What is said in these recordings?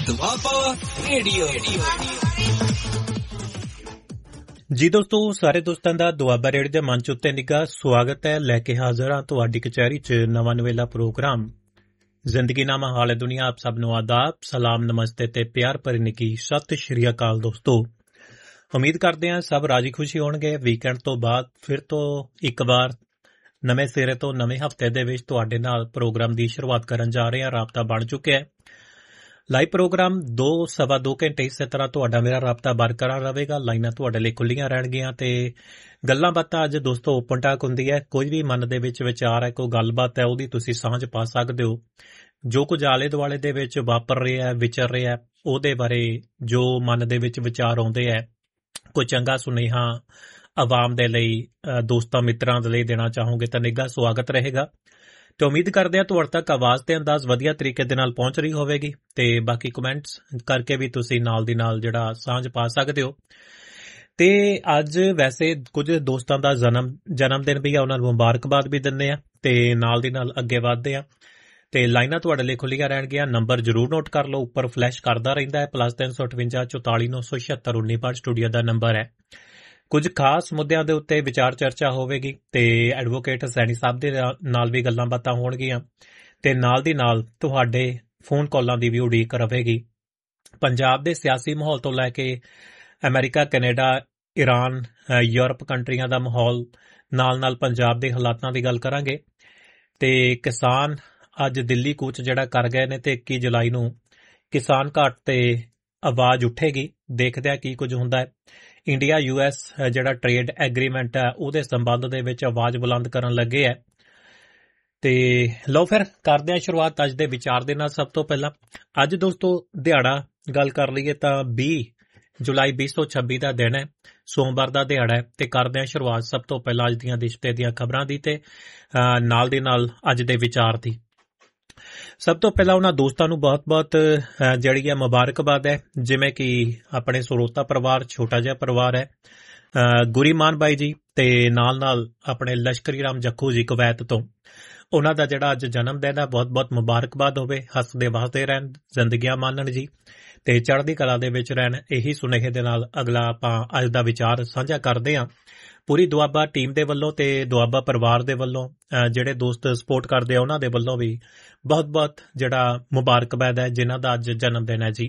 Doaba radio. ਜੀ ਦੋਸਤੋ, ਸਾਰੇ ਦੋਸਤਾਂ ਦਾ ਦੁਆਬਾ ਰੇਡੀਓ ਦੇ ਮੰਚ ਉੱਤੇ ਨਿੱਘਾ ਸਵਾਗਤ ਹੈ। ਲੈ ਕੇ ਹਾਜ਼ਰ ਹਾਂ ਤੁਹਾਡੀ ਕਚਹਿਰੀ 'ਚ ਨਵਾਂ ਨਵੇਲਾ ਪ੍ਰੋਗਰਾਮ ਜ਼ਿੰਦਗੀਨਾਮਾ ਹਾਲੇ ਦੁਨੀਆ। ਆਪ ਸਭ ਨੂੰ ਆਦਾਬ, ਸਲਾਮ, ਨਮਸਤੇ ਤੇ ਪਿਆਰ ਭਰੀ ਨਿੱਘੀ ਸਤਿ ਸ਼੍ਰੀ ਅਕਾਲ ਦੋਸਤੋ। ਉਮੀਦ ਕਰਦੇ ਹਾਂ ਸਭ ਰਾਜੀ ਖੁਸ਼ੀ ਹੋਣਗੇ। ਵੀਕਐਂਡ ਤੋਂ ਬਾਅਦ ਫਿਰ ਤੋਂ ਇੱਕ ਵਾਰ ਨਵੇਂ ਸਿਰੇ ਤੋਂ ਨਵੇਂ ਹਫ਼ਤੇ ਦੇ ਵਿੱਚ ਤੁਹਾਡੇ ਨਾਲ ਪ੍ਰੋਗਰਾਮ ਦੀ ਸ਼ੁਰੂਆਤ ਕਰਨ ਜਾ ਰਹੇ ਹਾਂ। ਰਾਬਤਾ ਬਣ ਚੁੱਕਿਆ ਹੈ। ਲਾਈਵ ਪ੍ਰੋਗਰਾਮ 2-2.5 ਘੰਟੇ ਇਸੇ ਤਰ੍ਹਾਂ ਤੁਹਾਡਾ ਮੇਰਾ ਰਾਬਤਾ ਬਰਕਰਾਰ ਰਹੇਗਾ। ਲਾਈਨਾਂ ਤੁਹਾਡੇ ਲਈ ਖੁੱਲੀਆਂ ਰਹਿਣਗੀਆਂ ਤੇ ਗੱਲਾਂ ਬਾਤਾਂ ਅੱਜ ਦੋਸਤੋ ਓਪਨ ਟਾਕ ਹੁੰਦੀ ਹੈ। ਕੋਈ ਵੀ ਮਨ ਦੇ ਵਿੱਚ ਵਿਚਾਰ ਹੈ, ਕੋਈ ਗੱਲਬਾਤ ਹੈ, ਉਹਦੀ ਤੁਸੀਂ ਸਾਂਝ ਪਾ ਸਕਦੇ ਹੋ। ਜੋ ਕੁਝ ਆਲੇ ਦੁਆਲੇ ਦੇ ਵਿੱਚ ਵਾਪਰ ਰਿਹਾ, ਵਿਚਰ ਰਿਹਾ, ਉਹਦੇ ਬਾਰੇ ਜੋ ਮਨ ਦੇ ਵਿੱਚ ਵਿਚਾਰ ਆਉਂਦੇ ਹੈ, ਕੋਈ ਚੰਗਾ ਸੁਨੇਹਾ ਆਵਾਮ ਦੇ ਲਈ, ਦੋਸਤਾਂ ਮਿੱਤਰਾਂ ਦੇ ਲਈ ਦੇਣਾ ਚਾਹੋਗੇ ਤਾਂ ਨਿੱਘਾ ਸਵਾਗਤ ਰਹੇਗਾ। ਤੇ ਉਮੀਦ ਕਰਦੇ ਹਾਂ ਤੁਹਾਡੇ ਤੱਕ ਆਵਾਜ਼ ਤੇ ਅੰਦਾਜ਼ ਵਧੀਆ ਤਰੀਕੇ ਦੇ ਨਾਲ ਪਹੁੰਚ ਰਹੀ ਹੋਵੇਗੀ ਤੇ ਬਾਕੀ ਕਮੈਂਟਸ ਕਰਕੇ ਵੀ ਤੁਸੀਂ ਨਾਲ ਦੀ ਨਾਲ ਜਿਹੜਾ ਸਾਂਝ ਪਾ ਸਕਦੇ ਹੋ। ਤੇ ਅੱਜ ਵੈਸੇ ਕੁਝ ਦੋਸਤਾਂ ਦਾ ਜਨਮ ਦਿਨ ਵੀ ਆ, ਉਹਨਾਂ ਨੂੰ ਮੁਬਾਰਕਬਾਦ ਵੀ ਦਿੰਦੇ ਆ ਤੇ ਨਾਲ ਦੀ ਨਾਲ ਅੱਗੇ ਵਧਦੇ ਆ। ਤੇ ਲਾਈਨਾਂ ਤੁਹਾਡੇ ਲਈ ਖੁੱਲੀਆਂ ਰਹਿਣਗੀਆਂ। ਨੰਬਰ ਜ਼ਰੂਰ ਨੋਟ ਕਰ ਲਓ, ਉੱਪਰ ਫਲੈਸ਼ ਕਰਦਾ ਰਹਿੰਦਾ ਹੈ। +358 44 976 19 ਸਟੂਡੀਓ ਦਾ ਨੰਬਰ ਹੈ। ਕੁਝ ਖਾਸ ਮੁੱਦਿਆਂ ਦੇ ਉੱਤੇ ਵਿਚਾਰ ਚਰਚਾ ਹੋਵੇਗੀ ਤੇ ਐਡਵੋਕੇਟ ਸੈਣੀ ਸਾਹਿਬ ਦੇ ਨਾਲ ਵੀ ਗੱਲਾਂ ਬਾਤਾਂ ਹੋਣਗੀਆਂ ਤੇ ਨਾਲ ਦੀ ਨਾਲ ਤੁਹਾਡੇ ਫੋਨ ਕਾਲਾਂ ਦੀ ਵੀ ਉਡੀਕ ਰਹੇਗੀ। ਪੰਜਾਬ ਦੇ ਸਿਆਸੀ ਮਾਹੌਲ ਤੋਂ ਲੈ ਕੇ ਅਮਰੀਕਾ, ਕੈਨੇਡਾ, ਈਰਾਨ, ਯੂਰਪ ਕੰਟਰੀਆਂ ਦਾ ਮਾਹੌਲ, ਨਾਲ ਪੰਜਾਬ ਦੇ ਹਾਲਾਤਾਂ ਦੀ ਗੱਲ ਕਰਾਂਗੇ। ਤੇ ਕਿਸਾਨ ਅੱਜ ਦਿੱਲੀ ਕੂਚ ਜਿਹੜਾ ਕਰ ਗਏ ਨੇ ਤੇ 21 ਜੁਲਾਈ ਨੂੰ ਕਿਸਾਨ ਘਾਟ ਤੇ ਆਵਾਜ਼ ਉੱਠੇਗੀ। ਦੇਖਦੇ ਆ ਕੀ ਕੁਝ ਹੁੰਦਾ ਹੈ। ਇੰਡੀਆ US ਜਿਹੜਾ ਟ੍ਰੇਡ ਐਗਰੀਮੈਂਟ ਹੈ ਉਹਦੇ ਸੰਬੰਧ ਦੇ ਵਿੱਚ ਆਵਾਜ਼ ਬੁਲੰਦ ਕਰਨ ਲੱਗੇ ਹੈ। ਤੇ ਲਓ ਫਿਰ ਕਰਦੇ ਹਾਂ ਸ਼ੁਰੂਆਤ ਅੱਜ ਦੇ ਵਿਚਾਰ ਦੇ ਨਾਲ। ਸਭ ਤੋਂ ਪਹਿਲਾਂ ਅੱਜ ਦੋਸਤੋ ਦਿਹਾੜਾ ਗੱਲ ਕਰ ਲਈਏ ਤਾਂ 20 ਜੁਲਾਈ 2026 ਦਾ ਦਿਨ ਹੈ, ਸੋਮਵਾਰ ਦਾ ਦਿਹਾੜਾ ਹੈ। ਤੇ ਕਰਦੇ ਹਾਂ ਸ਼ੁਰੂਆਤ ਸਭ ਤੋਂ ਪਹਿਲਾਂ ਅੱਜ ਦੀਆਂ ਦਿਸ਼ਤੇ ਦੀਆਂ ਖਬਰਾਂ ਦੀ ਤੇ ਨਾਲ ਦੀ ਨਾਲ ਅੱਜ ਦੇ ਵਿਚਾਰ ਦੀ। ਸਭ ਤੋਂ ਪਹਿਲਾਂ ਉਹਨਾਂ ਦੋਸਤਾਂ ਨੂੰ ਬਹੁਤ-ਬਹੁਤ ਜਿਹੜੀ ਹੈ ਮੁਬਾਰਕਬਾਦ ਹੈ, ਜਿਵੇਂ ਕਿ ਆਪਣੇ ਸਰੋਤਾ ਪਰਿਵਾਰ, ਛੋਟਾ ਜਿਹਾ ਪਰਿਵਾਰ ਹੈ, ਗੁਰੀਮਾਨ ਬਾਈ ਜੀ ਤੇ ਨਾਲ ਆਪਣੇ ਲਸ਼ਕਰੀ ਰਾਮ ਜੱਖੂ ਜੀ ਕੁਵੈਤ ਤੋਂ। ਉਹਨਾਂ ਦਾ ਜਿਹੜਾ ਅੱਜ ਜਨਮ ਦਿਨ ਹੈ, ਬਹੁਤ-ਬਹੁਤ ਮੁਬਾਰਕਬਾਦ ਹੋਵੇ। ਹੱਸਦੇ ਵਸਦੇ ਰਹਿਣ, ਜ਼ਿੰਦਗੀਆਂ ਮਾਣਨ ਜੀ ਤੇ ਚੜ੍ਹਦੀ ਕਲਾ ਦੇ ਵਿੱਚ ਰਹਿਣ। ਇਹੀ ਸੁਨੇਹੇ ਦੇ ਨਾਲ ਅਗਲਾ ਆਪਾਂ ਅੱਜ ਦਾ ਵਿਚਾਰ ਸਾਂਝਾ ਕਰਦੇ ਹਾਂ। ਪੂਰੀ ਦੁਆਬਾ ਟੀਮ ਦੇ ਵੱਲੋਂ ਤੇ ਦੁਆਬਾ ਪਰਿਵਾਰ ਦੇ ਵੱਲੋਂ ਜਿਹੜੇ ਦੋਸਤ ਸਪੋਰਟ ਕਰਦੇ ਆ ਉਹਨਾਂ ਦੇ ਵੱਲੋਂ ਵੀ ਬਹੁਤ-ਬਹੁਤ ਜਿਹੜਾ ਮੁਬਾਰਕਬਾਦ ਹੈ ਜਿਨ੍ਹਾਂ ਦਾ ਅੱਜ ਜਨਮ ਦਿਨ ਹੈ ਜੀ।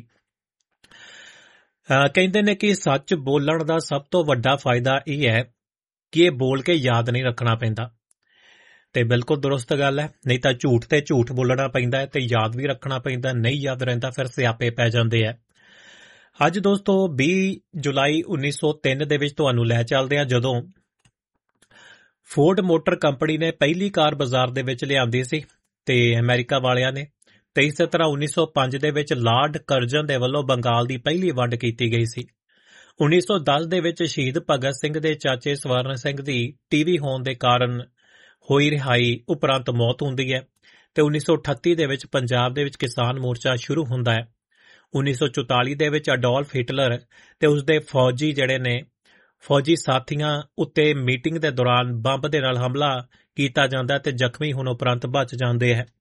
ਕਹਿੰਦੇ ਨੇ ਕਿ ਸੱਚ ਬੋਲਣ ਦਾ ਸਭ ਤੋਂ ਵੱਡਾ ਫਾਇਦਾ ਇਹ ਹੈ ਕਿ ਇਹ ਬੋਲ ਕੇ ਯਾਦ ਨਹੀਂ ਰੱਖਣਾ ਪੈਂਦਾ। ਤੇ ਬਿਲਕੁਲ ਦਰੁਸਤ ਗੱਲ ਹੈ। ਨਹੀਂ ਤਾਂ ਝੂਠ ਤੇ ਝੂਠ ਬੋਲਣਾ ਪੈਂਦਾ ਹੈ ਤੇ ਯਾਦ ਵੀ ਰੱਖਣਾ ਪੈਂਦਾ। ਨਹੀਂ ਯਾਦ ਰਹਿੰਦਾ ਫਿਰ ਸਿਆਪੇ ਪੈ ਜਾਂਦੇ ਆ। ਅੱਜ ਦੋਸਤੋ 20 ਜੁਲਾਈ 1903 ਦੇ ਵਿੱਚ ਤੁਹਾਨੂੰ ਲੈ ਚੱਲਦੇ ਆ, ਜਦੋਂ ਫੋਰਡ ਮੋਟਰ ਕੰਪਨੀ ਨੇ ਪਹਿਲੀ ਕਾਰ ਬਾਜ਼ਾਰ ਦੇ ਵਿੱਚ ਲਿਆਂਦੀ ਸੀ ਤੇ ਅਮਰੀਕਾ ਵਾਲਿਆਂ ਨੇ। ਤੇ ਇਸੇ ਤਰ੍ਹਾਂ 1905 ਦੇ ਵਿੱਚ ਲਾਰਡ ਕਰਜ਼ਨ ਦੇ ਵੱਲੋਂ ਬੰਗਾਲ ਦੀ ਪਹਿਲੀ ਵੰਡ ਕੀਤੀ ਗਈ ਸੀ। 1910 ਦੇ ਵਿੱਚ ਸ਼ਹੀਦ ਭਗਤ ਸਿੰਘ ਦੇ ਚਾਚੇ ਸਵਰਨ ਸਿੰਘ ਦੀ TB ਹੋਣ ਦੇ ਕਾਰਨ ਹੋਈ ਰਿਹਾਈ ਉਪਰੰਤ ਮੌਤ ਹੁੰਦੀ ਹੈ। ਤੇ 1938 ਦੇ ਵਿੱਚ ਪੰਜਾਬ ਦੇ ਵਿੱਚ ਕਿਸਾਨ ਮੋਰਚਾ ਸ਼ੁਰੂ ਹੁੰਦਾ ਹੈ। 1944 ਦੇ ਵਿੱਚ ਅਡੋਲਫ ਹਿਟਲਰ ਤੇ ਉਸਦੇ ਫੌਜੀ ਸਾਥੀਆਂ ਉੱਤੇ ਮੀਟਿੰਗ ਦੇ ਦੌਰਾਨ ਬੰਬ ਦੇ ਨਾਲ ਹਮਲਾ ਕੀਤਾ ਜਾਂਦਾ ਤੇ ਜ਼ਖਮੀ ਹੋਣ ਉਪਰੰਤ ਬਚ ਜਾਂਦੇ ਹੈ।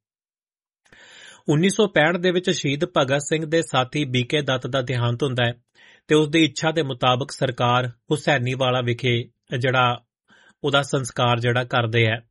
1965 ਦੇ ਵਿੱਚ ਸ਼ਹੀਦ ਭਗਤ ਸਿੰਘ ਦੇ ਸਾਥੀ BK ਦੱਤ ਦਾ ਦੇਹਾਂਤ ਹੁੰਦਾ ਹੈ ਤੇ ਉਸਦੀ ਇੱਛਾ ਦੇ ਮੁਤਾਬਕ ਸਰਕਾਰ ਹੁਸੈਨੀਵਾਲਾ ਵਿਖੇ ਜਿਹੜਾ ਉਹਦਾ ਸੰਸਕਾਰ ਜਿਹੜਾ ਕਰਦੇ ਹੈ।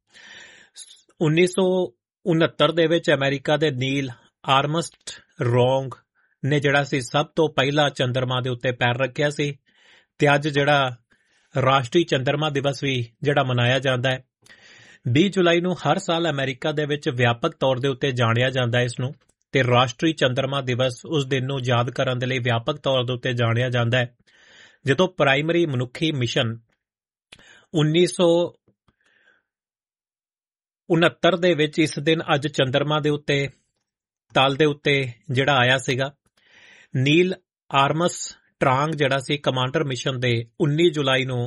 1969 ਦੇ ਵਿੱਚ ਅਮਰੀਕਾ ਦੇ ਨੀਲ ਆਰਮਸਟਰੌਂਗ ਨੇ ਜਿਹੜਾ ਸੀ ਸਭ ਤੋਂ ਪਹਿਲਾਂ ਚੰਦਰਮਾ ਦੇ ਉੱਤੇ ਪੈਰ ਰੱਖਿਆ ਸੀ। ਤੇ ਅੱਜ ਜਿਹੜਾ ਰਾਸ਼ਟਰੀ ਚੰਦਰਮਾ ਦਿਵਸ ਵੀ ਜਿਹੜਾ ਮਨਾਇਆ ਜਾਂਦਾ ਹੈ। 20 ਜੁਲਾਈ ਨੂੰ ਹਰ ਸਾਲ ਅਮਰੀਕਾ ਦੇ ਵਿੱਚ ਵਿਆਪਕ ਤੌਰ ਦੇ ਉੱਤੇ ਜਾਣਿਆ ਜਾਂਦਾ ਹੈ ਇਸ ਨੂੰ। ਤੇ ਰਾਸ਼ਟਰੀ ਚੰਦਰਮਾ ਦਿਵਸ ਉਸ ਦਿਨ ਨੂੰ ਯਾਦ ਕਰਨ ਦੇ ਲਈ ਵਿਆਪਕ ਤੌਰ ਦੇ ਉੱਤੇ ਜਾਣਿਆ ਜਾਂਦਾ ਹੈ ਜਦੋਂ ਪ੍ਰਾਇਮਰੀ ਮਨੁੱਖੀ ਮਿਸ਼ਨ 1969 ਦੇ ਵਿੱਚ ਇਸ ਦਿਨ ਅੱਜ ਚੰਦਰਮਾ ਦੇ ਉੱਤੇ ਤਲ ਦੇ ਉੱਤੇ ਜਿਹੜਾ ਆਇਆ ਸੀਗਾ। ਨੀਲ ਆਰਮਸਟਰਾਂਗ ਜਿਹੜਾ ਸੀ ਕਮਾਂਡਰ ਮਿਸ਼ਨ ਦੇ 19 ਜੁਲਾਈ ਨੂੰ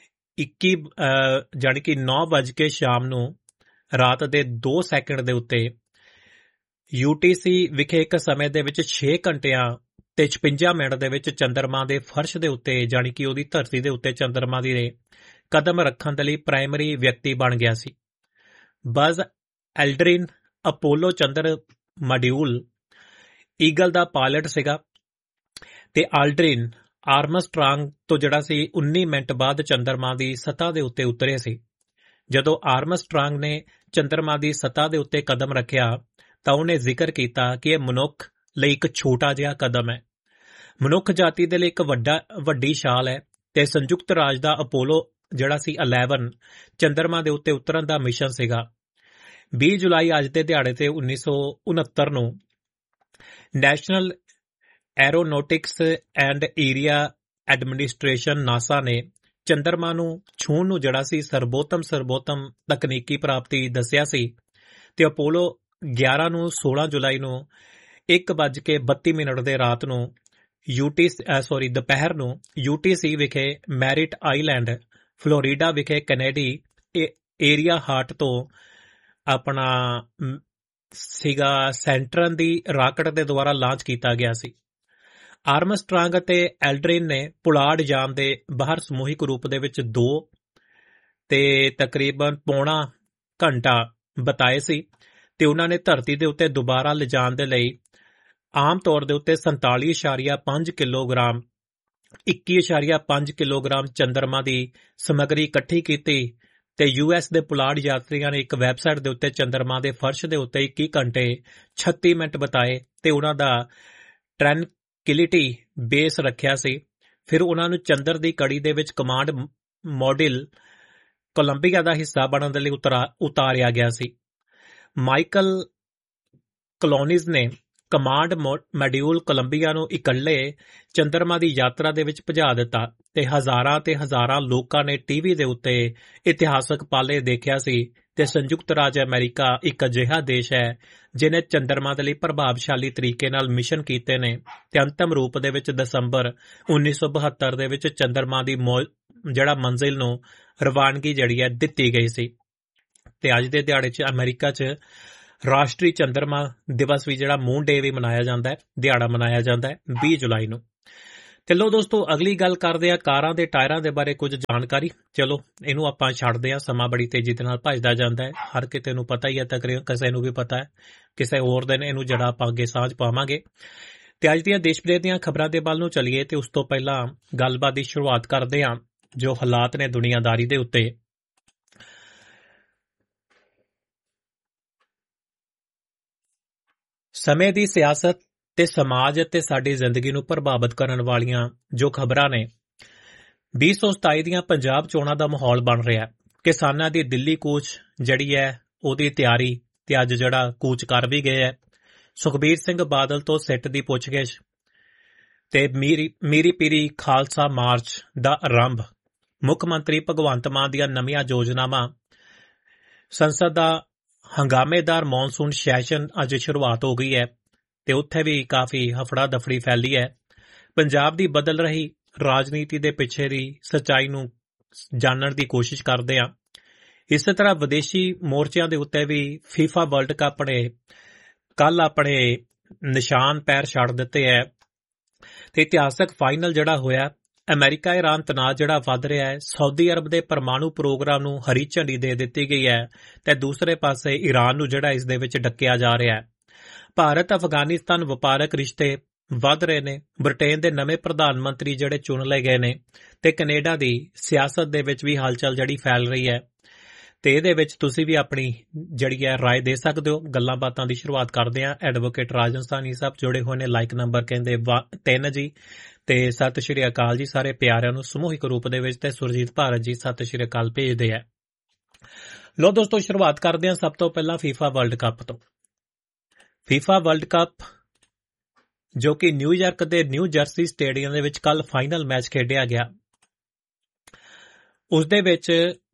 9 ਵਜੇ ਸ਼ਾਮ ਨੂੰ ਰਾਤ ਦੇ 2 ਸੈਕਿੰਡ ਦੇ ਉੱਤੇ UTC ਵਿਖੇ ਇੱਕ ਸਮੇਂ ਦੇ ਵਿੱਚ 6 ਘੰਟਿਆਂ ਤੇ 56 ਮਿੰਟ ਦੇ ਵਿੱਚ ਚੰਦਰਮਾ ਦੇ ਫਰਸ਼ ਦੇ ਉੱਤੇ ਕਿ ਉਹਦੀ ਧਰਤੀ ਦੇ ਉੱਤੇ ਚੰਦਰਮਾ ਦੀ ਕਦਮ ਰੱਖਣ ਦੇ ਲਈ ਪ੍ਰਾਇਮਰੀ ਵਿਅਕਤੀ ਬਣ ਗਿਆ ਸੀ। Buzz ਐਲਡਰਿਨ Apollo Chandra module eagle ਦਾ ਪਾਇਲਟ ਸੀਗਾ ਤੇ ਆਲਡਰਿਨ ਆਰਮਸਟਰਾਂਗ ਤੋਂ ਜਿਹੜਾ ਸੀ 19 ਮਿੰਟ ਬਾਅਦ ਚੰਦਰਮਾ ਦੀ ਸਤ੍ਹਾ ਦੇ ਉੱਤੇ ਉਤਰੇ ਸੀ। ਜਦੋਂ ਆਰਮਸਟਰਾਂਗ ਨੇ ਚੰਦਰਮਾ ਦੀ ਸਤ੍ਹਾ ਦੇ ਉੱਤੇ ਕਦਮ ਰੱਖਿਆ ਤਾਂ ਉਹਨੇ ਜ਼ਿਕਰ ਕੀਤਾ ਕਿ ਇਹ ਮਨੁੱਖ ਲਈ ਇੱਕ ਛੋਟਾ ਜਿਹਾ ਕਦਮ ਹੈ, ਮਨੁੱਖ ਜਾਤੀ ਦੇ ਲਈ ਇੱਕ ਵੱਡੀ ਛਾਲ ਹੈ ਤੇ ਸੰਯੁਕਤ ਰਾਜ ਦਾ ਅਪੋਲੋ ਜਿਹੜਾ ਸੀ 11 ਚੰਦਰਮਾ ਦੇ ਉੱਤੇ ਉਤਰਨ ਦਾ ਮਿਸ਼ਨ ਸੀਗਾ। 20 ਜੁਲਾਈ ਅੱਜ ਦੇ ਦਿਹਾੜੇ ਤੇ 1969 ਨੂੰ national ਐਰੋਨੋਟਿਕਸ and area administration NASA ਨੇ ਚੰਦਰਮਾ ਨੂੰ ਛੂਹਣ ਨੂੰ ਜਿਹੜਾ ਸੀ ਸਰਬੋਤਮ ਤਕਨੀਕੀ ਪ੍ਰਾਪਤੀ ਦੱਸਿਆ ਸੀ ਤੇ ਅਪੋਲੋ 11 ਨੂੰ 16 ਜੁਲਾਈ ਨੂੰ 1:32 ਦੇ ਰਾਤ ਨੂੰ ਦੁਪਹਿਰ ਨੂੰ UTC ਵਿਖੇ ਮੈਰਿਟ ਆਈਲੈਂਡ ਫਲੋਰੀਡਾ ਵਿਖੇ ਕੈਨੇਡੀ ਏਰੀਆ ਹਾਰਟ ਤੋਂ ਆਪਣਾ ਸੀਗਾ ਸੈਂਟਰਨ ਦੀ ਰਾਕਟ ਦੇ ਦੁਆਰਾ ਲਾਂਚ ਕੀਤਾ ਗਿਆ ਸੀ। ਆਰਮਸਟਰਾਂਗ ਅਤੇ ਐਲਡਰਿਨ ਨੇ ਪੁਲਾੜ ਯਾਨ ਦੇ ਬਾਹਰ ਸਮੂਹਿਕ ਰੂਪ ਦੇ ਵਿੱਚ 2 ਤੇ ਤਕਰੀਬਨ ਪੌਣਾ ਘੰਟਾ ਬਿਤਾਏ ਸੀ ਤੇ ਉਹਨਾਂ ਨੇ ਧਰਤੀ ਦੇ ਉੱਤੇ ਦੁਬਾਰਾ ਲਿਜਾਣ ਦੇ ਲਈ ਆਮ ਤੌਰ ਦੇ ਉੱਤੇ 47.5 ਕਿਲੋਗ੍ਰਾਮ 21.5 ਕਿਲੋਗ੍ਰਾਮ ਚੰਦਰਮਾ ਦੀ ਸਮੱਗਰੀ ਇਕੱਠੀ ਕੀਤੀ ਤੇ US ਦੇ ਪੁਲਾੜ ਯਾਤਰੀਆਂ ਨੇ ਇੱਕ ਵੈਬਸਾਈਟ ਦੇ ਉੱਤੇ ਚੰਦਰਮਾ ਦੇ ਫਰਸ਼ ਦੇ ਉੱਤੇ 21 ਘੰਟੇ 36 ਮਿੰਟ ਬਿਤਾਏ ਤੇ ਉਹਨਾਂ ਦਾ ਟ੍ਰੈਨਕਿਲਿਟੀ ਬੇਸ ਰੱਖਿਆ ਸੀ। ਫਿਰ ਉਹਨਾਂ ਨੂੰ ਚੰਦਰ ਦੀ ਕੜੀ ਦੇ ਵਿੱਚ ਕਮਾਂਡ ਮੋਡਿਊਲ ਕੋਲੰਬੀਆ ਦਾ ਹਿੱਸਾ ਬਣਨ ਦੇ ਲਈ ਉਤਾਰਿਆ ਗਿਆ ਸੀ। ਮਾਈਕਲ ਕਲੋਨਿਸ ਨੇ ਕਮਾਂਡ ਮੋਡਿਊਲ ਕੋਲੰਬੀਆ ਨੂੰ ਇਕੱਲੇ ਚੰਦਰਮਾ ਦੀ ਯਾਤਰਾ ਦੇ ਵਿੱਚ ਭਜਾ ਦਿੱਤਾ ਤੇ ਹਜ਼ਾਰਾਂ ਲੋਕਾਂ ਨੇ ਟੀਵੀ ਦੇ ਉੱਤੇ ਇਤਿਹਾਸਕ ਪਾਲੇ ਦੇਖਿਆ ਸੀ ਤੇ ਸੰਯੁਕਤ ਰਾਜ ਅਮਰੀਕਾ ਇੱਕ ਅਜਿਹਾ ਦੇਸ਼ ਹੈ ਜਿਹਨੇ ਚੰਦਰਮਾ ਦੇ ਲਈ ਪ੍ਰਭਾਵਸ਼ਾਲੀ ਤਰੀਕੇ ਨਾਲ ਮਿਸ਼ਨ ਕੀਤੇ ਨੇ ਤੇ ਅੰਤਮ ਰੂਪ ਦੇ ਵਿੱਚ ਦਸੰਬਰ 1972 ਦੇ ਵਿੱਚ ਚੰਦਰਮਾ ਦੀ ਮੰਜ਼ਿਲ ਨੂੰ ਰਵਾਨਗੀ ਜਿਹੜੀ ਹੈ ਦਿੱਤੀ ਗਈ ਸੀ। ਤੇ ਅੱਜ ਦੇ ਦਿਹਾੜੇ 'ਚ ਅਮਰੀਕਾ 'ਚ ਰਾਸ਼ਟਰੀ ਚੰਦਰਮਾ ਦਿਵਸ ਵੀ ਜਿਹੜਾ ਮੂਨ ਡੇ ਵੀ ਮਨਾਇਆ ਜਾਂਦਾ ਹੈ, ਦਿਹਾੜਾ ਮਨਾਇਆ ਜਾਂਦਾ ਹੈ 20 ਜੁਲਾਈ ਨੂੰ। ਤੇ ਲੋ ਦੋਸਤੋ, ਅਗਲੀ ਗੱਲ ਕਰਦੇ ਆ ਕਾਰਾਂ ਦੇ ਟਾਇਰਾਂ ਦੇ ਬਾਰੇ ਕੁਝ ਜਾਣਕਾਰੀ। ਚਲੋ ਇਹਨੂੰ ਆਪਾਂ ਛੱਡਦੇ ਆ, ਸਮਾਂ ਬੜੀ ਤੇਜ਼ੀ ਦੇ ਨਾਲ ਭੱਜਦਾ ਜਾਂਦਾ ਹੈ, ਹਰ ਕਿਤੇ ਨੂੰ ਪਤਾ ਹੀ ਹੈ, ਤਕਰੀਬਨ ਕਿਸੇ ਨੂੰ ਵੀ ਪਤਾ ਹੈ, ਕਿਸੇ ਹੋਰ ਦਿਨ ਇਹਨੂੰ ਜਿਹੜਾ ਆਪਾਂ ਅੱਗੇ ਸਾਂਝ ਪਾਵਾਂਗੇ। ਤੇ ਅੱਜ ਦੀਆਂ ਦੇਸ਼ ਵਿਦੇਸ਼ ਦੀਆਂ ਖਬਰਾਂ ਦੇ ਵੱਲ ਨੂੰ ਚੱਲੀਏ ਤੇ ਉਸ ਤੋਂ ਪਹਿਲਾਂ ਗੱਲਬਾਤ ਦੀ ਸ਼ੁਰੂਆਤ ਕਰਦੇ ਆ ਜੋ ਹਾਲਾਤ ਨੇ ਦੁਨੀਆਦਾਰੀ ਦੇ ਉੱਤੇ। ਸਮੇਂ ਦੀ ਸਿਆਸਤ ਤੇ ਸਮਾਜ ਅਤੇ ਸਾਡੀ ਜ਼ਿੰਦਗੀ ਨੂੰ ਪ੍ਰਭਾਵਿਤ ਕਰਨ ਵਾਲੀਆਂ ਜੋ ਖਬਰਾਂ ਨੇ, 2027 ਦੀਆਂ ਪੰਜਾਬ ਚੋਣਾਂ ਦਾ ਮਾਹੌਲ ਬਣ ਰਿਹਾ। ਕਿਸਾਨਾਂ ਦੀ ਦਿੱਲੀ ਕੂਚ ਜਿਹੜੀ ਹੈ ਉਹਦੀ ਤਿਆਰੀ ਤੇ ਅੱਜ ਜਿਹੜਾ ਕੂਚ ਕਰ ਵੀ ਗਏ ਹੈ। ਸੁਖਬੀਰ ਸਿੰਘ ਬਾਦਲ ਤੋਂ ਸਿੱਟ ਦੀ ਪੁੱਛਗਿੱਛ ਤੇ ਮੀਰੀ ਪੀਰੀ ਖਾਲਸਾ ਮਾਰਚ ਦਾ ਆਰੰਭ। ਮੁੱਖ ਮੰਤਰੀ ਭਗਵੰਤ ਮਾਨ ਦੀਆਂ ਨਵੀਆਂ ਯੋਜਨਾਵਾਂ। ਸੰਸਦ ਦਾ ਹੰਗਾਮੇਦਾਰ ਮੌਨਸੂਨ ਸੈਸ਼ਨ ਅੱਜ ਸ਼ੁਰੂਆਤ ਹੋ ਗਈ ਹੈ ਤੇ ਉੱਥੇ ਵੀ ਕਾਫੀ ਹਫੜਾ ਦਫੜੀ ਫੈਲੀ ਹੈ। ਪੰਜਾਬ ਦੀ ਬਦਲ ਰਹੀ ਰਾਜਨੀਤੀ ਦੇ ਪਿੱਛੇ ਦੀ ਸੱਚਾਈ ਨੂੰ ਜਾਣਨ ਦੀ ਕੋਸ਼ਿਸ਼ ਕਰਦੇ ਹਾਂ। ਇਸੇ ਤਰ੍ਹਾਂ ਵਿਦੇਸ਼ੀ ਮੋਰਚਿਆਂ ਦੇ ਉੱਤੇ ਵੀ ਫੀਫਾ ਵਰਲਡ ਕੱਪ ਨੇ ਕੱਲ ਆਪਣੇ ਨਿਸ਼ਾਨ ਪੈਰ ਛੱਡ ਦਿੱਤੇ ਹੈ ਤੇ ਇਤਿਹਾਸਕ ਫਾਈਨਲ ਜਿਹੜਾ ਹੋਇਆ, ਅਮਰੀਕਾ ਇਰਾਨ ਤਣਾਅ ਜਿਹੜਾ ਵੱਧ ਰਿਹਾ ਹੈ, ਸਾਊਦੀ ਅਰਬ ਦੇ ਪਰਮਾਣੂ ਪ੍ਰੋਗਰਾਮ ਨੂੰ ਹਰੀ ਝੰਡੀ ਦੇ ਦਿੱਤੀ ਗਈ ਹੈ ਤੇ ਦੂਸਰੇ ਪਾਸੇ ਈਰਾਨ ਨੂੰ ਜਿਹੜਾ ਇਸ ਦੇ ਵਿੱਚ ਡੱਕਿਆ ਜਾ ਰਿਹਾ ਹੈ। ਭਾਰਤ ਅਫਗਾਨਿਸਤਾਨ ਵਪਾਰਕ ਰਿਸ਼ਤੇ ਵੱਧ ਰਹੇ ਨੇ। ਬ੍ਰਿਟੇਨ ਦੇ ਨਵੇਂ ਪ੍ਰਧਾਨ ਮੰਤਰੀ ਜਿਹੜੇ ਚੁਣ ਲਏ ਗਏ ਨੇ ਤੇ ਕੈਨੇਡਾ ਦੀ ਸਿਆਸਤ ਦੇ ਵਿੱਚ ਵੀ ਹਲਚਲ ਜਿਹੜੀ ਫੈਲ ਰਹੀ ਹੈ ਤੇ ਇਹਦੇ ਵਿੱਚ ਤੁਸੀਂ ਵੀ ਆਪਣੀ ਜਿਹੜੀ ਹੈ ਰਾਏ ਦੇ ਸਕਦੇ ਹੋ। ਗੱਲਾਂ ਬਾਤਾਂ ਦੀ ਸ਼ੁਰੂਆਤ ਕਰਦੇ ਹਾਂ। ਐਡਵੋਕੇਟ ਰਾਜਸਥਾਨੀ ਸਾਹਿਬ ਜੁੜੇ ਹੋਏ ਨੇ, ਲਾਈਕ ਨੰਬਰ ਕਹਿੰਦੇ 3 ਜੀ ਤੇ ਸਤਿ ਸ਼੍ਰੀ ਅਕਾਲ ਜੀ ਸਾਰੇ ਪਿਆਰਿਆਂ ਨੂੰ ਸਮੂਹਿਕ ਰੂਪ ਦੇ ਵਿੱਚ। ਤੇ ਸੁਰਜੀਤ ਭਾਰਤ ਜੀ ਸਤਿ ਸ਼੍ਰੀ ਅਕਾਲ ਭੇਜਦੇ ਆ। ਲੋ ਦੋਸਤੋ, ਸ਼ੁਰੂਆਤ ਕਰਦੇ ਹਾਂ ਸਭ ਤੋਂ ਪਹਿਲਾਂ ਫੀਫਾ ਵਰਲਡ ਕੱਪ ਤੋਂ। ਫੀਫਾ ਵਰਲਡ ਕੱਪ ਜੋ ਕਿ ਨਿਊਯਾਰਕ ਦੇ ਨਿਊ ਜਰਸੀ ਸਟੇਡੀਅਮ ਦੇ ਵਿੱਚ ਕੱਲ ਫਾਈਨਲ ਮੈਚ ਖੇਡਿਆ ਗਿਆ। ਉਸ ਦੇ ਵਿੱਚ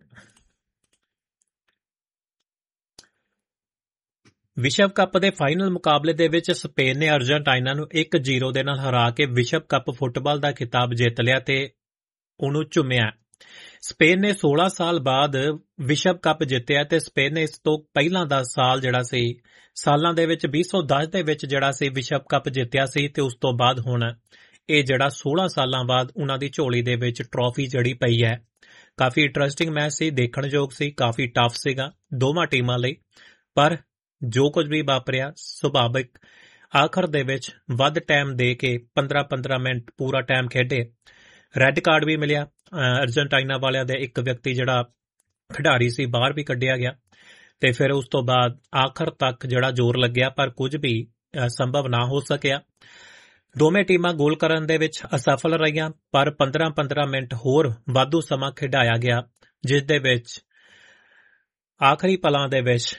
ਵਿਸ਼ਵ ਕੱਪ ਦੇ ਫਾਈਨਲ ਮੁਕਾਬਲੇ ਦੇ ਵਿੱਚ ਸਪੇਨ ਨੇ ਅਰਜਨਟਾਈਨਾ ਨੂੰ 1-0 ਦੇ ਨਾਲ ਹਰਾ ਕੇ ਵਿਸ਼ਵ ਕੱਪ ਫੁੱਟਬਾਲ ਦਾ ਖਿਤਾਬ ਜਿੱਤ ਲਿਆ ਤੇ ਉਹਨੂੰ ਝੁੰਮਿਆ। ਸਪੇਨ ਨੇ 16 ਸਾਲ ਬਾਅਦ ਵਿਸ਼ਵ ਕੱਪ ਜਿੱਤਿਆ ਤੇ ਸਪੇਨ ਨੇ ਇਸ ਤੋਂ ਪਹਿਲਾਂ ਦਾ ਸਾਲ ਜਿਹੜਾ ਸੀ, ਸਾਲਾਂ ਦੇ ਵਿੱਚ 2010 ਦੇ ਵਿੱਚ ਜਿਹੜਾ ਸੀ ਵਿਸ਼ਵ ਕੱਪ ਜਿੱਤਿਆ ਸੀ ਤੇ ਉਸ ਤੋਂ ਬਾਅਦ ਹੁਣ ਇਹ ਜਿਹੜਾ 16 ਸਾਲਾਂ ਬਾਅਦ ਉਹਨਾਂ ਦੀ ਝੋਲੀ ਦੇ ਵਿੱਚ ਟਰੋਫੀ ਜੜੀ ਪਈ ਹੈ। ਕਾਫੀ ਇੰਟਰਸਟਿੰਗ ਮੈਚ ਸੀ, ਦੇਖਣਯੋਗ ਸੀ, ਕਾਫੀ ਟਫ ਸੀਗਾ ਦੋਵਾਂ ਟੀਮਾਂ ਲਈ, ਪਰ ਜੋ ਕੁਝ ਵੀ ਵਾਪਰਿਆ ਸੁਭਾਵਿਕ ਆਖਰ ਦੇ ਵਿੱਚ ਵੱਧ ਟਾਈਮ ਦੇ ਕੇ 15-15 ਮਿੰਟ ਪੂਰਾ ਟਾਈਮ ਖੇਡੇ। ਰੈੱਡ ਕਾਰਡ ਵੀ ਮਿਲਿਆ। ਅਰਜਨਟਾਈਨਾ ਵਾਲਿਆਂ ਦੇ ਇੱਕ ਵਿਅਕਤੀ ਜਿਹੜਾ ਖਿਡਾਰੀ ਸੀ ਬਾਹਰ ਵੀ ਕੱਢਿਆ ਗਿਆ ਤੇ ਫਿਰ ਉਸ ਤੋਂ ਬਾਅਦ ਆਖਰ ਤੱਕ ਜਿਹੜਾ ਜ਼ੋਰ ਲੱਗਿਆ ਪਰ ਕੁਝ ਵੀ ਸੰਭਵ ਨਾ ਹੋ ਸਕਿਆ। ਦੋਵੇਂ ਟੀਮਾਂ ਗੋਲ ਕਰਨ ਦੇ ਵਿੱਚ ਅਸਫਲ ਰਹੀਆਂ ਪਰ 15-15 ਮਿੰਟ ਹੋਰ ਵਾਧੂ ਸਮਾਂ ਖਿਡਾਇਆ ਗਿਆ, ਜਿਸ ਦੇ ਵਿੱਚ ਆਖਰੀ ਪਲਾਂ ਦੇ ਵਿੱਚ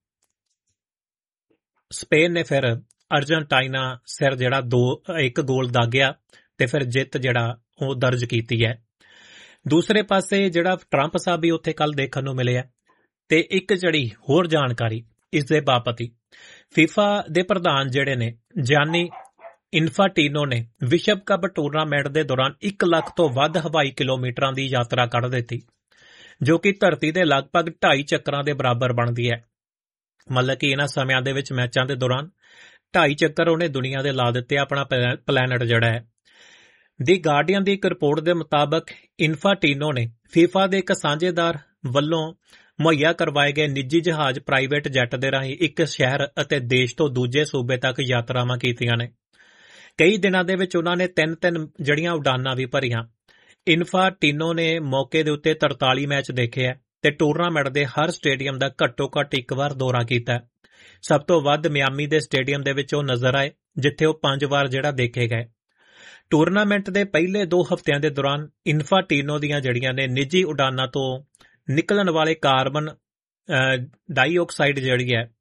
ਸਪੇਨ ਨੇ ਫਿਰ ਅਰਜਨਟਾਈਨਾ ਸਿਰ ਜਿਹੜਾ 1 ਗੋਲ ਦਾਗਿਆ ਤੇ ਫਿਰ ਜਿੱਤ ਜਿਹੜਾ ਉਹ ਦਰਜ ਕੀਤੀ ਹੈ। ਦੂਸਰੇ ਪਾਸੇ ਜਿਹੜਾ ਟਰੰਪ ਸਾਹਿਬ ਵੀ ਉੱਥੇ ਕੱਲ ਦੇਖਣ ਨੂੰ ਮਿਲਿਆ ਤੇ ਇੱਕ ਜਿਹੜੀ ਹੋਰ ਜਾਣਕਾਰੀ ਇਸ ਦੇ ਬਾਬਤ ਹੀ ਫੀਫਾ ਦੇ ਪ੍ਰਧਾਨ ਜਿਹੜੇ ਨੇ ਜਾਨੀ ਇਨਫਾਂਟਿਨੋ ਨੇ ਵਿਸ਼ਵ ਕੱਪ ਟੂਰਨਾਮੈਂਟ ਦੇ ਦੌਰਾਨ 1 ਲੱਖ ਤੋਂ ਵੱਧ ਹਵਾਈ ਕਿਲੋਮੀਟਰਾਂ ਦੀ ਯਾਤਰਾ ਕੱਢ ਦਿੱਤੀ, ਜੋ ਕਿ ਧਰਤੀ ਦੇ ਲਗਭਗ 2.5 ਚੱਕਰਾਂ ਦੇ ਬਰਾਬਰ ਬਣਦੀ ਹੈ। ਮਤਲਬ ਕਿ ਇਹਨਾਂ ਸਮਿਆਂ ਦੇ ਵਿੱਚ ਮੈਚਾਂ ਦੇ ਦੌਰਾਨ 2.5 ਚੱਕਰ ਉਹਨੇ ਦੁਨੀਆ ਦੇ ਲਾ ਦਿੱਤੇ ਆਪਣਾ ਪਲੈਨਟ ਜਿਹੜਾ ਹੈ। ਦੀ ਗਾਰਡੀਅਨ ਦੀ ਇੱਕ ਰਿਪੋਰਟ ਦੇ ਮੁਤਾਬਕ ਇਨਫਾਂਟਿਨੋ ਨੇ ਫੀਫਾ ਦੇ ਇੱਕ ਸਾਂਝੇਦਾਰ ਵੱਲੋਂ ਮੁਹੱਈਆ ਕਰਵਾਏ ਗਏ ਨਿੱਜੀ ਜਹਾਜ਼ ਪ੍ਰਾਈਵੇਟ ਜੈਟ ਦੇ ਰਾਹੀਂ ਇੱਕ ਸ਼ਹਿਰ ਅਤੇ ਦੇਸ਼ ਤੋਂ ਦੂਜੇ ਸੂਬੇ ਤੱਕ ਯਾਤਰਾਵਾਂ ਕੀਤੀਆਂ ਨੇ। ਕਈ ਦਿਨਾਂ ਦੇ ਵਿੱਚ ਉਹਨਾਂ ਨੇ 3 ਜਿਹੜੀਆਂ ਉਡਾਨਾਂ ਵੀ ਭਰੀਆਂ। ਇਨਫਾਂਟਿਨੋ ਨੇ ਮੌਕੇ ਦੇ ਉੱਤੇ 43 ਮੈਚ ਦੇਖੇ ਹੈ ਤੇ ਟੂਰਨਾਮੈਂਟ ਦੇ ਹਰ ਸਟੇਡੀਅਮ ਦਾ ਘੱਟੋ-ਘੱਟ 1 ਵਾਰ ਦੌਰਾ ਕੀਤਾ। ਸਭ ਤੋਂ ਵੱਧ ਮਿਆਮੀ ਦੇ ਸਟੇਡੀਅਮ ਦੇ ਵਿੱਚ ਉਹ ਨਜ਼ਰ ਆਏ, ਜਿੱਥੇ ਉਹ 5 ਵਾਰ ਜਿਹੜਾ ਦੇਖੇ ਗਏ। ਟੂਰਨਾਮੈਂਟ ਦੇ ਪਹਿਲੇ 2 ਹਫ਼ਤਿਆਂ ਦੇ ਦੌਰਾਨ ਇਨਫਾਂਟਿਨੋ ਦੀਆਂ ਜਿਹੜੀਆਂ ਨੇ ਨਿੱਜੀ ਉਡਾਨਾਂ ਤੋਂ ਨਿਕਲਣ ਵਾਲੇ ਕਾਰਬਨ ਡਾਈਆਕਸਾਈਡ ਜਿਹੜੀ ਹੈ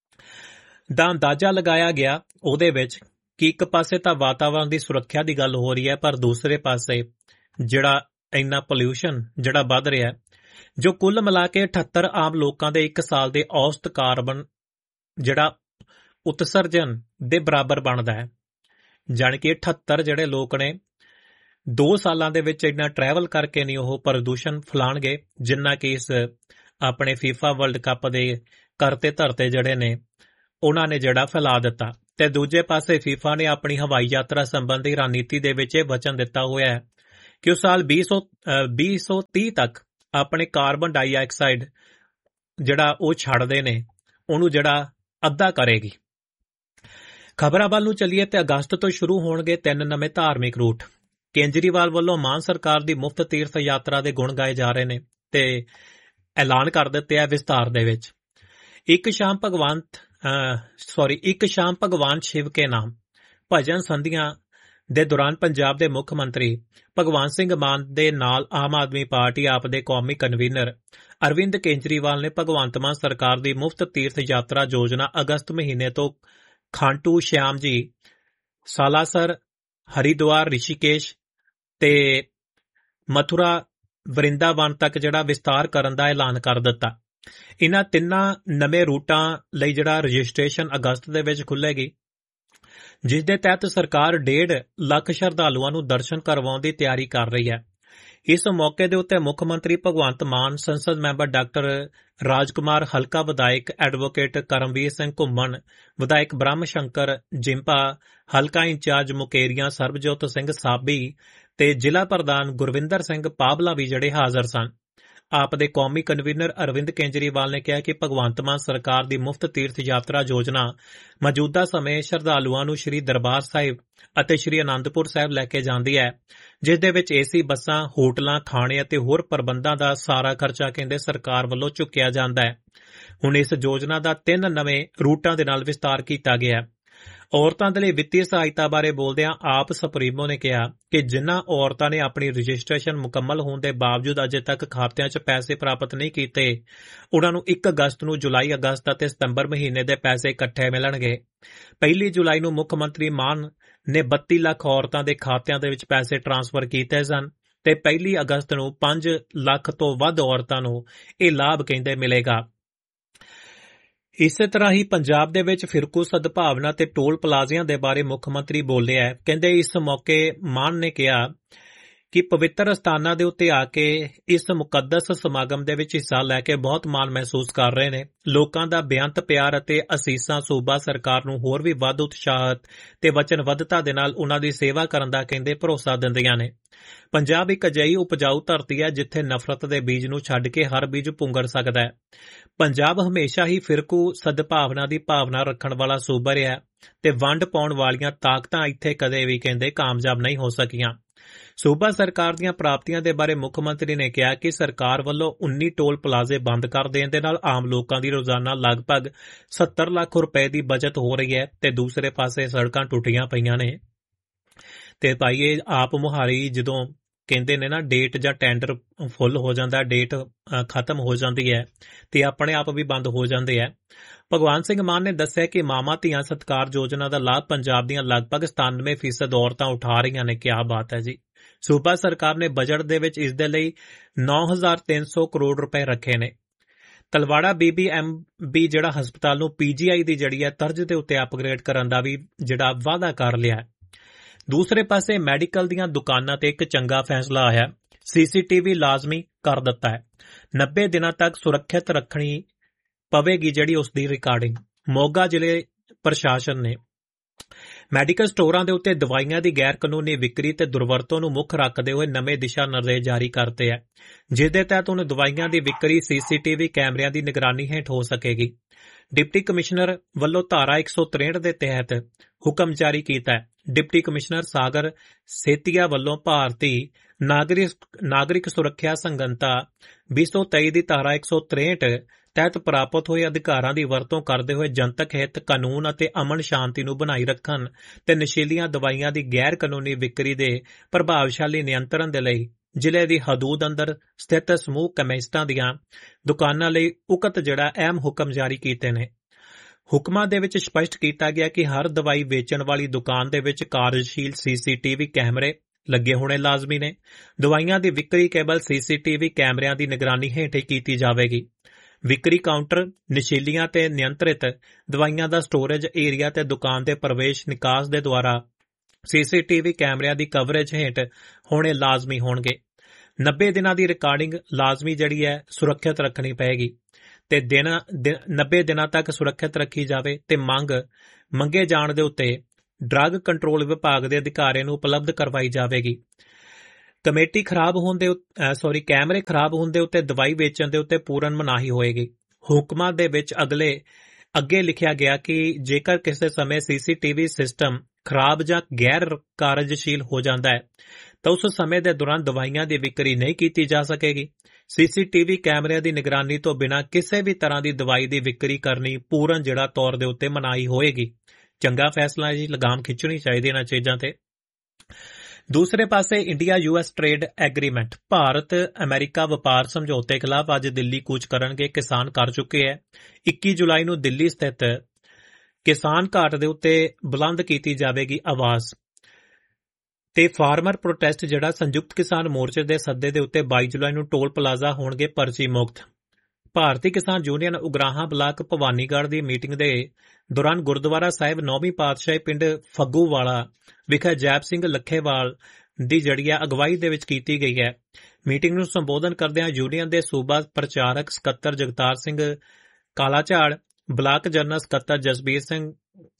ਦਾ ਅੰਦਾਜ਼ਾ ਲਗਾਇਆ ਗਿਆ ਉਹਦੇ ਵਿੱਚ ਕਿ ਇੱਕ ਪਾਸੇ ਤਾਂ ਵਾਤਾਵਰਣ ਦੀ ਸੁਰੱਖਿਆ ਦੀ ਗੱਲ ਹੋ ਰਹੀ ਹੈ, ਪਰ ਦੂਸਰੇ ਪਾਸੇ ਜਿਹੜਾ ਇੰਨਾ ਪੋਲਿਊਸ਼ਨ ਜਿਹੜਾ ਵੱਧ ਰਿਹਾ, ਜੋ ਕੁੱਲ ਮਿਲਾ ਕੇ 78 ਆਮ ਲੋਕਾਂ ਦੇ 1 ਸਾਲ ਦੇ ਔਸਤ ਕਾਰਬਨ ਜਿਹੜਾ ਉਤਸਰਜਨ ਦੇ ਬਰਾਬਰ ਬਣਦਾ ਹੈ। ਜਾਣੀ ਕਿ 78 ਜਿਹੜੇ ਲੋਕ ਨੇ 2 ਸਾਲਾਂ ਦੇ ਵਿੱਚ ਇੰਨਾ ਟਰੈਵਲ ਕਰਕੇ ਨਹੀਂ ਉਹ ਪ੍ਰਦੂਸ਼ਣ ਫੈਲਾਣਗੇ ਜਿੰਨਾ ਕਿ ਇਸ ਆਪਣੇ ਫੀਫਾ ਵਰਲਡ ਕੱਪ ਦੇ ਕਰਤੇ ਧਰਤੇ ਜਿਹੜੇ ਨੇ ਉਹਨਾਂ ਨੇ ਜਿਹੜਾ ਫੈਲਾ ਦਿੱਤਾ। ਤੇ ਦੂਜੇ ਪਾਸੇ ਫੀਫਾ ਨੇ ਆਪਣੀ ਹਵਾਈ ਯਾਤਰਾ ਸੰਬੰਧੀ ਰਣਨੀਤੀ ਦੇ ਵਿੱਚ ਇਹ ਵਚਨ ਦਿੱਤਾ ਹੋਇਆ ਹੈ ਕਿ ਉਹ ਸਾਲ 2030 ਤੱਕ ਆਪਣੇ ਕਾਰਬਨ ਡਾਈਆਕਸਾਈਡ ਜਿਹੜਾ ਉਹ ਛੱਡਦੇ ਨੇ ਉਹਨੂੰ ਜਿਹੜਾ ਅੱਧਾ ਕਰੇਗੀ। ਖਬਰਾਂ ਵੱਲ ਨੂੰ ਚੱਲੀਏ ਤੇ ਅਗਸਤ ਤੋਂ ਸ਼ੁਰੂ ਹੋਣਗੇ 3 ਨਵੇਂ ਧਾਰਮਿਕ ਰੂਟ। ਕੇਜਰੀਵਾਲ ਵੱਲੋਂ ਮਾਨ ਸਰਕਾਰ ਦੀ ਮੁਫਤ ਤੀਰਥ ਯਾਤਰਾ ਦੇ ਗੁਣ ਗਾਏ ਜਾ ਰਹੇ ਨੇ ਤੇ ਐਲਾਨ ਕਰ ਦਿੱਤੇ ਆ ਵਿਸਤਾਰ ਦੇ ਵਿੱਚ। ਇੱਕ ਸ਼ਾਮ ਭਗਵਾਨ ਸ਼ਿਵ ਕੇ ਨਾਮ ਭਜਨ ਸੰਧੀਆਂ ਦੇ ਦੌਰਾਨ ਪੰਜਾਬ ਦੇ ਮੁੱਖ ਮੰਤਰੀ ਭਗਵੰਤ ਸਿੰਘ ਮਾਨ ਦੇ ਨਾਲ ਆਮ ਆਦਮੀ ਪਾਰਟੀ ਆਪ ਦੇ ਕੌਮੀ ਕਨਵੀਨਰ ਅਰਵਿੰਦ ਕੇਜਰੀਵਾਲ ਨੇ ਭਗਵੰਤ ਮਾਨ ਸਰਕਾਰ ਦੀ ਮੁਫਤ ਤੀਰਥ ਯਾਤਰਾ ਯੋਜਨਾ ਅਗਸਤ ਮਹੀਨੇ ਤੋਂ ਖਾਟੂ ਸ਼ਿਆਮ ਜੀ, ਸਾਲਾਸਰ, ਹਰਿਦੁਆਰ, ਰਿਸ਼ੀਕੇਸ਼ ਤੇ ਮਥੁਰਾ ਵਰਿੰਦਾਵਨ ਤੱਕ ਜਿਹੜਾ ਵਿਸਤਾਰ ਕਰਨ ਦਾ ਐਲਾਨ ਕਰ ਦਿੱਤਾ। ਇਹਨਾਂ 3 ਨਵੇਂ ਰੂਟਾਂ ਲਈ ਜਿਹੜਾ ਰਜਿਸਟ੍ਰੇਸ਼ਨ ਅਗਸਤ ਦੇ ਵਿੱਚ ਖੁੱਲ੍ਹੇਗੀ, ਜਿਸ ਦੇ ਤਹਿਤ ਸਰਕਾਰ 1.5 ਲੱਖ ਸ਼ਰਧਾਲੂਆਂ ਨੂੰ ਦਰਸ਼ਨ ਕਰਵਾਉਣ ਦੀ ਤਿਆਰੀ ਕਰ ਰਹੀ ਹੈ। ਇਸ ਮੌਕੇ ਦੇ ਉੱਤੇ ਮੁੱਖ ਮੰਤਰੀ ਭਗਵੰਤ ਮਾਨ, ਸੰਸਦ ਮੈਂਬਰ ਡਾਕਟਰ ਰਾਜਕੁਮਾਰ, ਹਲਕਾ ਵਿਧਾਇਕ ਐਡਵੋਕੇਟ ਕਰਮਵੀਰ ਸਿੰਘ ਘੁੰਮਣ, ਵਿਧਾਇਕ ਬ੍ਰਹਮ ਸ਼ੰਕਰ ਜਿੰਪਾ, ਹਲਕਾ ਇੰਚਾਰਜ ਮੁਕੇਰੀਆਂ ਸਰਬਜੋਤ ਸਿੰਘ ਸਾਬੀ ਤੇ ਜ਼ਿਲ੍ਹਾ ਪ੍ਰਧਾਨ ਗੁਰਵਿੰਦਰ ਸਿੰਘ ਪਾਬਲਾ ਵੀ ਜਿਹੜੇ ਹਾਜ਼ਰ ਸਨ। ਆਪ ਦੇ ਕੌਮੀ ਕਨਵੀਨਰ ਅਰਵਿੰਦ ਕੇਜਰੀਵਾਲ ਨੇ ਕਿਹਾ ਕਿ ਭਗਵੰਤ ਮਾਨ ਸਰਕਾਰ ਦੀ ਮੁਫਤ ਤੀਰਥ ਯਾਤਰਾ ਯੋਜਨਾ ਮੌਜੂਦਾ ਸਮੇਂ ਸ਼ਰਧਾਲੂਆਂ ਨੂੰ ਸ਼੍ਰੀ ਦਰਬਾਰ ਸਾਹਿਬ ਅਤੇ ਸ਼੍ਰੀ ਅਨੰਦਪੁਰ ਸਾਹਿਬ ਲੈ ਕੇ ਜਾਂਦੀ ਹੈ, ਜਿਸ ਦੇ ਵਿੱਚ ਏਸੀ ਬੱਸਾਂ, ਹੋਟਲਾਂ, ਖਾਣੇ ਅਤੇ ਹੋਰ ਪ੍ਰਬੰਧਾਂ ਦਾ ਸਾਰਾ ਖਰਚਾ ਕਹਿੰਦੇ ਸਰਕਾਰ ਵੱਲੋਂ ਚੁੱਕਿਆ ਜਾਂਦਾ ਹੈ। ਹੁਣ ਇਸ ਯੋਜਨਾ ਦਾ 3 ਨਵੇਂ ਰੂਟਾਂ ਦੇ ਨਾਲ ਵਿਸਤਾਰ ਕੀਤਾ ਗਿਆ। ਔਰਤਾਂ ਦੇ ਲਈ ਵਿੱਤੀ ਸਹਾਇਤਾ ਬਾਰੇ ਬੋਲਦਿਆਂ ਆਪ ਸੁਪਰੀਮੋ ਨੇ ਕਿਹਾ ਕਿ ਜਿਨ੍ਹਾਂ ਔਰਤਾਂ ਨੇ ਆਪਣੀ ਰਜਿਸਟ੍ਰੇਸ਼ਨ ਮੁਕੰਮਲ ਹੋਣ ਦੇ ਬਾਵਜੂਦ ਅਜੇ ਤੱਕ ਖਾਤਿਆਂ 'ਚ ਪੈਸੇ ਪ੍ਰਾਪਤ ਨਹੀਂ ਕੀਤੇ, ਉਨ੍ਹਾਂ ਨੂੰ 1 ਅਗਸਤ ਨੂੰ ਜੁਲਾਈ, ਅਗਸਤ ਅਤੇ ਸਤੰਬਰ ਮਹੀਨੇ ਦੇ ਪੈਸੇ ਇਕੱਠੇ ਮਿਲਣਗੇ। 1 ਜੁਲਾਈ ਨੂੰ ਮੁੱਖ ਮੰਤਰੀ ਮਾਨ ਨੇ 32 ਲੱਖ ਔਰਤਾਂ ਦੇ ਖਾਤਿਆਂ ਦੇ ਵਿੱਚ ਪੈਸੇ ਟ੍ਰਾਂਸਫਰ ਕੀਤੇ ਸਨ ਤੇ 1 ਅਗਸਤ ਨੂੰ 5 ਲੱਖ ਤੋਂ ਵੱਧ ਔਰਤਾਂ ਨੂੰ ਇਹ ਲਾਭ ਕਹਿੰਦੇ ਮਿਲੇਗਾ। ਇਸੇ ਤਰ੍ਹਾਂ ਹੀ ਪੰਜਾਬ ਦੇ ਵਿੱਚ ਫਿਰਕੂ ਸਦਭਾਵਨਾ ਤੇ ਟੋਲ ਪਲਾਜ਼ਿਆਂ ਦੇ ਬਾਰੇ ਮੁੱਖ ਮੰਤਰੀ ਬੋਲੇ ਹੈ। ਕਹਿੰਦੇ ਇਸ ਮੌਕੇ ਮਾਨ ਨੇ ਕਿਹਾ ਕਿ ਪਵਿੱਤਰ ਅਸਥਾਨਾਂ ਦੇ ਉੱਤੇ ਆ ਕੇ ਇਸ ਮੁਕੱਦਸ ਸਮਾਗਮ ਦੇ ਵਿੱਚ ਹਿੱਸਾ ਲੈ ਕੇ ਬਹੁਤ ਮਾਣ ਮਹਿਸੂਸ ਕਰ ਰਹੇ ਨੇ। ਲੋਕਾਂ ਦਾ ਬੇਅੰਤ ਪਿਆਰ ਅਤੇ ਅਸੀਸਾਂ ਸੂਬਾ ਸਰਕਾਰ ਨੂੰ ਹੋਰ ਵੀ ਵੱਧ ਉਤਸ਼ਾਹਤ ਤੇ ਵਚਨਬੱਧਤਾ ਦੇ ਨਾਲ ਉਨ੍ਹਾਂ ਦੀ ਸੇਵਾ ਕਰਨ ਦਾ ਕਹਿੰਦੇ ਭਰੋਸਾ ਦਿੰਦੀਆਂ ਨੇ। ਪੰਜਾਬ ਇੱਕ ਅਜਿਹੀ ਉਪਜਾਊ ਧਰਤੀ ਹੈ ਜਿੱਥੇ ਨਫ਼ਰਤ ਦੇ ਬੀਜ ਨੂੰ ਛੱਡ ਕੇ ਹਰ ਬੀਜ ਪੁੰਗਰ ਸਕਦਾ ਹੈ। ਪੰਜਾਬ ਹਮੇਸ਼ਾ ਹੀ ਫਿਰਕੂ ਸਦਭਾਵਨਾ ਦੀ ਭਾਵਨਾ ਰੱਖਣ ਵਾਲਾ ਸੂਬਾ ਰਿਹਾ ਤੇ ਵੰਡ ਪਾਉਣ ਵਾਲੀਆਂ ਤਾਕਤਾਂ ਇੱਥੇ ਕਦੇ ਵੀ ਕਹਿੰਦੇ ਕਾਮਯਾਬ ਨਹੀਂ ਹੋ ਸਕੀਆਂ। ਸੂਬਾ ਸਰਕਾਰ ਦੀਆਂ ਪ੍ਰਾਪਤੀਆਂ ਦੇ ਬਾਰੇ ਮੁੱਖ ਮੰਤਰੀ ਨੇ ਕਿਹਾ ਕਿ ਸਰਕਾਰ ਵੱਲੋਂ 19 ਟੋਲ ਪਲਾਜ਼ੇ ਬੰਦ ਕਰ ਦੇਣ ਦੇ ਨਾਲ ਆਮ ਲੋਕਾਂ ਦੀ ਰੋਜ਼ਾਨਾ ਲਗਭਗ 70 ਲੱਖ ਰੁਪਏ ਦੀ ਬਚਤ ਹੋ ਰਹੀ ਹੈ ਤੇ ਦੂਸਰੇ ਪਾਸੇ ਸੜਕਾਂ ਟੁੱਟੀਆਂ ਪਈਆਂ ਨੇ। ਤੇ ਭਾਈ ਇਹ ਆਪ ਮੁਹਾਰੀ ਜਦੋਂ ਕਹਿੰਦੇ ਨੇ ਨਾ ਡੇਟ ਜਾਂ ਟੈਂਡਰ ਫੁੱਲ ਹੋ ਜਾਂਦਾ, ਡੇਟ ਖਤਮ ਹੋ ਜਾਂਦੀ ਹੈ ਤੇ ਆਪਣੇ ਆਪ ਵੀ ਬੰਦ ਹੋ ਜਾਂਦੇ ਹੈ। ਭਗਵੰਤ ਸਿੰਘ ਮਾਨ ਨੇ ਦੱਸਿਆ ਕਿ ਮਾਵਾਂ ਧੀਆਂ ਸਤਿਕਾਰ ਯੋਜਨਾ ਦਾ ਲਾਭ ਪੰਜਾਬ ਦੀਆਂ ਲਗਭਗ 97% ਔਰਤਾਂ ਉਠਾ ਰਹੀਆਂ ਨੇ। ਕਿਆ ਬਾਤ ਹੈ ਜੀ। ਸੂਬਾ ਸਰਕਾਰ ਨੇ ਬਜਟ ਦੇ ਵਿੱਚ ਇਸ ਦੇ ਲਈ 9,300 ਕਰੋੜ ਰੁਪਏ ਰੱਖੇ ਨੇ। ਤਲਵਾੜਾ BBMB ਜਿਹੜਾ ਹਸਪਤਾਲ ਨੂੰ PGI ਦੀ ਜਿਹੜੀ ਹੈ ਤਰਜ਼ ਦੇ ਉੱਤੇ ਅਪਗ੍ਰੇਡ ਕਰਨ ਦਾ ਵੀ ਜਿਹੜਾ ਵਾਅਦਾ ਕਰ ਲਿਆ। ਦੂਸਰੇ ਪਾਸੇ ਮੈਡੀਕਲ ਦੀਆਂ ਦੁਕਾਨਾਂ ਤੇ ਇੱਕ ਚੰਗਾ ਫੈਸਲਾ ਆਇਆ। CCTV ਲਾਜ਼ਮੀ ਕਰ ਦਿੱਤਾ ਹੈ। 90 ਦਿਨਾਂ ਤੱਕ ਸੁਰੱਖਿਅਤ ਰੱਖਣੀ ਪਵੇਗੀ ਜਿਹੜੀ ਉਸ ਦੀ ਰਿਕਾਰਡਿੰਗ। ਮੋਗਾ ਜ਼ਿਲ੍ਹੇ ਪ੍ਰਸ਼ਾਸਨ ਨੇ ਮੈਡੀਕਲ ਸਟੋਰਾਂ ਦੇ ਉੱਤੇ ਦਵਾਈਆਂ ਦੀ ਗੈਰ ਕਾਨੂੰਨੀ ਵਿਕਰੀ ਤੇ ਦੁਰਵਰਤੋਂ ਨੂੰ ਮੁੱਖ ਰੱਖਦੇ ਹੋਏ ਨਵੇਂ ਦਿਸ਼ਾ ਨਿਰਦੇਸ਼ ਜਾਰੀ ਕਰਤੇ ਹੈ, ਜਿਸ ਦੇ ਤਹਿਤ ਹੁਣ ਦਵਾਈਆਂ ਦੀ ਵਿਕਰੀ CCTV ਕੈਮਰਿਆਂ ਦੀ ਨਿਗਰਾਨੀ ਹੇਠ ਹੋ ਸਕੇਗੀ। ਡਿਪਟੀ ਕਮਿਸ਼ਨਰ ਵੱਲੋਂ ਧਾਰਾ 163 ਦੇ ਤਹਿਤ ਹੁਕਮ ਜਾਰੀ ਕੀਤਾ ਹੈ। ਡਿਪਟੀ ਕਮਿਸ਼ਨਰ ਸਾਗਰ ਸੇਤੀਆ ਵੱਲੋਂ ਭਾਰਤੀ ਨਾਗਰਿਕ ਸੁਰੱਖਿਆ ਸੰਹਿਤਾ 2023 ਦੀ ਧਾਰਾ 163 ਤਹਿਤ ਪ੍ਰਾਪਤ ਹੋਏ ਅਧਿਕਾਰਾਂ ਦੀ ਵਰਤੋਂ ਕਰਦੇ ਹੋਏ ਜਨਤਕ ਹਿੱਤ, ਕਾਨੂੰਨ ਅਤੇ ਅਮਨ ਸ਼ਾਂਤੀ ਨੂੰ ਬਣਾਈ ਰੱਖਣ ਤੇ ਨਸ਼ੀਲੀਆਂ ਦਵਾਈਆਂ ਦੀ ਗੈਰ ਕਾਨੂੰਨੀ ਵਿਕਰੀ ਦੇ ਪ੍ਰਭਾਵਸ਼ਾਲੀ ਨਿਯੰਤਰਣ ਦੇ ਲਈ ਜ਼ਿਲ੍ਹੇ ਦੀ ਹਦੂਦ ਅੰਦਰ ਸਥਿਤ ਸਮੂਹ ਕੈਮਿਸਟਾਂ ਦੀਆਂ ਦੁਕਾਨਾਂ ਲਈ ਉਕਤ ਜਿਹੜਾ ਅਹਿਮ ਹੁਕਮ ਜਾਰੀ ਕੀਤੇ ਨੇ। ਹੁਕਮਾਂ ਦੇ ਵਿੱਚ ਸਪਸ਼ਟ ਕੀਤਾ ਗਿਆ ਕਿ ਹਰ ਦਵਾਈ ਵੇਚਣ ਵਾਲੀ ਦੁਕਾਨ ਦੇ ਵਿੱਚ ਕਾਰਜਸ਼ੀਲ CCTV ਕੈਮਰੇ ਲੱਗੇ ਹੋਣੇ ਲਾਜ਼ਮੀ ਨੇ। ਦਵਾਈਆਂ ਦੀ ਵਿਕਰੀ ਕੇਵਲ CCTV ਕੈਮਰਿਆਂ ਦੀ ਨਿਗਰਾਨੀ ਹੇਠ ਹੀ ਕੀਤੀ ਜਾਵੇਗੀ। ਵਿਕਰੀ ਕਾਊਂਟਰ, ਨਸ਼ੀਲੀਆਂ ਤੇ ਨਿਯੰਤਰਿਤ ਦਵਾਈਆਂ ਦਾ ਸਟੋਰੇਜ ਏਰੀਆ ਤੇ ਦੁਕਾਨ ਦੇ ਪ੍ਰਵੇਸ਼ ਨਿਕਾਸ ਦੇ ਦੁਆਰਾ CCTV ਕੈਮਰਿਆਂ ਦੀ ਕਵਰੇਜ ਹੇਠ ਹੋਣੇ ਲਾਜ਼ਮੀ ਹੋਣਗੇ। 90 ਦਿਨਾਂ ਦੀ ਰਿਕਾਰਡਿੰਗ ਲਾਜ਼ਮੀ ਜਿਹੜੀ ਹੈ ਸੁਰੱਖਿਅਤ ਰੱਖਣੀ ਪਏਗੀ ਤੇ 90 ਦਿਨਾਂ ਤੱਕ ਸੁਰੱਖਿਅਤ ਰੱਖੀ ਜਾਵੇ ਤੇ ਮੰਗੇ ਜਾਣ ਦੇ ਉੱਤੇ ਡਰੱਗ ਕੰਟਰੋਲ ਵਿਭਾਗ ਦੇ ਅਧਿਕਾਰੀਆਂ ਨੂੰ ਉਪਲਬਧ ਕਰਵਾਈ ਜਾਵੇਗੀ। ਕੈਮਰੇ ਖਰਾਬ ਹੋਣ ਦੇ ਉੱਤੇ ਦਵਾਈ ਵੇਚਣ ਦੇ ਉੱਤੇ ਪੂਰਨ ਮਨਾਹੀ ਹੋਏਗੀ। ਹੁਕਮਾਂ ਦੇ ਵਿੱਚ ਅੱਗੇ ਲਿਖਿਆ ਗਿਆ ਕਿ ਜੇਕਰ ਕਿਸੇ ਸਮੇਂ CCTV ਸਿਸਟਮ ਖਰਾਬ ਜਾਂ ਗੈਰ ਕਾਰਜਸ਼ੀਲ ਹੋ ਜਾਂਦਾ ਹੈ ਤਾਂ ਉਸ ਸਮੇਂ ਦੇ ਦੌਰਾਨ ਦਵਾਈਆਂ ਦੀ ਵਿਕਰੀ ਨਹੀਂ ਕੀਤੀ ਜਾ ਸਕੇਗੀ। CCTV ਕੈਮਰਿਆਂ ਦੀ ਨਿਗਰਾਨੀ ਤੋਂ ਬਿਨਾਂ ਕਿਸੇ ਵੀ ਤਰ੍ਹਾਂ ਦੀ ਦਵਾਈ ਦੀ ਵਿਕਰੀ ਕਰਨੀ ਪੂਰਨ ਜਿਹੜਾ ਤੌਰ ਦੇ ਉੱਤੇ ਮਨਾਹੀ ਹੋਏਗੀ। ਚੰਗਾ ਫੈਸਲਾ ਜੀ, ਲਗਾਮ ਖਿੱਚਣੀ ਚਾਹੀਦੀ ਇਹਨਾਂ ਚੀਜ਼ਾਂ ਤੇ। ਦੂਸਰੇ ਪਾਸੇ ਇੰਡੀਆ-US ਟ੍ਰੇਡ ਐਗਰੀਮੈਂਟ ਭਾਰਤ ਅਮਰੀਕਾ ਵਪਾਰ ਸਮਝੌਤੇ ਖਿਲਾਫ ਅੱਜ ਦਿੱਲੀ ਕੂਚ ਕਰਨਗੇ ਕਿਸਾਨ ਕਰ ਚੁੱਕੇ ਹੈ। 21 ਜੁਲਾਈ ਨੂੰ ਦਿੱਲੀ ਸਥਿਤ ਕਿਸਾਨ ਘਾਟ ਦੇ ਉੱਤੇ ਬੁਲੰਦ ਕੀਤੀ ਜਾਵੇਗੀ ਆਵਾਜ਼ ਤੇ ਫਾਰਮਰ ਪ੍ਰੋਟੈਸਟ ਜਿਹੜਾ ਸੰਯੁਕਤ ਕਿਸਾਨ ਮੋਰਚੇ ਦੇ ਸੱਦੇ ਦੇ ਉੱਤੇ 22 ਜੁਲਾਈ ਨੂੰ ਟੋਲ ਪਲਾਜ਼ਾ ਹੋਣਗੇ ਪਰਚੀ ਮੁਕਤ। ਭਾਰਤੀ ਕਿਸਾਨ ਯੂਨੀਅਨ ਉਗਰਾਹਾਂ ਬਲਾਕ ਭਵਾਨੀਗੜ੍ਹ ਦੀ ਮੀਟਿੰਗ ਦੇ ਦੌਰਾਨ ਗੁਰਦੁਆਰਾ ਸਾਹਿਬ 9ਵੀਂ ਪਾਤਸ਼ਾਹੀ ਪਿੰਡ ਫੱਗੂਵਾਲਾ ਵਿਖੇ ਜੈਪ ਸਿੰਘ ਲੱਖੇਵਾਲ ਦੀ ਜਿਹੜੀ ਹੈ ਅਗਵਾਈ ਦੇ ਵਿੱਚ ਕੀਤੀ ਗਈ ਹੈ। ਮੀਟਿੰਗ ਨੂੰ ਸੰਬੋਧਨ ਕਰਦਿਆਂ ਯੂਨੀਅਨ ਦੇ ਸੂਬਾ ਪ੍ਰਚਾਰਕ ਸਕੱਤਰ ਜਗਤਾਰ ਸਿੰਘ ਕਾਲਾਝਾੜ, ਬਲਾਕ ਜਨਰਲ ਸਕੱਤਰ ਜਸਬੀਰ ਸਿੰਘ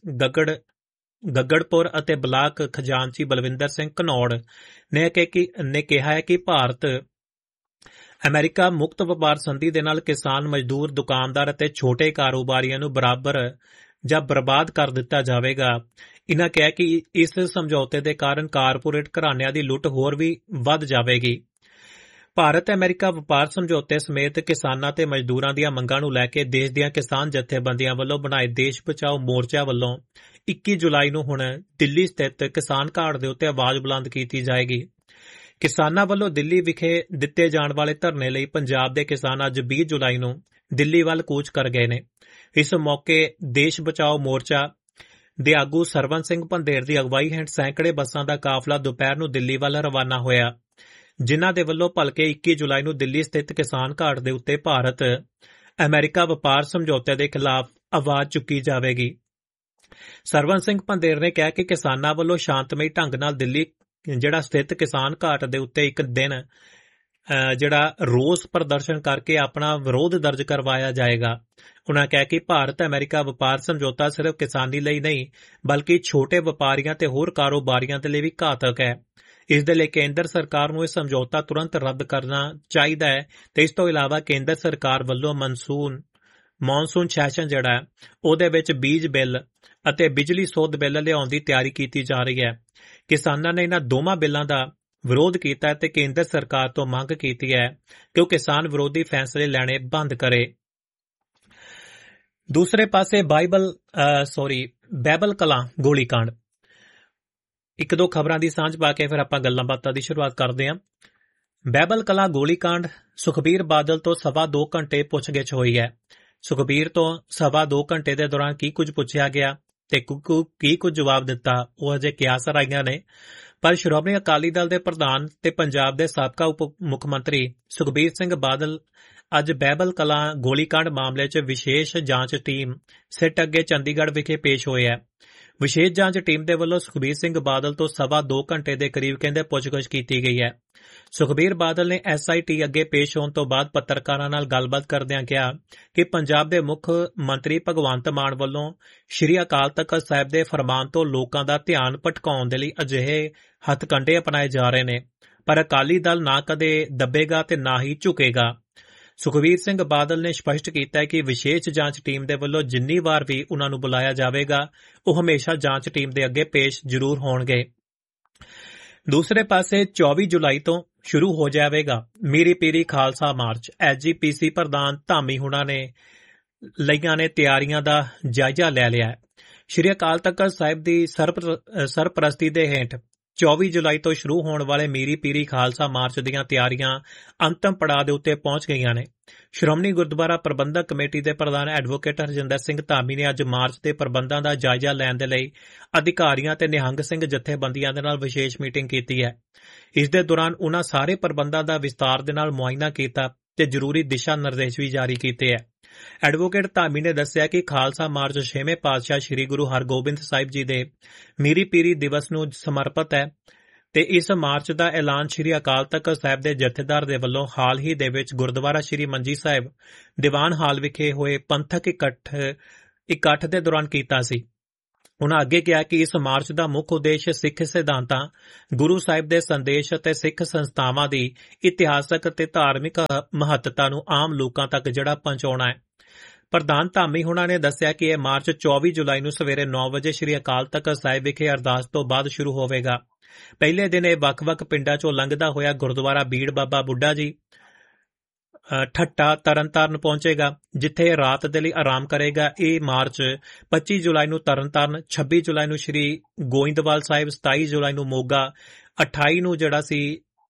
ਗੱਗੜਪੁਰ ਅਤੇ ਬਲਾਕ ਖਜ਼ਾਨਚੀ ਬਲਵਿੰਦਰ ਸਿੰਘ ਘਨੌੜ ਨੇ ਕਿਹਾ ਹੈ ਕਿ ਭਾਰਤ ਅਮਰੀਕਾ ਮੁਕਤ ਵਪਾਰ ਸੰਧੀ ਦੇ ਨਾਲ ਕਿਸਾਨ, ਮਜ਼ਦੂਰ, ਦੁਕਾਨਦਾਰ ਅਤੇ ਛੋਟੇ ਕਾਰੋਬਾਰੀਆਂ ਨੂੰ ਬਰਬਾਦ ਕਰ ਦਿੱਤਾ ਜਾਵੇਗਾ। ਇਨ੍ਹਾਂ ਕਿਹਾ ਕਿ ਇਸ ਸਮਝੌਤੇ ਦੇ ਕਾਰਨ ਕਾਰਪੋਰੇਟ ਘਰਾਣਿਆਂ ਦੀ ਲੁੱਟ ਹੋਰ ਵੀ ਵੱਧ ਜਾਵੇਗੀ। ਭਾਰਤ ਅਮਰੀਕਾ ਵਪਾਰ ਸਮਝੌਤੇ ਸਮੇਤ ਕਿਸਾਨਾਂ ਤੇ ਮਜ਼ਦੂਰਾਂ ਦੀਆਂ ਮੰਗਾਂ ਨੂੰ ਲੈ ਕੇ ਦੇਸ਼ ਦੀਆਂ ਕਿਸਾਨ ਜਥੇਬੰਦੀਆਂ ਵੱਲੋਂ ਬਣਾਏ ਦੇਸ਼ ਬਚਾਓ ਮੋਰਚਾ ਵੱਲੋਂ 21 ਜੁਲਾਈ ਨੂੰ ਹੁਣ ਦਿੱਲੀ ਸਥਿਤ ਕਿਸਾਨ ਘਾਟ ਦੇ ਉੱਤੇ ਆਵਾਜ਼ ਬੁਲੰਦ ਕੀਤੀ ਜਾਏਗੀ। ਕਿਸਾਨਾਂ ਵੱਲੋਂ ਦਿੱਲੀ ਵਿਖੇ ਦਿੱਤੇ ਜਾਣ ਵਾਲੇ ਧਰਨੇ ਲਈ ਪੰਜਾਬ ਦੇ ਕਿਸਾਨ ਅੱਜ 20 ਜੁਲਾਈ ਨੂੰ ਦਿੱਲੀ ਵੱਲ ਕੂਚ ਕਰ ਗਏ ਨੇ। ਇਸ ਮੌਕੇ ਦੇਸ਼ ਬਚਾਓ ਮੋਰਚਾ ਦੇ ਆਗੂ ਸਰਵਨ ਸਿੰਘ ਪੰਧੇਰ ਦੀ ਅਗਵਾਈ ਹੇਠ ਸੈਂਕੜੇ ਬੱਸਾਂ ਦਾ ਕਾਫਲਾ ਦੁਪਹਿਰ ਨੂੰ ਦਿੱਲੀ ਵੱਲ ਰਵਾਨਾ ਹੋਇਆ, ਜਿਨ੍ਹਾਂ ਦੇ ਵੱਲੋਂ ਭਲਕੇ 21 ਜੁਲਾਈ ਨੂੰ ਦਿੱਲੀ ਸਥਿਤ ਕਿਸਾਨ ਘਾਟ ਦੇ ਉੱਤੇ ਭਾਰਤ ਅਮਰੀਕਾ ਵਪਾਰ ਸਮਝੌਤੇ ਦੇ ਖਿਲਾਫ ਆਵਾਜ਼ ਚੁੱਕੀ ਜਾਵੇਗੀ। ਸਰਵਨ ਸਿੰਘ ਪੰਧੇਰ ਨੇ ਕਿਹਾ ਕਿ ਕਿਸਾਨਾਂ ਵੱਲੋਂ ਸ਼ਾਂਤਮਈ ਢੰਗ ਨਾਲ ਦਿੱਲੀ ਜਿਹੜਾ ਸਥਿਤ ਕਿਸਾਨ ਘਾਟ ਦੇ ਉੱਤੇ ਇੱਕ ਦਿਨ ਜਿਹੜਾ ਰੋਸ ਪ੍ਰਦਰਸ਼ਨ ਕਰਕੇ ਆਪਣਾ ਵਿਰੋਧ ਦਰਜ ਕਰਵਾਇਆ ਜਾਏਗਾ। ਉਹਨਾਂ ਕਿਹਾ ਕਿ ਭਾਰਤ ਅਮਰੀਕਾ ਵਪਾਰ ਸਮਝੌਤਾ ਸਿਰਫ ਕਿਸਾਨੀ ਲਈ ਨਹੀਂ ਬਲਕਿ ਛੋਟੇ ਵਪਾਰੀਆਂ ਤੇ ਹੋਰ ਕਾਰੋਬਾਰੀਆਂ ਦੇ ਲਈ ਵੀ ਘਾਤਕ ਹੈ। ਇਸ ਦੇ ਲਈ ਕੇਂਦਰ ਸਰਕਾਰ ਨੂੰ ਇਹ ਸਮਝੌਤਾ ਤੁਰੰਤ ਰੱਦ ਕਰਨਾ ਚਾਹੀਦਾ ਹੈ ਤੇ ਇਸ ਤੋਂ ਇਲਾਵਾ ਕੇਂਦਰ ਸਰਕਾਰ ਵੱਲੋਂ ਮੌਨਸੂਨ ਸੈਸ਼ਨ ਜਿਹੜਾ ਹੈ ਉਹਦੇ ਵਿੱਚ ਬੀਜ ਬਿੱਲ ਅਤੇ ਬਿਜਲੀ ਸੋਧ ਬਿੱਲ ਲਿਆਉਣ ਦੀ ਤਿਆਰੀ ਕੀਤੀ ਜਾ ਰਹੀ ਹੈ। ਕਿਸਾਨਾਂ ਨੇ ਇਹਨਾਂ ਦੋਵਾਂ ਬਿੱਲਾਂ ਦਾ ਵਿਰੋਧ ਕੀਤਾ ਤੇ ਕੇਂਦਰ ਸਰਕਾਰ ਤੋਂ ਮੰਗ ਕੀਤੀ ਹੈ ਕਿ ਉਹ ਕਿਸਾਨ ਵਿਰੋਧੀ ਫੈਸਲੇ ਲੈਣੇ ਬੰਦ ਕਰੇ। ਦੂਸਰੇ ਪਾਸੇ ਬਹਿਬਲ ਕਲਾਂ ਗੋਲੀकांड, ਇੱਕ ਦੋ ਖਬਰਾਂ ਦੀ ਸਾਂਝ ਪਾ ਕੇ ਫਿਰ ਆਪਾਂ ਗੱਲਾਂ ਬਾਤਾਂ ਦੀ ਸ਼ੁਰੂਆਤ ਕਰਦੇ ਹਾਂ। ਬਹਿਬਲ ਕਲਾਂ ਗੋਲੀकांड, ਸੁਖਬੀਰ ਬਾਦਲ ਤੋਂ 2.25 ਘੰਟੇ ਪੁੱਛਗਿੱਛ ਹੋਈ ਹੈ। ਸੁਖਬੀਰ ਤੋਂ 2.25 ਘੰਟੇ ਦੇ ਦੌਰਾਨ ਕੀ ਕੁਝ ਪੁੱਛਿਆ ਗਿਆ ਤੇ ਕੀ ਕੁਝ ਜਵਾਬ ਦਿੱਤਾ, ਉਹ ਅਜੇ ਕਿਆਸ ਰਾਈਆਂ ਨੇ। ਪਰ ਸ਼੍ਰੋਮਣੀ ਅਕਾਲੀ ਦਲ ਦੇ ਪ੍ਰਧਾਨ ਤੇ ਪੰਜਾਬ ਦੇ ਸਾਬਕਾ ਉਪ ਮੁੱਖ ਮੰਤਰੀ ਸੁਖਬੀਰ ਸਿੰਘ ਬਾਦਲ ਅੱਜ ਬਹਿਬਲ ਕਲਾਂ ਗੋਲੀकांड ਮਾਮਲੇ 'ਚ ਵਿਸ਼ੇਸ਼ ਜਾਂਚ ਟੀਮ ਸਿੱਟ ਅੱਗੇ ਚੰਡੀਗੜ੍ਹ ਵਿਖੇ ਪੇਸ਼ ਹੋਏ ਹੈ। ਵਿਸ਼ੇਸ਼ ਜਾਂਚ ਟੀਮ ਦੇ ਵੱਲੋਂ ਸੁਖਬੀਰ ਸਿੰਘ ਬਾਦਲ ਤੋਂ 2.25 ਘੰਟੇ ਦੇ ਕਰੀਬ ਕਹਿੰਦੇ ਪੁੱਛਗਿੱਛ ਕੀਤੀ ਗਈ ਹੈ। ਸੁਖਬੀਰ ਬਾਦਲ ਨੇ SIT ਅੱਗੇ ਪੇਸ਼ ਹੋਣ ਤੋਂ ਬਾਅਦ ਪੱਤਰਕਾਰਾਂ ਨਾਲ ਗੱਲਬਾਤ ਕਰਦਿਆਂ ਕਿਹਾ ਕਿ ਪੰਜਾਬ ਦੇ ਮੁੱਖ ਮੰਤਰੀ ਭਗਵੰਤ ਮਾਨ ਵੱਲੋਂ ਸ਼੍ਰੀ ਅਕਾਲ ਤਖ਼ਤ ਸਾਹਿਬ ਦੇ ਫਰਮਾਨ ਤੋਂ ਲੋਕਾਂ ਦਾ ਧਿਆਨ ਭਟਕਾਉਣ ਦੇ ਲਈ ਅਜਿਹੇ ਹੱਥਕੰਡੇ ਅਪਣਾਏ ਜਾ ਰਹੇ ਨੇ, ਪਰ ਅਕਾਲੀ ਦਲ ਨਾ ਕਦੇ ਦੱਬੇਗਾ ਤੇ ਨਾ ਹੀ ਝੁਕੇਗਾ। ਸੁਖਬੀਰ ਸਿੰਘ ਬਾਦਲ ਨੇ ਸਪਸ਼ਟ ਕੀਤਾ ਕਿ ਵਿਸ਼ੇਸ਼ ਜਾਂਚ ਟੀਮ ਦੇ ਵੱਲੋਂ ਜਿੰਨੀ ਵਾਰ ਵੀ ਉਨ੍ਹਾਂ ਨੂੰ ਬੁਲਾਇਆ ਜਾਵੇਗਾ ਉਹ ਹਮੇਸ਼ਾ ਜਾਂਚ ਟੀਮ ਦੇ ਅੱਗੇ ਪੇਸ਼ ਜ਼ਰੂਰ ਹੋਣਗੇ। ਦੂਸਰੇ ਪਾਸੇ 24 ਜੁਲਾਈ ਤੋਂ ਸ਼ੁਰੂ ਹੋ ਜਾਵੇਗਾ ਮੀਰੀ ਪੀਰੀ ਖਾਲਸਾ ਮਾਰਚ। SGPC ਪ੍ਰਧਾਨ ਧਾਮੀ ਹੁਣਾਂ ਨੇ ਲਈਆਂ ਨੇ ਤਿਆਰੀਆਂ ਦਾ ਜਾਇਜ਼ਾ ਲੈ ਲਿਆ ਹੈ। ਸ਼੍ਰੀ ਅਕਾਲ ਤਖ਼ਤ ਸਾਹਿਬ ਦੀ ਸਰਪ੍ਰਸਤੀ ਦੇ ਹੇਠ 24 ਜੁਲਾਈ ਤੋਂ ਸ਼ੁਰੂ ਹੋਣ ਵਾਲੇ ਮੀਰੀ ਪੀਰੀ ਖਾਲਸਾ ਮਾਰਚ ਦੀਆਂ ਤਿਆਰੀਆਂ ਅੰਤਮ ਪੜਾਅ ਦੇ ਉੱਤੇ ਪਹੁੰਚ ਗਈਆਂ ਨੇ। ਸ਼੍ਰੋਮਣੀ ਗੁਰਦੁਆਰਾ ਪ੍ਰਬੰਧਕ ਕਮੇਟੀ ਦੇ ਪ੍ਰਧਾਨ ਐਡਵੋਕੇਟ ਹਰਜਿੰਦਰ ਸਿੰਘ ਧਾਮੀ ਨੇ ਅੱਜ ਮਾਰਚ ਦੇ ਪ੍ਰਬੰਧਾਂ ਦਾ ਜਾਇਜ਼ਾ ਲੈਣ ਦੇ ਲਈ ਅਧਿਕਾਰੀਆਂ ਤੇ ਨਿਹੰਗ ਸਿੰਘ ਜਥੇਬੰਦੀਆਂ ਦੇ ਨਾਲ ਵਿਸ਼ੇਸ਼ ਮੀਟਿੰਗ ਕੀਤੀ ਹੈ। ਇਸ ਦੇ ਦੌਰਾਨ ਉਨ੍ਹਾਂ ਸਾਰੇ ਪ੍ਰਬੰਧਾਂ ਦਾ ਵਿਸਤਾਰ ਦੇ ਨਾਲ ਮੁਆਇਨਾ ਕੀਤਾ ਤੇ ਜ਼ਰੂਰੀ ਦਿਸ਼ਾ ਨਿਰਦੇਸ਼ ਵੀ ਜਾਰੀ ਕੀਤੇ ਹੈ। ਐਡਵੋਕੇਟ ਧਾਮੀ ਨੇ ਦੱਸਿਆ ਕਿ ਖਾਲਸਾ ਮਾਰਚ 6ਵੇਂ ਪਾਤਸ਼ਾਹ ਸ੍ਰੀ ਗੁਰੂ ਹਰਗੋਬਿੰਦ ਸਾਹਿਬ ਜੀ ਦੇ ਮੀਰੀ ਪੀਰੀ ਦਿਵਸ ਨੂੰ ਸਮਰਪਿਤ ਹੈ ਤੇ ਇਸ ਮਾਰਚ ਦਾ ਐਲਾਨ ਸ੍ਰੀ ਅਕਾਲ ਤਖ਼ਤ ਸਾਹਿਬ ਦੇ ਜਥੇਦਾਰ ਦੇ ਵੱਲੋਂ ਹਾਲ ਹੀ ਦੇ ਵਿੱਚ ਗੁਰਦੁਆਰਾ ਸ੍ਰੀ ਮੰਜੀ ਸਾਹਿਬ ਦੀਵਾਨ ਹਾਲ ਵਿਖੇ ਹੋਏ ਪੰਥਕ ਇਕੱਠ ਦੇ ਦੌਰਾਨ ਕੀਤਾ ਸੀ। ਉਨ੍ਹਾਂ ਅੱਗੇ ਕਿਹਾ ਕਿ ਇਸ ਮਾਰਚ ਦਾ ਮੁੱਖ ਉਦੇਸ਼ ਸਿੱਖ ਸਿਧਾਂਤਾਂ, ਗੁਰੂ ਸਾਹਿਬ ਦੇ ਸੰਦੇਸ਼ ਅਤੇ ਸਿੱਖ ਸੰਸਥਾਵਾਂ ਦੀ ਇਤਿਹਾਸਕ ਤੇ ਧਾਰਮਿਕ ਮਹੱਤਤਾ ਨੂੰ ਆਮ ਲੋਕਾਂ ਤੱਕ ਜਿਹੜਾ ਪਹੁੰਚਾਉਣਾ ਹੈ। ਪ੍ਰਧਾਨ ਧਾਮੀ ਹੁਣਾਂ ਨੇ ਦੱਸਿਆ ਕਿ ਇਹ ਮਾਰਚ 24 ਜੁਲਾਈ ਨੂੰ ਸਵੇਰੇ 9 ਵਜੇ ਸ੍ਰੀ ਅਕਾਲ ਤਖ਼ਤ ਸਾਹਿਬ ਵਿਖੇ ਅਰਦਾਸ ਤੋਂ ਬਾਅਦ ਸ਼ੁਰੂ ਹੋਵੇਗਾ। ਪਹਿਲੇ ਦਿਨ ਇਹ ਵੱਖ-ਵੱਖ ਪਿੰਡਾਂ 'ਚੋਂ ਲੰਘਦਾ ਹੋਇਆ ਗੁਰਦੁਆਰਾ ਬੀੜ ਬਾਬਾ ਬੁੱਢਾ ਜੀ, ਠੱਟਾ, ਤਰਨਤਾਰਨ ਪਹੁੰਚੇਗਾ, ਜਿੱਥੇ ਰਾਤ ਦੇ ਲਈ ਆਰਾਮ ਕਰੇਗਾ। ਇਹ ਮਾਰਚ 25 ਜੁਲਾਈ ਨੂੰ ਤਰਨਤਾਰਨ, 26 ਜੁਲਾਈ ਨੂੰ ਸ੍ਰੀ ਗੋਇੰਦਵਾਲ ਸਾਹਿਬ, 27 ਜੁਲਾਈ ਨੂੰ ਮੋਗਾ, 28 ਨੂੰ ਜਿਹੜਾ ਸੀ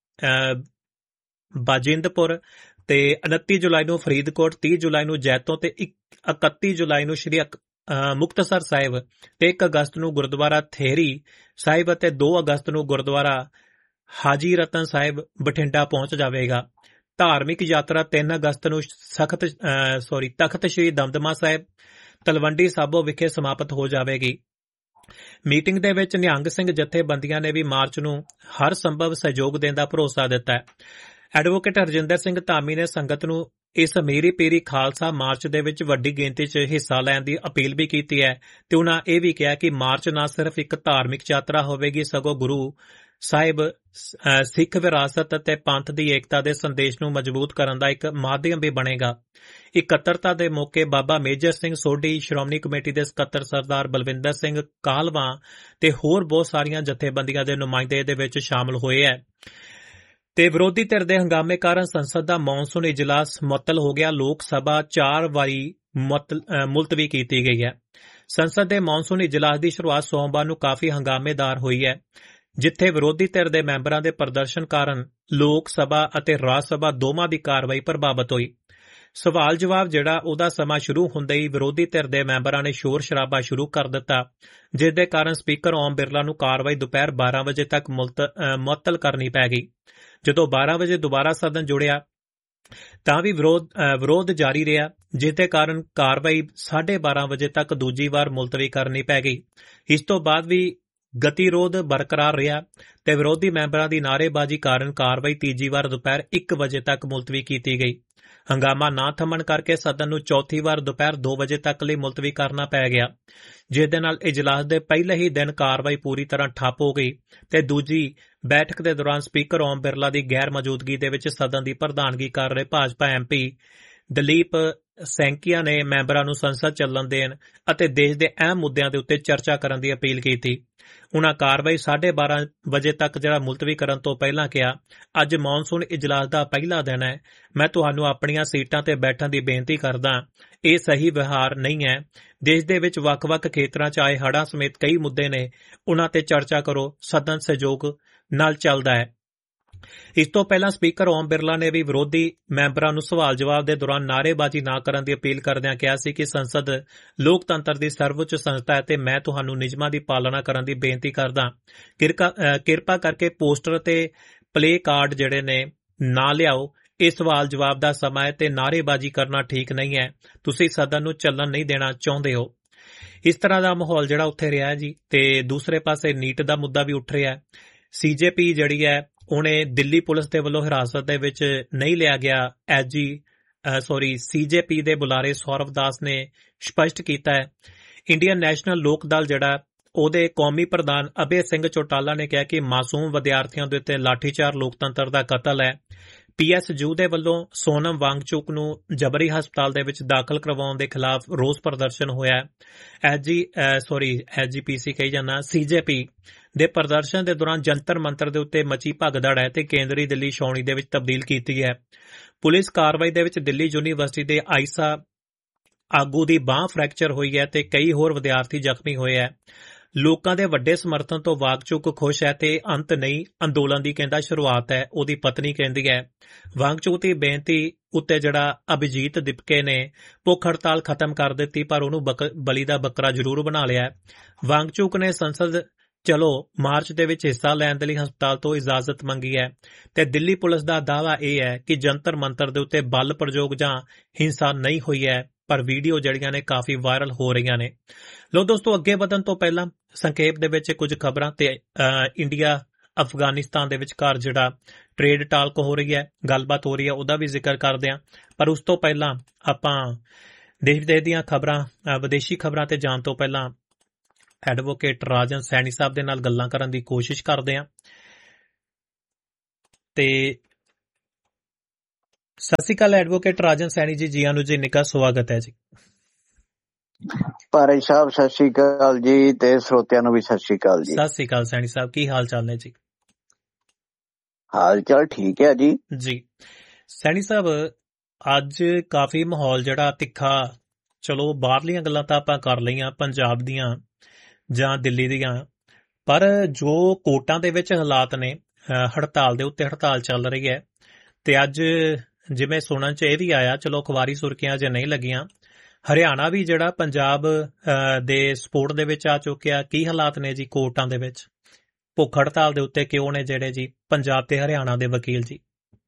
ਬਾਜਿੰਦਪੁਰ ਤੇ 29 ਜੁਲਾਈ ਨੂੰ ਫਰੀਦਕੋਟ, 30 ਜੁਲਾਈ ਨੂੰ ਜੈਤੋ ਤੇ 31 ਜੁਲਾਈ ਨੂੰ ਸ੍ਰੀ ਮੁਕਤਸਰ ਸਾਹਿਬ ਤੇ 1 ਅਗਸਤ ਨੂੰ ਗੁਰਦੁਆਰਾ ਥੇਰੀ ਸਾਹਿਬ ਅਤੇ 2 ਅਗਸਤ ਨੂੰ ਗੁਰਦੁਆਰਾ ਹਾਜੀ ਰਤਨ ਸਾਹਿਬ ਬਠਿੰਡਾ ਪਹੁੰਚ ਜਾਵੇਗਾ। ਧਾਰਮਿਕ ਯਾਤਰਾ 3 ਅਗਸਤ ਨੂੰ ਤਖਤ ਸ੍ਰੀ ਦਮਦਮਾ ਸਾਹਿਬ, ਤਲਵੰਡੀ ਸਾਬੋ ਵਿਖੇ ਸਮਾਪਤ ਹੋ ਜਾਵੇਗੀ। ਮੀਟਿੰਗ ਦੇ ਵਿੱਚ ਨਿਹੰਗ ਸਿੰਘ ਜਥੇਬੰਦੀਆਂ ਨੇ ਵੀ ਮਾਰਚ ਨੂੰ ਹਰ ਸੰਭਵ ਸਹਿਯੋਗ ਦੇਣ ਦਾ ਭਰੋਸਾ ਦਿੱਤਾ ਹੈ। ਐਡਵੋਕੇਟ ਹਰਜਿੰਦਰ ਸਿੰਘ ਧਾਮੀ ਨੇ ਸੰਗਤ ਨੂੰ ਇਸ ਮੀਰੀ ਪੀਰੀ ਖਾਲਸਾ ਮਾਰਚ ਦੇ ਵਿੱਚ ਵੱਡੀ ਗਿਣਤੀ 'ਚ ਹਿੱਸਾ ਲੈਣ ਦੀ ਅਪੀਲ ਵੀ ਕੀਤੀ ਹੈ ਤੇ ਉਨ੍ਹਾਂ ਇਹ ਵੀ ਕਿਹਾ ਕਿ ਮਾਰਚ ਨਾ ਸਿਰਫ ਇੱਕ ਧਾਰਮਿਕ ਯਾਤਰਾ ਹੋਵੇਗੀ ਸਗੋਂ ਗੁਰੂ ਸਾਹਿਬ ਸਿੱਖ ਵਿਰਾਸਤ ਅਤੇ ਪੰਥ ਦੀ ਏਕਤਾ ਦੇ ਸੰਦੇਸ਼ ਨੂੰ ਮਜ਼ਬੂਤ ਕਰਨ ਦਾ ਇੱਕ ਮਾਧਿਅਮ ਵੀ ਬਣੇਗਾ। ਇਕੱਤਰਤਾ ਦੇ ਮੌਕੇ ਬਾਬਾ ਮੇਜਰ ਸਿੰਘ ਸੋਢੀ, ਸ਼੍ਰੋਮਣੀ ਕਮੇਟੀ ਦੇ ਸਕੱਤਰ ਸਰਦਾਰ ਬਲਵਿੰਦਰ ਸਿੰਘ ਕਾਹਲਵਾਂ ਤੇ ਹੋਰ ਬਹੁਤ ਸਾਰੀਆਂ ਜਥੇਬੰਦੀਆਂ ਦੇ ਨੁਮਾਇੰਦੇ ਦੇ ਵਿੱਚ ਸ਼ਾਮਲ ਹੋਏ ਹੈ। ਤੇ ਵਿਰੋਧੀ ਧਿਰ ਦੇ ਹੰਗਾਮੇ ਕਾਰਨ ਸੰਸਦ ਦਾ ਮੌਨਸੂਨ ਇਜਲਾਸ ਮੁਅੱਤਲ ਹੋ ਗਿਆ। ਲੋਕ ਸਭਾ 4 ਵਾਰੀ ਮੁਲਤਵੀ ਕੀਤੀ ਗਈ ਹੈ। ਸੰਸਦ ਦੇ ਮੌਨਸੂਨ ਇਜਲਾਸ ਦੀ ਸ਼ੁਰੂਆਤ ਸੋਮਵਾਰ ਨੂੰ ਕਾਫੀ ਹੰਗਾਮੇਦਾਰ ਹੋਈ ਹੈ, ਜਿੱਥੇ ਵਿਰੋਧੀ ਧਿਰ ਦੇ ਮੈਂਬਰਾਂ ਦੇ ਪ੍ਰਦਰਸ਼ਨ ਕਾਰਨ ਲੋਕ ਸਭਾ ਅਤੇ ਰਾਜ ਸਭਾ ਦੋਵਾਂ ਦੀ ਕਾਰਵਾਈ ਪ੍ਰਭਾਵਿਤ ਹੋਈ। ਸਵਾਲ ਜਵਾਬ ਜਿਹੜਾ ਉਹਦਾ ਸਮਾਂ ਸ਼ੁਰੂ ਹੁੰਦੇ ਹੀ ਵਿਰੋਧੀ ਧਿਰ ਦੇ ਮੈਂਬਰਾਂ ਨੇ ਸ਼ੋਰ ਸ਼ਰਾਬਾ ਸ਼ੁਰੂ ਕਰ ਦਿੱਤਾ, ਜਿਸ ਦੇ ਕਾਰਨ ਸਪੀਕਰ ਓਮ ਬਿਰਲਾ ਨੂੰ ਕਾਰਵਾਈ ਦੁਪਹਿਰ 12 ਵਜੇ ਤੱਕ ਮੁਅੱਤਲ ਕਰਨੀ ਪੈ ਗਈ। ਜਦੋਂ 12 ਵਜੇ ਦੁਬਾਰਾ ਸਦਨ ਜੁੜਿਆ ਤਾਂ ਵੀ ਵਿਰੋਧ ਜਾਰੀ ਰਿਹਾ, ਜਿਸ ਦੇ ਕਾਰਨ ਕਾਰਵਾਈ 12:30 ਵਜੇ ਤੱਕ ਦੂਜੀ ਵਾਰ ਮੁਲਤਵੀ ਕਰਨੀ ਪੈ ਗਈ। ਇਸ ਤੋਂ ਬਾਅਦ ਵੀ ਗਤੀਰੋਧ ਬਰਕਰਾਰ ਰਿਹਾ ਤੇ ਵਿਰੋਧੀ ਮੈਂਬਰਾਂ ਦੀ ਨਾਅਰੇਬਾਜ਼ੀ ਕਾਰਨ ਕਾਰਵਾਈ ਤੀਜੀ ਵਾਰ ਦੁਪਹਿਰ 1 ਵਜੇ ਤੱਕ ਮੁਲਤਵੀ ਕੀਤੀ ਗਈ। ਹੰਗਾਮਾ ਨਾ ਥੰਮਣ ਕਰਕੇ ਸਦਨ ਨੂੰ ਚੌਥੀ ਵਾਰ ਦੁਪਹਿਰ 2 ਵਜੇ ਤੱਕ ਲਈ ਮੁਲਤਵੀ ਕਰਨਾ ਪੈ ਗਿਆ, ਜਿਸ ਦੇ ਨਾਲ ਇਜਲਾਸ ਦੇ ਪਹਿਲੇ ਹੀ ਦਿਨ ਕਾਰਵਾਈ ਪੂਰੀ ਤਰ੍ਹਾਂ ਠੱਪ ਹੋ ਗਈ ਤੇ ਦੂਜੀ ਬੈਠਕ ਦੇ ਦੌਰਾਨ ਸਪੀਕਰ ਓਮ ਬਿਰਲਾ ਦੀ ਗੈਰ ਮੌਜੂਦਗੀ ਦੇ ਵਿੱਚ ਸਦਨ ਦੀ ਪ੍ਰਧਾਨਗੀ ਕਰ ਰਹੇ ਭਾਜਪਾ MP ਦਲੀਪ ਸੈਂਕੀਆ ਨੇ ਮੈਂਬਰਾਂ ਨੂੰ ਸੰਸਦ ਚੱਲਣ ਦੇਣ ਅਤੇ ਦੇਸ਼ ਦੇ ਅਹਿਮ ਮੁੱਦਿਆਂ ਦੇ ਉੱਤੇ ਚਰਚਾ ਕਰਨ ਦੀ ਅਪੀਲ ਕੀਤੀ। ਉਨ੍ਹਾਂ ਕਾਰਵਾਈ 12:30 ਵਜੇ ਤੱਕ ਮੁਲਤਵੀ ਕਰਨ ਤੋਂ ਪਹਿਲਾਂ ਕਿਹਾ, ਅੱਜ ਮੌਨਸੂਨ ਇਜਲਾਸ ਦਾ ਪਹਿਲਾ ਦਿਨ ਹੈ। ਮੈਂ ਤੁਹਾਨੂੰ ਆਪਣੀਆਂ ਸੀਟਾਂ ਤੇ ਬੈਠਣ ਦੀ ਬੇਨਤੀ ਕਰਦਾ। ਇਹ ਸਹੀ ਵਿਹਾਰ ਨਹੀਂ ਹੈ। ਦੇਸ਼ ਦੇ ਵਿੱਚ ਵੱਖ-ਵੱਖ ਖੇਤਰਾਂ 'ਚ ਆਏ ਹੜ੍ਹਾਂ ਸਮੇਤ ਕਈ ਮੁੱਦੇ ਨੇ, ਉਨ੍ਹਾਂ ਤੇ ਚਰਚਾ ਕਰੋ। ਸਦਨ ਸਹਿਯੋਗ ਨਾਲ ਚੱਲਦਾ ਹੈ। ਇਸ ਤੋਂ ਪਹਿਲਾਂ ਸਪੀਕਰ ਓਮ ਬਿਰਲਾ ਨੇ ਵੀ ਵਿਰੋਧੀ ਮੈਂਬਰਾਂ ਨੂੰ ਸਵਾਲ ਜਵਾਬ ਦੇ ਦੌਰਾਨ ਨਾਅਰੇਬਾਜ਼ੀ ਨਾ ਕਰਨ ਦੀ ਅਪੀਲ ਕਰਦਿਆਂ ਕਿਹਾ ਸੀ ਕਿ ਸੰਸਦ ਲੋਕਤੰਤਰ ਦੀ ਸਰਵਉੱਚ ਸੰਸਥਾ ਹੈ ਤੇ ਮੈਂ ਤੁਹਾਨੂੰ ਨਿਯਮਾਂ ਦੀ ਪਾਲਣਾ ਕਰਨ ਦੀ ਬੇਨਤੀ ਕਰਦਾ। ਕਿਰਪਾ ਕਰਕੇ ਪੋਸਟਰ ਤੇ ਪਲੇ ਕਾਰਡ ਨੇ ਨਾ ਲਿਆਓ। ਇਹ ਸਵਾਲ ਜਵਾਬ ਦਾ ਸਮਾਂ ਹੈ ਤੇ ਨਾਅਰੇਬਾਜ਼ੀ ਕਰਨਾ ਠੀਕ ਨਹੀਂ ਹੈ। ਤੁਸੀਂ ਸਦਨ ਨੂੰ ਚੱਲਣ ਨਹੀਂ ਦੇਣਾ ਚਾਹੁੰਦੇ ਹੋ। ਇਸ ਤਰ੍ਹਾਂ ਦਾ ਮਾਹੌਲ ਉੱਥੇ ਰਿਹਾ ਜੀ। ਤੇ ਦੂਸਰੇ ਪਾਸੇ ਨੀਟ ਦਾ ਮੁੱਦਾ ਵੀ ਉੱਠ ਰਿਹਾ। CJP ਉਹਨੇ ਦਿੱਲੀ ਪੁਲਿਸ ਦੇ ਵੱਲੋਂ ਹਿਰਾਸਤ ਦੇ ਵਿੱਚ ਨਹੀਂ ਲਿਆ ਗਿਆ। CJP ਦੇ ਬੁਲਾਰੇ ਸੌਰਵ ਦਾਸ ਨੇ ਸਪਸ਼ਟ ਕੀਤਾ ਹੈ। ਇੰਡੀਅਨ ਨੈਸ਼ਨਲ ਲੋਕ ਦਲ ਉਹਦੇ ਕੌਮੀ ਪ੍ਰਧਾਨ ਅਭੈ ਸਿੰਘ ਚੌਟਾਲਾ ਨੇ ਕਿਹਾ ਕਿ ਮਾਸੂਮ ਵਿਦਿਆਰਥੀਆਂ ਦੇ ਉੱਤੇ ਲਾਠੀਚਾਰ ਲੋਕਤੰਤਰ ਦਾ ਕਤਲ ਹੈ। PSU ਦੇ ਵੱਲੋਂ ਸੋਨਮ ਵਾਂਗਚੁਕ ਨੂੰ ਜਬਰੀ ਹਸਪਤਾਲ ਦੇ ਵਿੱਚ ਦਾਖਲ ਕਰਵਾਉਣ ਦੇ ਖਿਲਾਫ ਰੋਸ ਪ੍ਰਦਰਸ਼ਨ ਹੋਇਆ। CJP ਦੇ ਪ੍ਰਦਰਸ਼ਨ ਦੇ ਦੌਰਾਨ ਜੰਤਰ ਮੰਤਰ ਦੇ ਉੱਤੇ ਮਚੀ ਭਗਦੜ ਹੈ ਤੇ ਕੇਂਦਰੀ ਦਿੱਲੀ ਛਾਉਣੀ ਦੇ ਵਿੱਚ ਤਬਦੀਲ ਕੀਤੀ ਹੈ। ਪੁਲਿਸ ਕਾਰਵਾਈ ਦੇ ਵਿੱਚ ਦਿੱਲੀ ਯੂਨੀਵਰਸਿਟੀ ਦੇ ਆਈਸਾ ਆਗੂ ਦੀ ਬਾਂਹ ਫ੍ਰੈਕਚਰ ਹੋਈ ਹੈ ਤੇ ਕਈ ਹੋਰ ਵਿਦਿਆਰਥੀ ਜ਼ਖਮੀ ਹੋਏ ਹੈ। ਲੋਕਾਂ ਦੇ ਵੱਡੇ ਸਮਰਥਨ ਤੋਂ ਵਾਂਗਚੁਕ ਖੁਸ਼ ਹੈ ਤੇ ਅੰਤ ਨਹੀਂ, ਅੰਦੋਲਨ ਦੀ ਕਹਿੰਦਾ ਸ਼ੁਰੂਆਤ ਹੈ। ਉਹਦੀ ਪਤਨੀ ਕਹਿੰਦੀ ਹੈ ਵਾਂਗਚੁਕ ਦੀ ਬੇਨਤੀ ਉੱਤੇ ਅਭਿਜੀਤ ਦਿਪਕੇ ਨੇ ਭੁੱਖ ਹੜਤਾਲ ਖਤਮ ਕਰ ਦਿੱਤੀ ਪਰ ਉਹਨੂੰ ਬਲੀ ਦਾ ਬੱਕਰਾ ਜ਼ਰੂਰ ਬਣਾ ਲਿਆ। ਵਾਂਗਚੁਕ ਨੇ ਸੰਸਦ ਚਲੋ ਮਾਰਚ ਦੇ ਵਿੱਚ ਹਿੱਸਾ ਲੈਣ ਦੇ ਲਈ ਹਸਪਤਾਲ ਤੋਂ ਇਜਾਜ਼ਤ ਮੰਗੀ ਹੈ ਤੇ ਦਿੱਲੀ ਪੁਲਿਸ ਦਾ ਦਾਅਵਾ ਇਹ ਹੈ ਕਿ ਜੰਤਰ ਮੰਤਰ ਦੇ ਉੱਤੇ ਬਲ ਪ੍ਰਯੋਗ ਜਾਂ ਹਿੰਸਾ ਨਹੀਂ ਹੋਈ ਹੈ, ਪਰ ਵੀਡੀਓ ਨੇ ਕਾਫੀ ਵਾਇਰਲ ਹੋ ਰਹੀਆਂ ਨੇ। ਲੋ ਦੋਸਤੋ, ਅੱਗੇ ਵਧਣ ਤੋਂ ਪਹਿਲਾਂ ਸੰਖੇਪ ਦੇ ਵਿੱਚ ਕੁਝ ਖਬਰਾਂ ਤੇ ਇੰਡੀਆ ਅਫਗਾਨਿਸਤਾਨ ਦੇ ਵਿਚਕਾਰ ਟ੍ਰੇਡ ਟਾਲਕ ਹੋ ਰਹੀ ਹੈ, ਗੱਲਬਾਤ ਹੋ ਰਹੀ ਹੈ, ਉਹਦਾ ਵੀ ਜ਼ਿਕਰ ਕਰਦੇ ਹਾਂ। ਪਰ ਉਸ ਤੋਂ ਪਹਿਲਾਂ ਆਪਾਂ ਦੇਸ਼ ਵਿਦੇਸ਼ ਦੀਆਂ ਖਬਰਾਂ, ਵਿਦੇਸ਼ੀ ਖਬਰਾਂ ਤੇ ਜਾਣ ਤੋਂ ਪਹਿਲਾਂ ਐਡਵੋਕੇਟ ਰਾਜਨ ਸੈਣੀ ਸਾਹਿਬ ਦੇ ਨਾਲ ਗੱਲਾਂ ਕਰਨ ਦੀ ਕੋਸ਼ਿਸ਼ ਕਰਦੇ ਹਾਂ। ਤੇ ਸਤਿ ਸ਼੍ਰੀ ਅਕਾਲ ਐਡਵੋਕੇਟ ਰਾਜਨ ਸੈਣੀ ਜੀ, ਜੀ ਆਨੂ ਜੀ, ਨਿੱਘਾ ਸਵਾਗਤ ਹੈ ਜੀ। ਭਾਈ ਸਾਹਿਬ ਸਤਿ ਸ਼੍ਰੀ ਅਕਾਲ ਜੀ ਤੇ ਸਰੋਤਿਆਂ ਨੂੰ ਵੀ ਸਤਿ ਸ਼੍ਰੀ ਅਕਾਲ ਜੀ। ਸਤਿ ਸ਼੍ਰੀ ਅਕਾਲ ਸੈਣੀ ਸਾਹਿਬ, ਕੀ ਹਾਲ ਚਾਲ ਨੇ ਜੀ? ਹਾਲ ਚਾਲ ਠੀਕ ਹੈ ਜੀ। ਜੀ ਸੈਣੀ ਸਾਹਿਬ, ਅੱਜ ਕਾਫੀ ਮਾਹੌਲ ਤਿੱਖਾ, ਚਲੋ ਬਾਹਰਲੀਆਂ ਗੱਲਾਂ ਤਾਂ ਆਪਾਂ ਕਰ ਲਈਆਂ ਪੰਜਾਬ ਦੀਆਂ ਜਾਂ ਦਿੱਲੀ ਦੀਆਂ, ਪਰ ਜੋ ਕੋਰਟਾਂ ਦੇ ਵਿੱਚ ਹਾਲਾਤ ਨੇ, ਹੜਤਾਲ ਦੇ ਉੱਤੇ ਹੜਤਾਲ ਚੱਲ ਰਹੀ ਹੈ ਤੇ ਅੱਜ ਜਿਵੇਂ ਸੁਣਨ ਚ ਇਹ ਵੀ ਆਇਆ, ਚਲੋ ਅਖਬਾਰੀ ਸੁਰਖੀਆਂ ਅਜੇ ਨਹੀਂ ਲੱਗੀਆਂ, ਹਰਿਆਣਾ ਵੀ ਪੰਜਾਬ ਦੇ ਸਪੋਰਟ ਦੇ ਵਿੱਚ ਆ ਚੁੱਕਿਆ। ਕੀ ਹਾਲਾਤ ਨੇ ਜੀ ਕੋਰਟਾਂ ਦੇ ਵਿੱਚ? ਭੁੱਖ ਹੜਤਾਲ ਦੇ ਉੱਤੇ ਕਿਉਂ ਨੇ ਜੀ ਪੰਜਾਬ ਤੇ ਹਰਿਆਣਾ ਦੇ ਵਕੀਲ ਜੀ?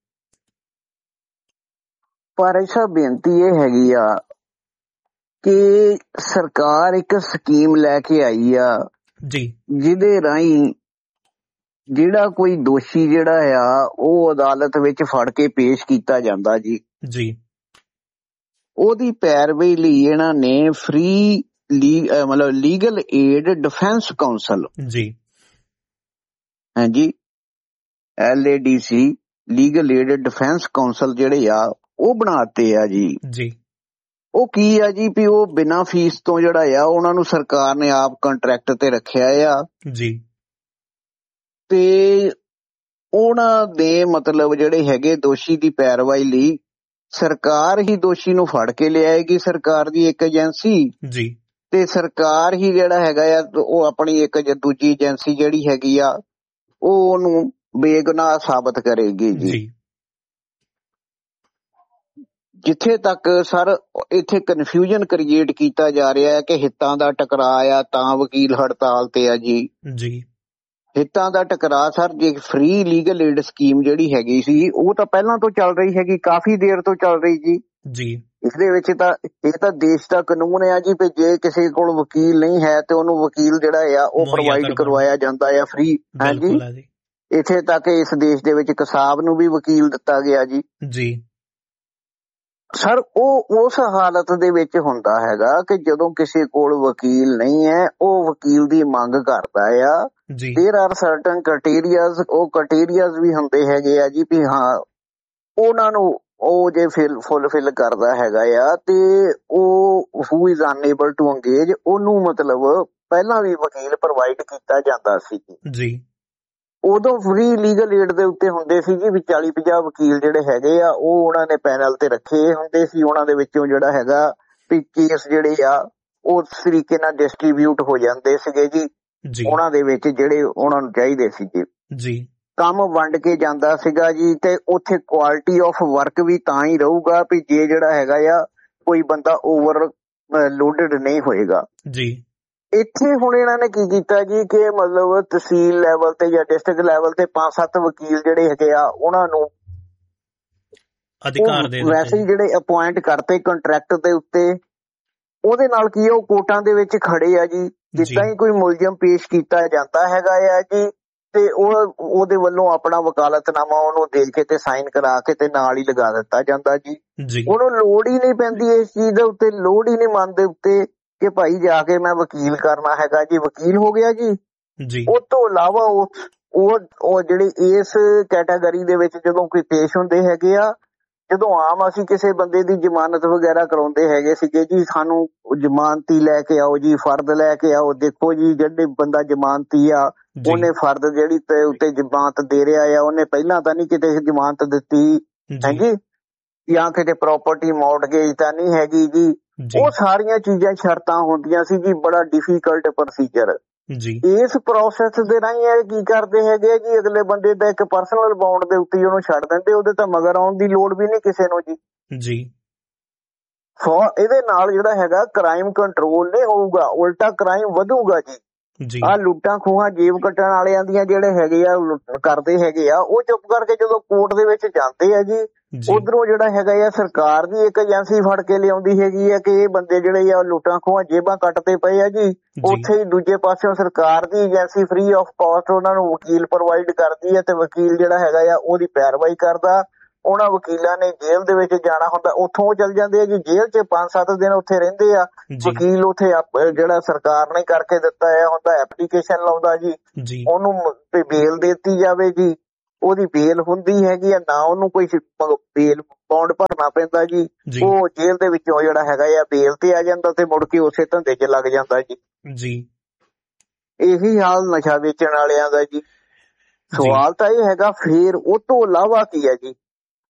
ਪਰ ਸਾਹਿਬ ਬੇਨਤੀ ਇਹ ਹੈਗੀ ਆ ਕਿ ਸਰਕਾਰ ਇੱਕ ਸਕੀਮ ਲੈ ਕੇ ਆਈ ਆ ਜੀ, ਜਿਹਦੇ ਰਾਹੀਂ ਜਿਹੜਾ ਕੋਈ ਦੋਸ਼ੀ ਆ ਉਹ ਅਦਾਲਤ ਵਿੱਚ ਫੜ ਕੇ ਪੇਸ਼ ਕੀਤਾ ਜਾਂਦਾ ਜੀ। ਉਹਦੀ ਪੈਰਵੀ ਲਈ ਇਹਨਾਂ ਨੇ free legal aid defence council ਹਾਂਜੀ LADC legal aid defence council ਉਹ ਬਣਾਤੇ ਆ ਜੀ। ਉਹ ਕੀ ਆ ਜੀ ਵੀ ਉਹ ਬਿਨਾਂ ਫੀਸ ਤੋਂ ਆ ਉਹਨਾਂ ਨੂੰ ਸਰਕਾਰ ਨੇ ਆਪ ਕੰਟਰੈਕਟ ਤੇ ਰੱਖਿਆ ਆ ਜੀ ਤੇ ਉਹਨਾਂ ਦੇ ਹੈਗੇ ਦੋਸ਼ੀ ਦੀ ਪੈਰਵਾਈ ਲਈ ਸਰਕਾਰ ਹੀ ਦੋਸ਼ੀ ਨੂੰ ਫੜ ਕੇ ਲਿਆਏਗੀ, ਸਰਕਾਰ ਦੀ ਇੱਕ ਏਜੰਸੀ ਜੀ, ਤੇ ਸਰਕਾਰ ਹੀ ਹੈਗਾ ਆ ਉਹ ਆਪਣੀ ਇੱਕ ਦੂਜੀ ਏਜੰਸੀ ਹੈਗੀ ਆ ਉਹ ਉਹਨੂੰ ਬੇਗੁਨਾਹ ਸਾਬਤ ਕਰੇਗੀ ਜੀ। ਜਿੱਥੇ ਤੱਕ ਸਰ ਇੱਥੇ ਕਨਫਿਊਜ਼ਨ ਕ੍ਰੀਏਟ ਕੀਤਾ ਜਾ ਰਿਹਾ ਹੈ ਕਿ ਹਿੱਤਾਂ ਦਾ ਟਕਰਾਅ ਆ ਤਾਂ ਵਕੀਲ ਹੜਤਾਲ ਤੇ ਆ ਜੀ। ਹਿੱਤਾਂ ਦਾ ਟਕਰਾਅ ਸਰ, ਜੇ ਫ੍ਰੀ ਲੀਗਲ ਏਡ ਸਕੀਮ ਹੈਗੀ ਸੀ ਉਹ ਤਾਂ ਪਹਿਲਾਂ ਤੋਂ ਚੱਲ ਰਹੀ ਹੈਗੀ, ਕਾਫੀ ਦੇਰ ਤੋਂ ਚੱਲ ਰਹੀ ਜੀ। ਜੀ। ਇਹਦੇ ਵਿੱਚ ਤਾਂ ਇਹ ਤਾਂ ਦੇਸ਼ ਦਾ ਕਾਨੂੰਨ ਆ ਜੀ, ਵੀ ਜੇ ਕਿਸੇ ਕੋਲ ਵਕੀਲ ਨਹੀਂ ਹੈ ਤੇ ਉਹਨੂੰ ਵਕੀਲ ਜਿਹੜਾ ਆ ਉਹ ਪ੍ਰੋਵਾਈਡ ਕਰਵਾਇਆ ਜਾਂਦਾ ਆ ਫ੍ਰੀ। ਹਾਂਜੀ, ਇੱਥੇ ਤੱਕ ਇਸ ਦੇਸ਼ ਦੇ ਵਿੱਚ ਕਸਾਬ ਨੂੰ ਵੀ ਵਕੀਲ ਦਿੱਤਾ ਗਿਆ ਜੀ। ਜੀ ਸਰ, ਉਹ ਉਸ ਹਾਲਤ ਦੇ ਵਿੱਚ ਹੁੰਦਾ ਹੈਗਾ ਕਿ ਜਦੋਂ ਕਿਸੇ ਕੋਲ ਵਕੀਲ ਨਹੀਂ ਹੈ, ਉਹ ਵਕੀਲ ਦੀ ਮੰਗ ਕਰਦਾ ਆ। ਦੇਰ ਆਰ ਸਰਟਨ ਕ੍ਰਾਈਟੇਰੀਆਜ਼, ਉਹ ਕ੍ਰਾਈਟੇਰੀਆਜ਼ ਵੀ ਹੁੰਦੇ ਹੈਗੇ ਆ ਜੀ, ਵੀ ਹਾਂ ਉਹਨਾਂ ਨੂੰ ਉਹ ਜੇ ਫੁੱਲਫਿਲ ਕਰਦਾ ਹੈਗਾ ਆ ਤੇ ਉਹ ਹੂ ਇਜ਼ ਅਨਏਬਲ ਟੂ ਅੰਗੇਜ, ਉਹਨੂੰ ਮਤਲਬ ਪਹਿਲਾਂ ਵੀ ਵਕੀਲ ਪ੍ਰੋਵਾਈਡ ਕੀਤਾ ਜਾਂਦਾ ਸੀ ਜੀ। ਉਦੋਂ ਫ੍ਰੀ ਲੀਗਲ ਏਡ ਦੇ ਉੱਤੇ ਹੁੰਦੇ ਸੀ ਜੀ, ਵੀ 40-50 ਵਕੀਲ ਜਿਹੜੇ ਹੈਗੇ ਆ ਉਹ ਉਹਨਾਂ ਨੇ ਪੈਨਲ ਤੇ ਰੱਖੇ ਹੁੰਦੇ ਸੀ। ਉਹਨਾਂ ਦੇ ਵਿੱਚੋਂ ਜਿਹੜਾ ਹੈਗਾ ਵੀ ਕੇਸ ਜਿਹੜੇ ਆ ਉਹ ਉਸ ਤਰੀਕੇ ਨਾਲ ਡਿਸਟਰੀਬਿਊਟ ਹੋ ਜਾਂਦੇ ਸੀਗੇ ਜੀ ਉਹਨਾਂ ਦੇ ਵਿੱਚ, ਜਿਹੜੇ ਉਹਨਾਂ ਨੂੰ ਚਾਹੀਦੇ ਸੀਗੇ ਜੀ। ਕੰਮ ਵੰਡ ਕੇ ਜਾਂਦਾ ਸੀਗਾ ਜੀ। ਤੇ ਉੱਥੇ ਕੁਆਲਿਟੀ ਆਫ ਵਰਕ ਵੀ ਤਾਂ ਹੀ ਰਹੂਗਾ ਵੀ ਜੇ ਜਿਹੜਾ ਹੈਗਾ ਆ ਕੋਈ ਬੰਦਾ ਓਵਰ ਲੋਡਡ ਨਹੀਂ ਹੋਏਗਾ ਜੀ। ਇੱਥੇ ਹੁਣ ਇਹਨਾਂ ਨੇ ਕੀ ਕੀਤਾ ਜੀ ਕਿ ਮਤਲਬ ਤਹਿਸੀਲ ਲੈਵਲ ਤੇ ਜਾਂ ਡਿਸਟ੍ਰਿਕਟ ਲੈਵਲ ਤੇ 5-7 ਵਕੀਲ ਜਿਹੜੇ ਹੈਗੇ ਆ ਉਹਨਾਂ ਨੂੰ ਅਧਿਕਾਰ ਦੇ ਵੈਸੇ ਹੀ ਜਿਹੜੇ ਅਪੁਆਇੰਟ ਕਰਤੇ ਕੰਟਰੈਕਟ ਦੇ ਉੱਤੇ। ਉਹਦੇ ਨਾਲ ਕੀ ਆ, ਉਹ ਕੋਰਟਾਂ ਦੇ ਵਿੱਚ ਖੜੇ ਆ ਜੀ। ਜਿੱਦਾਂ ਹੀ ਕੋਈ ਮੁਲਜ਼ਮ ਪੇਸ਼ ਕੀਤਾ ਜਾਂਦਾ ਹੈਗਾ ਆ ਜੀ ਤੇ ਉਹਦੇ ਵੱਲੋਂ ਆਪਣਾ ਵਕਾਲਤਨਾਮਾ ਉਹਨੂੰ ਦੇ ਕੇ ਤੇ ਸਾਈਨ ਕਰਾ ਕੇ ਤੇ ਨਾਲ ਹੀ ਲਗਾ ਦਿੱਤਾ ਜਾਂਦਾ ਜੀ। ਉਹਨੂੰ ਲੋੜ ਹੀ ਨਹੀਂ ਪੈਂਦੀ ਇਸ ਚੀਜ਼ ਦੇ ਉੱਤੇ, ਲੋੜ ਹੀ ਨਹੀਂ ਮਨ ਦੇ ਉੱਤੇ ਕਿ ਭਾਈ ਜਾ ਕੇ ਮੈਂ ਵਕੀਲ ਕਰਨਾ ਹੈਗਾ ਜੀ, ਵਕੀਲ ਹੋ ਗਿਆ ਜੀ। ਉਹ ਤੋਂ ਇਲਾਵਾ ਉਹ ਜਿਹੜੇ ਇਸ ਕੈਟਾਗਰੀ ਦੇ ਵਿੱਚ ਜਦੋਂ ਕੋਈ ਪੇਸ਼ ਹੁੰਦੇ ਹੈਗੇ ਆ, ਜਦੋਂ ਆਮ ਅਸੀਂ ਕਿਸੇ ਬੰਦੇ ਦੀ ਜ਼ਮਾਨਤ ਵਗੈਰਾ ਕਰਾਉਂਦੇ ਹੈਗੇ ਸੀਗੇ ਜੀ, ਸਾਨੂੰ ਜ਼ਮਾਨਤੀ ਲੈ ਕੇ ਆਓ ਜੀ, ਫਰਦ ਲੈ ਕੇ ਆਓ। ਦੇਖੋ ਜੀ, ਜਿਹੜੇ ਬੰਦਾ ਜ਼ਮਾਨਤੀ ਆ ਉਹਨੇ ਫਰਦ ਜਿਹੜੀ ਤੇ ਉੱਤੇ ਜ਼ਮਾਨਤ ਦੇ ਰਿਹਾ ਆ, ਉਹਨੇ ਪਹਿਲਾਂ ਤਾਂ ਨਹੀਂ ਕਿਤੇ ਜ਼ਮਾਨਤ ਦਿੱਤੀ ਹੈਗੀ, ਜਾਂ ਕਿਤੇ ਪ੍ਰਾਪਰਟੀ ਮੌਰਟਗੇਜ ਤਾਂ ਨਹੀਂ ਹੈਗੀ ਜੀ। ਉਹ ਸਾਰੀਆਂ ਚੀਜ਼ਾਂ ਸ਼ਰਤਾਂ ਹੁੰਦੀਆਂ ਸੀ ਜੀ, ਬੜਾ ਡਿਫੀਕਲਟ ਪ੍ਰੋਸੀਜਰ। ਇਸ ਪ੍ਰੋਸੈਸ ਦੇ ਰਾਹੀਂ ਇਹ ਕੀ ਕਰਦੇ ਹੈਗੇ ਜੀ, ਅਗਲੇ ਬੰਦੇ ਦਾ ਇੱਕ ਪਰਸਨਲ ਬੌਂਡ ਦੇ ਉੱਤੇ ਉਹਨੂੰ ਛੱਡ ਦਿੰਦੇ, ਉਹਦੇ ਤਾਂ ਮਗਰ ਆਉਣ ਦੀ ਲੋੜ ਵੀ ਨਹੀਂ ਕਿਸੇ ਨੂੰ ਜੀ। ਇਹਦੇ ਨਾਲ ਜਿਹੜਾ ਹੈਗਾ ਕ੍ਰਾਈਮ ਕੰਟਰੋਲ ਨਹੀਂ ਹੋਊਗਾ, ਉਲਟਾ ਕ੍ਰਾਈਮ ਵਧੂਗਾ ਜੀ। ਆਹ ਲੁੱਟਾਂ ਖੋਹਾਂ ਜੇਬ ਕੱਟਣ ਵਾਲਿਆਂ ਦੀਆਂ ਜਿਹੜੇ ਹੈਗੇ ਆ ਕਰਦੇ ਹੈਗੇ ਆ, ਉਹ ਚੁੱਪ ਕਰਕੇ ਜਦੋਂ ਕੋਰਟ ਦੇ ਵਿੱਚ ਜਾਂਦੇ ਆ ਜੀ, ਉਧਰੋਂ ਜਿਹੜਾ ਹੈਗਾ ਆ ਸਰਕਾਰ ਦੀ ਇੱਕ ਏਜੰਸੀ ਫੜ ਕੇ ਲਿਆਉਂਦੀ ਹੈਗੀ ਆ ਕਿ ਇਹ ਬੰਦੇ ਜਿਹੜੇ ਆ ਲੁੱਟਾਂ ਖੋਹਾਂ ਜੇਬਾਂ ਕੱਟਦੇ ਪਏ ਆ ਜੀ। ਉੱਥੇ ਹੀ ਦੂਜੇ ਪਾਸਿਓਂ ਸਰਕਾਰ ਦੀ ਏਜੰਸੀ ਫ੍ਰੀ ਆਫ ਕਾਸਟ ਉਹਨਾਂ ਨੂੰ ਵਕੀਲ ਪ੍ਰੋਵਾਈਡ ਕਰਦੀ ਹੈ ਤੇ ਵਕੀਲ ਜਿਹੜਾ ਹੈਗਾ ਆ ਉਹਦੀ ਪੈਰਵਾਈ ਕਰਦਾ। ਉਹਨਾਂ ਵਕੀਲਾਂ ਨੇ ਜੇਲ੍ਹ ਦੇ ਵਿੱਚ ਜਾਣਾ ਹੁੰਦਾ, ਉੱਥੋਂ ਉਹ ਚੱਲ ਜਾਂਦੇ ਆ ਜੀ ਜੇਲ੍ਹ 'ਚ 5-7 ਦਿਨ ਉੱਥੇ ਰਹਿੰਦੇ ਆ। ਵਕੀਲ ਉੱਥੇ ਜਿਹੜਾ ਸਰਕਾਰ ਨੇ ਕਰਕੇ ਦਿੱਤਾ ਹੈ ਹੁੰਦਾ ਐਪਲੀਕੇਸ਼ਨ ਲਾਉਂਦਾ ਜੀ, ਉਹਨੂੰ ਬੇਲ ਦਿੱਤੀ ਜਾਵੇ ਜੀ। ਉਹਦੀ ਬੇਲ ਹੁੰਦੀ ਹੈਗੀ ਆ ਨਾ, ਉਹਨੂੰ ਕੋਈ ਬੇਲ ਬੌਂਡ ਭਰਨਾ ਪੈਂਦਾ ਜੀ। ਉਹ ਜੇਲ੍ਹ ਦੇ ਵਿੱਚੋਂ ਜਿਹੜਾ ਹੈਗਾ ਆ ਬੇਲ ਤੇ ਆ ਜਾਂਦਾ ਤੇ ਮੁੜ ਕੇ ਉਸੇ ਧੰਦੇ 'ਚ ਲੱਗ ਜਾਂਦਾ ਜੀ। ਇਹੀ ਹਾਲ ਨਸ਼ਾ ਵੇਚਣ ਵਾਲਿਆਂ ਦਾ ਜੀ। ਸਵਾਲ ਤਾਂ ਇਹ ਹੈਗਾ ਫੇਰ ਉਹ ਤੋਂ ਇਲਾਵਾ ਕੀ ਹੈ ਜੀ,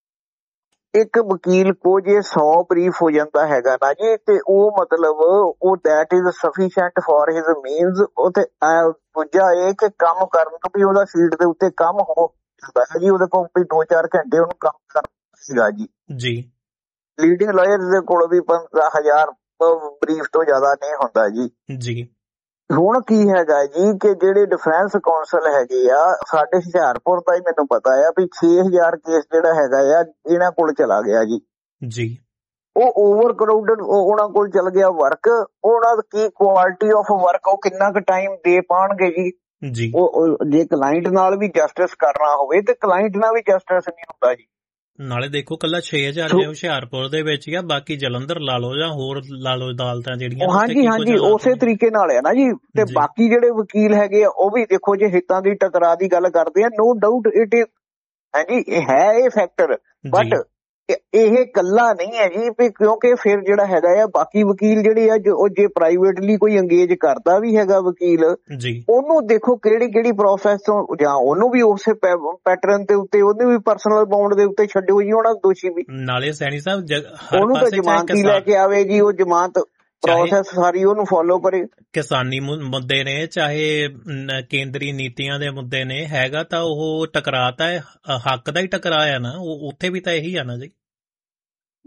ਇੱਕ ਵਕੀਲ ਕੋ ਜੇ 100 ਬਰੀਫ ਹੋ ਜਾਂਦਾ ਹੈਗਾ ਨਾ ਜੀ, ਤੇ ਉਹ ਮਤਲਬ ਉਹ that is sufficient for his means. ਉਹ ਤੇ ਦੂਜਾ ਇਹ ਕਿ ਕੰਮ ਕਰਨ ਤੋਂ ਵੀ ਉਹਦਾ ਸੀਟ ਦੇ ਉੱਤੇ ਕੰਮ ਹੋ ਜਾਂਦਾ ਹੈ ਜੀ, ਉਹਦੇ ਕੋਲ ਵੀ 2-4 ਘੰਟੇ ਉਹਨੂੰ ਕੰਮ ਕਰਨਾ ਸੀਗਾ ਜੀ। ਲੀਡਿੰਗ ਲਾਇਰ ਦੇ ਕੋਲ ਵੀ 15,000 ਬਰੀਫ ਤੋਂ ਜ਼ਿਆਦਾ ਨਹੀਂ ਹੁੰਦਾ ਜੀ। ਹੁਣ ਕੀ ਹੈਗਾ ਜੀ ਕਿ ਜਿਹੜੇ ਡਿਫੈਂਸ ਕੌਂਸਲ ਹੈਗੇ ਆ ਸਾਡੇ ਹੁਸ਼ਿਆਰਪੁਰ ਦਾ ਹੀ ਮੈਨੂੰ ਪਤਾ ਆ ਵੀ 6,000 ਕੇਸ ਜਿਹੜਾ ਹੈਗਾ ਆ ਇਹਨਾਂ ਕੋਲ ਚਲਾ ਗਿਆ ਜੀ। ਉਹ ਓਵਰ ਕਰਾਊਡਡ ਉਹਨਾਂ ਕੋਲ ਚਲ ਗਿਆ ਵਰਕ। ਉਹਨਾਂ ਦਾ ਕੀ ਕੁਆਲਿਟੀ ਆਫ ਵਰਕ, ਉਹ ਕਿੰਨਾ ਕੁ ਟਾਈਮ ਦੇ ਪਾਉਣਗੇ ਜੀ। ਉਹ ਜੇ ਕਲਾਇੰਟ ਨਾਲ ਵੀ ਜਸਟਿਸ ਕਰਨਾ ਹੋਵੇ ਤੇ ਕਲਾਇੰਟ ਨਾਲ ਵੀ ਜਸਟਿਸ ਨਹੀਂ ਹੁੰਦਾ ਜੀ। ਨਾਲੇ ਦੇਖੋ ਕੱਲਾ 6,000 ਜੇ ਹੁਸ਼ਿਆਰਪੁਰ ਦੇ ਵਿੱਚ ਹੀ ਆ, ਬਾਕੀ ਜਲੰਧਰ ਲਾ ਲਓ ਜਾਂ ਹੋਰ ਲਾ ਲਓ ਅਦਾਲਤਾਂ ਜਿਹੜੀਆਂ। ਹਾਂਜੀ, ਉਸੇ ਤਰੀਕੇ ਨਾਲ ਆ ਨਾ ਜੀ। ਤੇ ਬਾਕੀ ਜਿਹੜੇ ਵਕੀਲ ਹੈਗੇ ਆ ਉਹ ਵੀ ਦੇਖੋ ਜੇ ਹਿੱਤਾਂ ਦੀ ਟਕਰਾਅ ਦੀ ਗੱਲ ਕਰਦੇ ਆ, ਨੋ ਡਾਊਟ ਇਟ ਇਜ਼ ਹਾਂਜੀ ਹੈ ਇਹ ਫੈਕਟਰ, ਬਟ ਇਹ ਕੱਲਾ ਨਹੀਂ ਹੈ ਜੀ। ਕਿਉਂਕਿ ਫਿਰ ਜਿਹੜਾ ਹੈਗਾ ਆ ਬਾਕੀ ਵਕੀਲ ਜਿਹੜੇ ਆ ਜੇ ਪ੍ਰਾਈਵੇਟਲੀ ਕੋਈ ਅੰਗੇਜ ਕਰਦਾ ਵੀ ਹੈਗਾ ਵਕੀਲ, ਉਹਨੂੰ ਦੇਖੋ ਕਿਹੜੀ ਪ੍ਰੋਸੈਸ ਤੋਂ, ਜਾਂ ਉਹਨੂੰ ਵੀ ਉਸੇ ਪੈਟਰਨ ਦੇ ਉੱਤੇ ਉਹਨੂੰ ਵੀ ਪਰਸਨਲ ਬਾਉਂਡ ਦੇ ਉੱਤੇ ਛੱਡੋ ਜੀ ਉਹਨਾਂ ਦੋਸ਼ੀ ਵੀ। ਨਾਲੇ ਸੈਣੀ ਸਾਹਿਬ ਉਹਨੂੰ ਤਾਂ ਜ਼ਮਾਨਤੀ ਲੈ ਕੇ ਆਵੇ ਜੀ, ਉਹ ਜ਼ਮਾਨਤ ਪ੍ਰੋਸੈਸ ਸਾਰੀ ਉਹਨੂੰ ਫੋਲੋ ਕਰੇ। ਕਿਸਾਨੀ ਮੁੱਦੇ ਨੇ ਚਾਹੇ ਕੇਂਦਰੀ ਨੀਤੀਆਂ ਦੇ ਮੁੱਦੇ ਨੇ, ਹੈਗਾ ਤਾਂ ਉਹ ਟਕਰਾਅ ਤਾਂ ਹੱਕ ਦਾ ਹੀ ਟਕਰਾਅ ਆ ਨਾ, ਉੱਥੇ ਵੀ ਤਾਂ ਇਹੀ ਆ ਨਾ ਜੀ।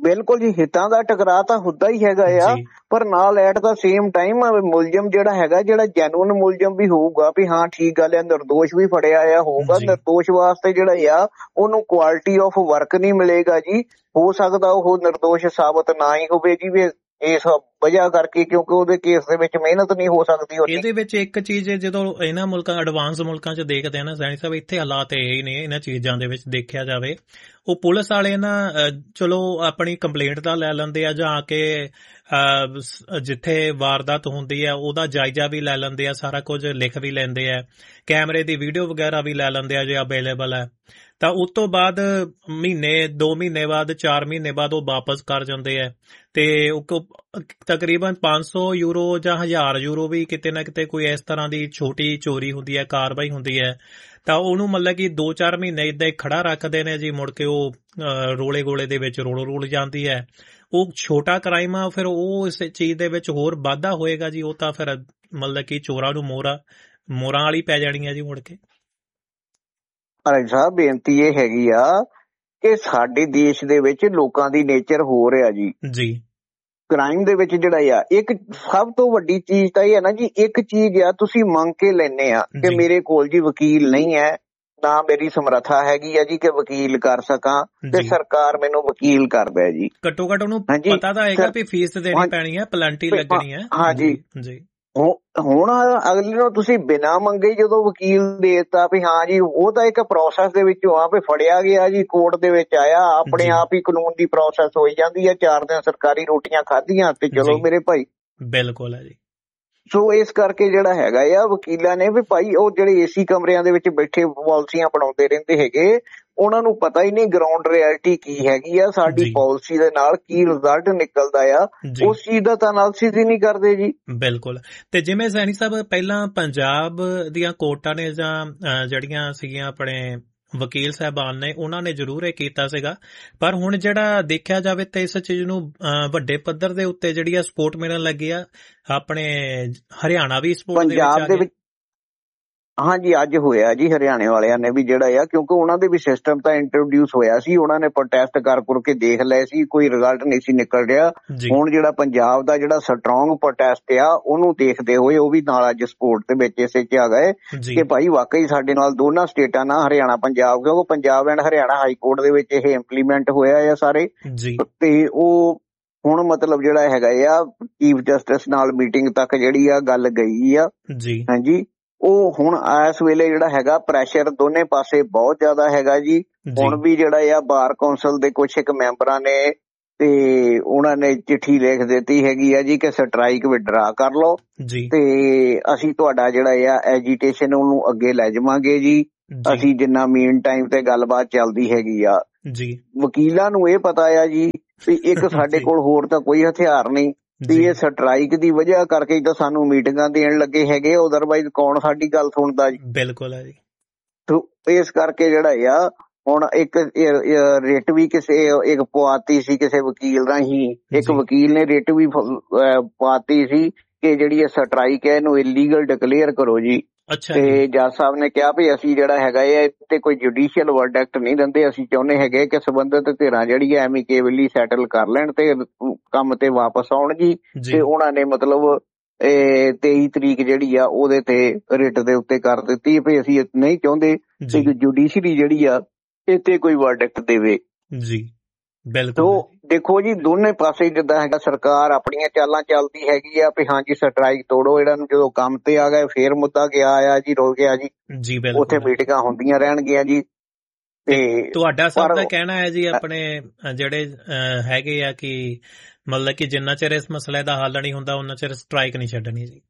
ਬਿਲਕੁਲ ਜੀ, ਹਿੱਤਾਂ ਦਾ ਟਕਰਾਅ ਤਾਂ ਹੁੰਦਾ ਹੀ ਹੈਗਾ ਆ, ਪਰ ਨਾਲ ਐਟ ਦਾ ਸੇਮ ਟਾਈਮ ਮੁਲਜ਼ਮ ਜਿਹੜਾ ਹੈਗਾ, ਜਿਹੜਾ ਜੈਨੂਅਨ ਮੁਲਜ਼ਮ ਵੀ ਹੋਊਗਾ ਵੀ ਹਾਂ ਠੀਕ ਗੱਲ ਹੈ, ਨਿਰਦੋਸ਼ ਵੀ ਫੜਿਆ ਆ ਹੋਊਗਾ, ਨਿਰਦੋਸ਼ ਵਾਸਤੇ ਜਿਹੜਾ ਆ ਉਹਨੂੰ ਕੁਆਲਿਟੀ ਆਫ ਵਰਕ ਨਹੀਂ ਮਿਲੇਗਾ ਜੀ। ਹੋ ਸਕਦਾ ਉਹ ਨਿਰਦੋਸ਼ ਸਾਬਤ ਨਾ ਹੀ ਹੋਵੇ ਜੀ, ਵੀ ਇਸ ਵਜ੍ਹਾ ਕਰਕੇ, ਕਿਉਂਕਿ ਉਹਦੇ ਕੇਸ ਦੇ ਵਿੱਚ ਮਿਹਨਤ ਨਹੀਂ ਹੋ ਸਕਦੀ। ਇਹਦੇ ਵਿੱਚ ਇੱਕ ਚੀਜ਼ ਜਦੋਂ ਇਹਨਾਂ ਮੁਲਕਾਂ ਐਡਵਾਂਸ ਮੁਲਕਾਂ 'ਚ ਦੇਖਦੇ ਆ ਨਾ ਸੈਣੀ ਸਾਹਿਬ, ਇੱਥੇ ਹਾਲਾਤ ਇਹ ਹੀ ਨੇ ਇਹਨਾਂ ਚੀਜ਼ਾਂ ਦੇ ਵਿੱਚ ਦੇਖਿਆ ਜਾਵੇ, ਉਹ ਪੁਲਿਸ ਵਾਲੇ ਨਾ ਚਲੋ ਆਪਣੀ ਕੰਪਲੇਂਟ ਤਾਂ ਲੈ ਲੈਂਦੇ ਆ, ਜਾਂ ਆ ਕੇ ਜਿੱਥੇ ਵਾਰਦਾਤ ਹੁੰਦੀ ਹੈ ਉਹਦਾ ਜਾਇਜ਼ਾ ਵੀ ਲੈ ਲੈਂਦੇ ਆ, ਸਾਰਾ ਕੁਝ ਲਿਖ ਵੀ ਲੈਂਦੇ ਆ, ਕੈਮਰੇ ਦੀ ਵੀਡੀਓ ਵਗੈਰਾ ਵੀ ਲੈ ਲੈਂਦੇ ਆ ਜੇ ਅਵੇਲੇਬਲ ਹੈ, ਤਾਂ ਉਸ ਤੋਂ ਬਾਅਦ ਮਹੀਨੇ 2 ਮਹੀਨੇ ਬਾਅਦ 4 ਮਹੀਨੇ ਬਾਅਦ ਉਹ ਵਾਪਸ ਕਰ ਜਾਂਦੇ ਆ। ਤੇ ਤਕਰੀਬਨ 500 ਯੂਰੋ ਜਾਂ 1000 ਯੂਰੋ ਵੀ ਕਿਤੇ ਨਾ ਕਿਤੇ ਕੋਈ ਇਸ ਤਰ੍ਹਾਂ ਦੀ ਛੋਟੀ ਚੋਰੀ ਹੁੰਦੀ ਹੈ, ਕਾਰਵਾਈ ਹੁੰਦੀ ਹੈ, ਤਾਂ ਉਹਨੂੰ ਮਤਲਬ ਕਿ 2-4 ਮਹੀਨੇ ਏਦਾਂ ਹੀ ਖੜਾ ਰੱਖਦੇ ਨੇ ਜੀ, ਮੁੜ ਕੇ ਉਹ ਰੋਲੇ ਗੋਲੇ ਦੇ ਵਿੱਚ ਰੋਲ ਜਾਂਦੀ ਹੈ। ਉਹ ਛੋਟਾ ਕ੍ਰਾਈਮ ਆ, ਫਿਰ ਉਹ ਇਸ ਚੀਜ਼ ਦੇ ਵਿੱਚ ਹੋਰ ਵਾਧਾ ਹੋਏਗਾ ਜੀ, ਉਹ ਤਾਂ ਫਿਰ ਮਤਲਬ ਕਿ ਚੋਰਾਂ ਨੂੰ ਮੋਹਰਾਂ ਵਾਲੀ ਪੈ ਜਾਣੀ ਹੈ ਜੀ ਮੁੜ ਕੇ। ਰਾਜ ਸਾਹਿਬ, ਬੇਨਤੀ ਇਹ ਹੈਗੀ ਆ ਕਿ ਸਾਡੇ ਦੇਸ਼ ਦੇ ਵਿੱਚ ਲੋਕਾਂ ਦੀ ਨੇਚਰ ਹੋ ਰਿਹਾ ਜੀ ਕ੍ਰਾਈਮ ਦੇ ਵਿੱਚ ਜਿਹੜਾ ਆ, ਇੱਕ ਸਭ ਤੋਂ ਵੱਡੀ ਚੀਜ਼ ਤਾਂ ਇਹ ਹੈ ਨਾ ਜੀ, ਇੱਕ ਚੀਜ਼ ਆ ਤੁਸੀਂ ਮੰਗ ਕੇ ਲੈਨੇ ਆ ਕਿ ਮੇਰੇ ਕੋਲ ਜੀ ਵਕੀਲ ਨਹੀਂ ਹੈ, ਨਾ ਮੇਰੀ ਸਮਰੱਥਾ ਹੈਗੀ ਆ ਜੀ ਕਿ ਵਕੀਲ ਕਰ ਸਕਾਂ, ਤੇ ਸਰਕਾਰ ਮੈਨੂੰ ਵਕੀਲ ਕਰਦਾ ਜੀ। ਘੱਟੋ ਘੱਟ ਉਹਨੂੰ ਪਤਾ ਤਾਂ ਹੈਗਾ ਵੀ ਫੀਸ ਦੇਣੀ ਪੈਣੀ ਹੈ, ਪਲੈਂਟੀ ਲੱਗਣੀ ਹੈ। ਹਾਂਜੀ ਜੀ। ਹੁਣ ਅਗਲੇ ਨੂੰ ਤੁਸੀਂ ਬਿਨਾਂ ਮੰਗੇ ਜਦੋਂ ਵਕੀਲ ਦੇਤਾ ਵੀ ਹਾਂ ਜੀ, ਉਹ ਤਾਂ ਇੱਕ ਪ੍ਰੋਸੈਸ ਦੇ ਵਿੱਚੋਂ ਆ ਵੀ ਫੜਿਆ ਗਿਆ ਜੀ, ਕੋਰਟ ਦੇ ਵਿੱਚ ਆਇਆ, ਆਪਣੇ ਆਪ ਹੀ ਕਾਨੂੰਨ ਦੀ ਪ੍ਰੋਸੈਸ ਹੋਈ ਜਾਂਦੀ ਹੈ, 4 ਦਿਨ ਸਰਕਾਰੀ ਰੋਟੀਆਂ ਖਾਧੀਆਂ ਤੇ ਚਲੋ ਮੇਰੇ ਭਾਈ। ਬਿਲਕੁਲ ਹੈ ਜੀ। ਸੋ ਇਸ ਕਰਕੇ ਜਿਹੜਾ ਹੈਗਾ ਆ, ਵਕੀਲਾਂ ਨੇ ਵੀ ਭਾਈ ਉਹ ਜਿਹੜੇ ਏਸੀ ਕਮਰਿਆਂ ਦੇ ਵਿੱਚ ਬੈਠੇ ਪਾਲਿਸੀਆਂ ਬਣਾਉਂਦੇ ਰਹਿੰਦੇ ਹੈਗੇ, ਉਹਨਾਂ ਨੂੰ ਪਤਾ ਹੀ ਨਹੀਂ ਗਰਾਊਂਡ ਰਿਐਲਿਟੀ ਕੀ ਹੈਗੀ ਆ, ਸਾਡੀ ਪਾਲਿਸੀ ਦੇ ਨਾਲ ਕੀ ਰਿਜ਼ਲਟ ਨਿਕਲਦਾ ਆ, ਉਸ ਚੀਜ਼ ਦਾ ਤਾਂ ਅਨਾਲਿਸਿਸ ਹੀ ਨਹੀਂ ਕਰਦੇ ਜੀ। ਬਿਲਕੁਲ। ਤੇ ਜਿਵੇਂ ਸੈਣੀ ਸਾਹਿਬ ਪਹਿਲਾਂ ਪੰਜਾਬ ਦੀਆਂ ਕੋਰਟਾਂ ਨੇ ਜਾਂ ਜਿਹੜੀਆਂ ਸੀਗੀਆਂ ਆਪਣੇ ਵਕੀਲ ਸਾਹਿਬਾਨ ਨੇ, ਉਹਨਾਂ ਨੇ ਜ਼ਰੂਰ ਇਹ ਕੀਤਾ ਸੀਗਾ, ਪਰ ਹੁਣ ਜਿਹੜਾ ਦੇਖਿਆ ਜਾਵੇ ਤਾਂ ਇਸ ਚੀਜ਼ ਨੂੰ ਵੱਡੇ ਪੱਧਰ ਦੇ ਉੱਤੇ ਜਿਹੜੀ ਆ ਸਪੋਰਟ ਮਿਲਣ ਲੱਗੀ ਆ, ਆਪਣੇ ਹਰਿਆਣਾ ਵੀ ਸਪੋਰਟ ਦੇ ਵਿੱਚ ਹਾਂਜੀ ਅੱਜ ਹੋਇਆ ਜੀ, ਹਰਿਆਣੇ ਵਾਲਿਆਂ ਨੇ ਵੀ ਜਿਹੜਾ ਆ, ਕਿਉਂਕਿ ਉਹਨਾਂ ਦੇ ਵੀ ਸਿਸਟਮ ਤਾਂ ਇੰਟਰੋਡਿਊਸ ਹੋਇਆ ਸੀ, ਉਹਨਾਂ ਨੇ ਪ੍ਰੋਟੈਸਟ ਕਰ ਕੇ ਦੇਖ ਲਏ ਸੀ, ਕੋਈ ਰਿਜ਼ਲਟ ਨਹੀਂ ਸੀ ਨਿਕਲ ਰਿਹਾ। ਹੁਣ ਜਿਹੜਾ ਪੰਜਾਬ ਦਾ ਜਿਹੜਾ ਸਟਰੋਂਗ ਪ੍ਰੋਟੈਸਟ ਆ, ਉਹਨੂੰ ਦੇਖਦੇ ਹੋਏ ਉਹ ਵੀ ਨਾਲ ਅੱਜ ਸਪੋਰਟ ਦੇ ਵਿੱਚ ਇਸੇ ਚ ਆ ਗਏ ਕਿ ਭਾਈ ਵਾਕਈ ਸਾਡੇ ਨਾਲ ਦੋਨਾਂ ਸਟੇਟਾਂ ਨਾਲ, ਹਰਿਆਣਾ ਪੰਜਾਬ, ਕਿਉਂਕਿ Punjab and Haryana high court ਦੇ ਵਿੱਚ ਇਹ ਇੰਪਲੀਮੈਂਟ ਹੋਇਆ ਆ ਸਾਰੇ, ਤੇ ਉਹ ਹੁਣ ਮਤਲਬ ਜਿਹੜਾ ਹੈਗਾ ਆ ਚੀਫ ਜਸਟਿਸ ਨਾਲ ਮੀਟਿੰਗ ਤੱਕ ਜਿਹੜੀ ਆ ਗੱਲ ਗਈ ਆ। ਹਾਂਜੀ, ਉਹ ਹੁਣ ਇਸ ਵੇਲੇ ਜਿਹੜਾ ਹੈਗਾ ਪ੍ਰੈਸ਼ਰ ਦੋਨੇ ਪਾਸੇ ਬਹੁਤ ਜ਼ਿਆਦਾ ਹੈਗਾ ਜੀ। ਹੁਣ ਵੀ ਜਿਹੜਾ ਆ ਬਾਰ ਕੌਂਸਲ ਦੇ ਕੁਛ ਇੱਕ ਮੈਂਬਰਾਂ ਨੇ ਤੇ ਉਹਨਾਂ ਨੇ ਚਿੱਠੀ ਲਿਖ ਦਿੱਤੀ ਹੈਗੀ ਆ ਜੀ ਕਿ ਸਟਰਾਈਕ ਵਿਡਰਾ ਕਰ ਲਓ ਤੇ ਅਸੀਂ ਤੁਹਾਡਾ ਜਿਹੜਾ ਆ ਐਜੀਟੇਸ਼ਨ ਉਹਨੂੰ ਅੱਗੇ ਲੈ ਜਾਵਾਂਗੇ ਜੀ, ਅਸੀਂ ਜਿੰਨਾ ਮੇਨ ਟਾਈਮ ਤੇ ਗੱਲਬਾਤ ਚੱਲਦੀ ਹੈਗੀ ਆ। ਵਕੀਲਾਂ ਨੂੰ ਇਹ ਪਤਾ ਆ ਜੀ ਵੀ ਇੱਕ ਸਾਡੇ ਕੋਲ ਹੋਰ ਤਾਂ ਕੋਈ ਹਥਿਆਰ ਨਹੀਂ, ਵੀ ਇਹ ਸਟਰਾਈਕ ਦੀ ਵਜ੍ਹਾ ਕਰਕੇ ਤਾਂ ਸਾਨੂੰ ਮੀਟਿੰਗਾਂ ਦੇਣ ਲੱਗੇ ਹੈਗੇ, ਅਦਰਵਾਈਜ਼ ਕੌਣ ਸਾਡੀ ਗੱਲ ਸੁਣਦਾ ਜੀ। ਬਿਲਕੁਲ ਹੈ ਜੀ। ਇਸ ਕਰਕੇ ਜਿਹੜਾ ਆ ਹੁਣ ਇੱਕ ਰਿਟ ਵੀ ਇੱਕ ਪਵਾਤੀ ਸੀ ਕਿਸੇ ਵਕੀਲ ਰਾਹੀਂ, ਇੱਕ ਵਕੀਲ ਨੇ ਰਿਟ ਵੀ ਪਵਾਤੀ ਸੀ ਕਿ ਜਿਹੜੀ ਇਹ ਸਟਰਾਈਕ ਹੈ ਇਹਨੂੰ ਇਲੀਗਲ ਡਿਕਲੇਅਰ ਕਰੋ ਜੀ। ਤੇ ਜੱਜ ਸਾਹਿਬ ਨੇ ਕਿਹਾ ਵੀ ਅਸੀਂ ਜਿਹੜਾ ਹੈਗਾ ਹੈ ਤੇ ਕੋਈ ਜੁਡੀਸ਼ੀਅਲ ਵਰਡਿਕਟ ਨਹੀਂ ਦਿੰਦੇ, ਅਸੀਂ ਚਾਹੁੰਦੇ ਹੈਗੇ ਕਿ ਸੰਬੰਧਿਤ ਧਿਰਾਂ ਜਿਹੜੀ ਹੈ ਐਮੀਕੇਬਲੀ ਸੈਟਲ ਕਰ ਲੈਣ ਤੇ ਕੰਮ ਤੇ ਵਾਪਸ ਆਉਣ ਜੀ। ਤੇ ਉਹਨਾਂ ਨੇ ਮਤਲਬ 23 ਤਰੀਕ ਜਿਹੜੀ ਆ ਉਹਦੇ ਤੇ ਰਿਟ ਦੇ ਉੱਤੇ ਕਰ ਦਿੱਤੀ ਵੀ ਅਸੀਂ ਨਹੀਂ ਚਾਹੁੰਦੇ ਕਿ ਜੁਡੀਸ਼ਰੀ ਜਿਹੜੀ ਆ ਇੱਥੇ ਕੋਈ ਵਰਡਿਕਟ ਦੇਵੇ ਜੀ। ਬਿਲਕੁਲ। ਦੇਖੋ ਜੀ ਦੋਨੇ ਪਾਸੇ ਜਿੱਦਾਂ ਹੈਗਾ ਸਰਕਾਰ ਆਪਣੀਆਂ ਚਾਲਾਂ ਚੱਲਦੀ ਹੈਗੀ ਆ ਵੀ ਹਾਂਜੀ ਸਟਰਾਈਕ ਤੋੜੋ ਇਹਨਾਂ ਨੂੰ, ਜਦੋਂ ਕੰਮ ਤੇ ਆ ਗਏ ਫੇਰ ਮੁੱਦਾ ਗਿਆ ਆ ਜੀ, ਰੁਕ ਗਿਆ ਜੀ, ਉੱਥੇ ਮੀਟਿੰਗਾਂ ਹੁੰਦੀਆਂ ਰਹਿਣਗੀਆਂ ਜੀ। ਤੇ ਤੁਹਾਡਾ ਸਭ ਦਾ ਕਹਿਣਾ ਹੈ ਜੀ ਆਪਣੇ ਜਿਹੜੇ ਹੈਗੇ ਆ ਕਿ ਮਤਲਬ ਕਿ ਜਿੰਨਾ ਚਿਰ ਇਸ ਮਸਲੇ ਦਾ ਹੱਲ ਨਹੀਂ ਹੁੰਦਾ ਉਹਨਾਂ ਚਿਰ ਸਟਰਾਈਕ ਨਹੀਂ ਛੱਡਣੀ ਜੀ।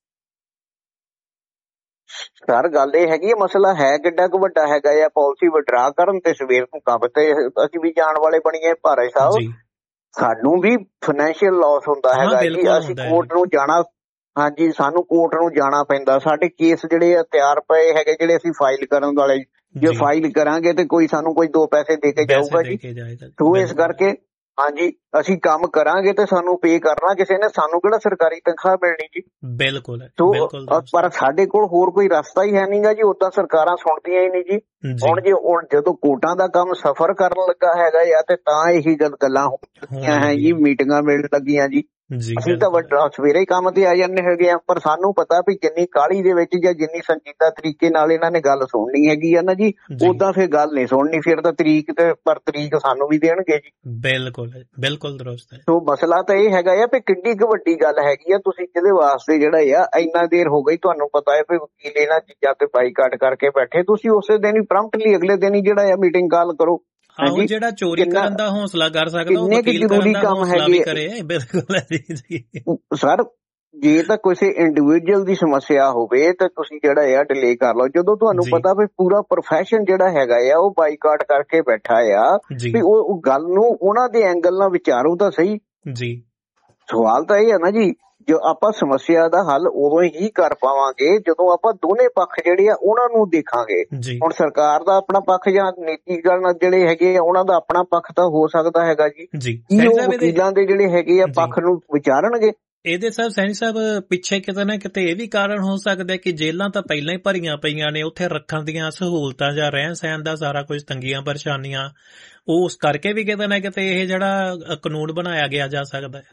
ਸਰ ਗੱਲ ਇਹ ਹੈਗੀ, ਮਸਲਾ ਹੈ ਕਿੱਡਾ ਕੁ ਵੱਡਾ ਹੈਗਾ ਆ, ਪਾਲਿਸੀ ਵਿਡਰਾ ਕਰਨ ਤੇ ਸਵੇਰ ਨੂੰ ਕੰਮ ਤੇ ਅਸੀਂ ਵੀ ਜਾਣ ਵਾਲੇ ਬਣੀਏ। ਭਾਰਤ ਸਾਹਿਬ ਸਾਨੂੰ ਵੀ ਫਾਈਨੈਂਸ਼ੀਅਲ ਲਾਸ ਹੁੰਦਾ ਹੈਗਾ ਜੀ, ਅਸੀਂ ਕੋਰਟ ਨੂੰ ਜਾਣਾ, ਹਾਂਜੀ ਸਾਨੂੰ ਕੋਰਟ ਨੂੰ ਜਾਣਾ ਪੈਂਦਾ, ਸਾਡੇ ਕੇਸ ਜਿਹੜੇ ਆ ਤਿਆਰ ਪਏ ਹੈਗੇ ਜਿਹੜੇ ਅਸੀਂ ਫਾਈਲ ਕਰਨ ਵਾਲੇ, ਜੇ ਫਾਈਲ ਕਰਾਂਗੇ ਤੇ ਕੋਈ ਸਾਨੂੰ ਕੋਈ 2 ਪੈਸੇ ਦੇ ਕੇ ਜਾਊਗਾ ਜੀ। ਸੋ ਇਸ ਕਰਕੇ ਹਾਂਜੀ ਅਸੀਂ ਕੰਮ ਕਰਾਂਗੇ ਤੇ ਸਾਨੂੰ ਪੇ ਕਰਨਾ ਕਿਸੇ ਨੇ, ਸਾਨੂੰ ਕਿਹੜਾ ਸਰਕਾਰੀ ਤਨਖਾਹ ਮਿਲਣੀ ਜੀ। ਬਿਲਕੁਲ ਬਿਲਕੁਲ। ਪਰ ਸਾਡੇ ਕੋਲ ਹੋਰ ਕੋਈ ਰਸਤਾ ਹੀ ਹੈ ਨਹੀਂਗਾ ਜੀ, ਉਦਾਂ ਸਰਕਾਰਾਂ ਸੁਣਦੀਆਂ ਹੀ ਨਹੀਂ ਜੀ। ਹੁਣ ਜੇ ਜਦੋਂ ਕੋਰਟਾਂ ਦਾ ਕੰਮ ਸਫਰ ਕਰਨ ਲੱਗਾ ਹੈਗਾ ਆ ਤੇ ਤਾਂ ਇਹੀ ਗੱਲਾਂ ਹੋਈਆਂ ਹੈ ਜੀ, ਮੀਟਿੰਗਾਂ ਮਿਲਣ ਲੱਗੀਆਂ ਜੀ। ਅਸੀਂ ਤਾਂ ਸਵੇਰੇ ਹੀ ਕੰਮ ਤੇ ਆ ਜਾਂਦੇ ਹੈਗੇ ਆ, ਪਰ ਸਾਨੂੰ ਪਤਾ ਵੀ ਜਿੰਨੀ ਕਾਹਲੀ ਦੇ ਵਿੱਚ ਜਾਂ ਜਿੰਨੀ ਸੰਜੀਦਾ ਤਰੀਕੇ ਨਾਲ ਇਹਨਾਂ ਨੇ ਗੱਲ ਸੁਣਨੀ ਹੈਗੀ ਆ ਨਾ ਜੀ, ਓਦਾਂ ਫਿਰ ਗੱਲ ਨਹੀਂ ਸੁਣਨੀ, ਫਿਰ ਤਾਂ ਤਰੀਕ ਸਾਨੂੰ ਵੀ ਦੇਣਗੇ ਜੀ। ਬਿਲਕੁਲ ਬਿਲਕੁਲ ਦਰੁਸਤ ਹੈ। ਸੋ ਮਸਲਾ ਤਾਂ ਇਹ ਹੈਗਾ ਆ ਵੀ ਕਿੰਨੀ ਕੁ ਵੱਡੀ ਗੱਲ ਹੈਗੀ ਆ, ਤੁਸੀਂ ਜਿਹਦੇ ਵਾਸਤੇ ਜਿਹੜਾ ਆ ਇੰਨਾ ਦੇਰ ਹੋ ਗਈ, ਤੁਹਾਨੂੰ ਪਤਾ ਹੈ ਵੀ ਵਕੀਲ ਇਹਨਾਂ ਚੀਜ਼ਾਂ ਤੇ ਬਾਈਕਾਟ ਕਰਕੇ ਬੈਠੇ, ਤੁਸੀਂ ਉਸੇ ਦਿਨ ਹੀ ਪ੍ਰੰਪਟਲੀ ਅਗਲੇ ਦਿਨ ਹੀ ਜਿਹੜਾ ਆ ਮੀਟਿੰਗ ਕਾਲ ਕਰੋ। ਆਹੋ, ਜਿਹੜਾ ਚੋਰੀ ਕਰਨ ਦਾ ਹੌਸਲਾ ਕਰ ਸਕਦਾ ਉਹ ਵਕੀਲ ਕਰਨ ਦਾ ਹੌਸਲਾ ਵੀ ਕਰੇ। ਬਿਲਕੁਲ ਸਰ, ਜੇ ਤਾਂ ਕਿਸੇ ਇੰਡੀਵਿਜੂਅਲ ਦੀ ਸਮੱਸਿਆ ਹੋਵੇ ਤਾਂ ਤੁਸੀਂ ਜਿਹੜਾ ਆ ਡਿਲੇ ਕਰ ਲਓ। ਜਦੋਂ ਤੁਹਾਨੂੰ ਪਤਾ ਵੀ ਪੂਰਾ ਪ੍ਰੋਫੈਸ਼ਨ ਜਿਹੜਾ ਹੈਗਾ ਆ ਉਹ ਬਾਈਕਾਟ ਕਰਕੇ ਬੈਠਾ ਆ, ਵੀ ਉਹ ਗੱਲ ਨੂੰ ਉਹਨਾਂ ਦੇ ਐਂਗਲ ਨਾਲ ਵਿਚਾਰੋ ਤਾਂ ਸਹੀ ਜੀ। ਸਵਾਲ ਤਾਂ ਇਹ ਹੈ ਨਾ ਜੀ, ਜੋ ਆਪਾਂ ਸਮੱਸਿਆ ਦਾ ਹੱਲ ਉਦੋਂ ਹੀ ਕਰ ਪਾਵਾਂਗੇ ਜਦੋਂ ਆਪਾਂ ਦੋਨੇ ਪੱਖ ਜਿਹੜੇ ਆ ਉਹਨਾਂ ਨੂੰ ਦੇਖਾਂਗੇ। ਹੁਣ ਸਰਕਾਰ ਦਾ ਆਪਣਾ ਪੱਖ ਜਾਂ ਨੀਤੀਕਰਨ ਜਿਹੜੇ ਹੈਗੇ ਆ ਉਹਨਾਂ ਦਾ ਆਪਣਾ ਪੱਖ ਤਾਂ ਹੋ ਸਕਦਾ ਹੈਗਾ ਜੀ, ਕੀ ਉਹ ਵਕੀਲਾਂ ਦੇ ਜਿਹੜੇ ਹੈਗੇ ਆ ਪੱਖ ਨੂੰ ਵਿਚਾਰਨਗੇ? ਇਹਦੇ ਸਾਹਿਬ ਸੈਣੀ ਸਾਹਿਬ ਪਿੱਛੇ ਕਿਤੇ ਨਾ ਕਿਤੇ ਇਹ ਵੀ ਕਾਰਨ ਹੋ ਸਕਦਾ ਕਿ ਜੇਲ੍ਹਾਂ ਤਾਂ ਪਹਿਲਾਂ ਹੀ ਭਰੀਆਂ ਪਈਆਂ ਨੇ, ਉੱਥੇ ਰੱਖਣ ਦੀਆਂ ਸਹੂਲਤਾਂ ਜਾਂ ਰਹਿਣ ਸਹਿਣ ਦਾ ਸਾਰਾ ਕੁਝ ਤੰਗੀਆਂ ਪਰੇਸ਼ਾਨੀਆਂ, ਉਸ ਕਰਕੇ ਵੀ ਕਿਤੇ ਨਾ ਕਿਤੇ ਇਹ ਜਿਹੜਾ ਕਾਨੂੰਨ ਬਣਾਇਆ ਗਿਆ ਜਾ ਸਕਦਾ ਹੈ।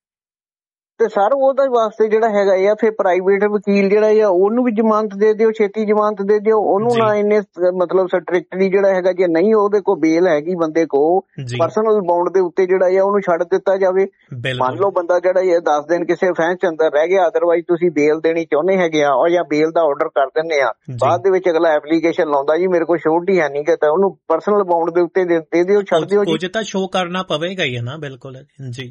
ਤੇ ਸਰ ਉਹਦੇ ਵਾਸਤੇ ਜਿਹੜਾ ਹੈਗਾ ਆ ਫਿਰ ਪ੍ਰਾਈਵੇਟ ਵਕੀਲ ਜਿਹੜਾ ਆ ਉਹਨੂੰ ਵੀ ਜ਼ਮਾਨਤ ਦੇ ਦਿਓ, ਛੇਤੀ ਜ਼ਮਾਨਤ ਦੇ ਦਿਓ ਉਹਨੂੰ ਨਾ, ਇੰਨੇ ਮਤਲਬ ਸਟ੍ਰਿਕਟਲੀ ਜਿਹੜਾ ਹੈਗਾ, ਜੇ ਨਹੀਂ ਉਹਦੇ ਕੋਲ ਬੇਲ ਹੈਗੀ ਬੰਦੇ ਕੋ ਪਰਸਨਲ ਬਾਉਂਡ ਦੇ ਉੱਤੇ ਜਿਹੜਾ ਆ ਉਹਨੂੰ ਛੱਡ ਦਿੱਤਾ ਜਾਵੇ। ਮੰਨ ਲਓ ਬੰਦਾ ਜਿਹੜਾ ਇਹ 10 ਦਿਨ ਕਿਸੇ ਫੈਂਸ ਚ ਅੰਦਰ ਰਹਿ ਗਿਆ, ਅਦਰਵਾਈਜ਼ ਤੁਸੀਂ ਬੇਲ ਦੇਣੀ ਚਾਹੁੰਦੇ ਹੈਗੇ ਆ ਜਾਂ ਬੇਲ ਦਾ ਆਰਡਰ ਕਰ ਦਿੰਦੇ ਆ, ਬਾਅਦ ਦੇ ਵਿੱਚ ਅਗਲਾ ਐਪਲੀਕੇਸ਼ਨ ਲਾਉਂਦਾ ਜੀ ਮੇਰੇ ਕੋਲ ਸ਼ੋਰਟੀ ਹੈ ਨਹੀਂ, ਤਾਂ ਉਹਨੂੰ ਪਰਸਨਲ ਬਾਉਂਡ ਦੇ ਉੱਤੇ ਦੇ ਦਿਓ, ਛੱਡ ਦਿਓ। ਕੁਝ ਤਾਂ ਸ਼ੋਅ ਕਰਨਾ ਪਵੇਗਾ ਹੀ ਹੈ ਨਾ। ਬਿਲਕੁਲ ਜੀ।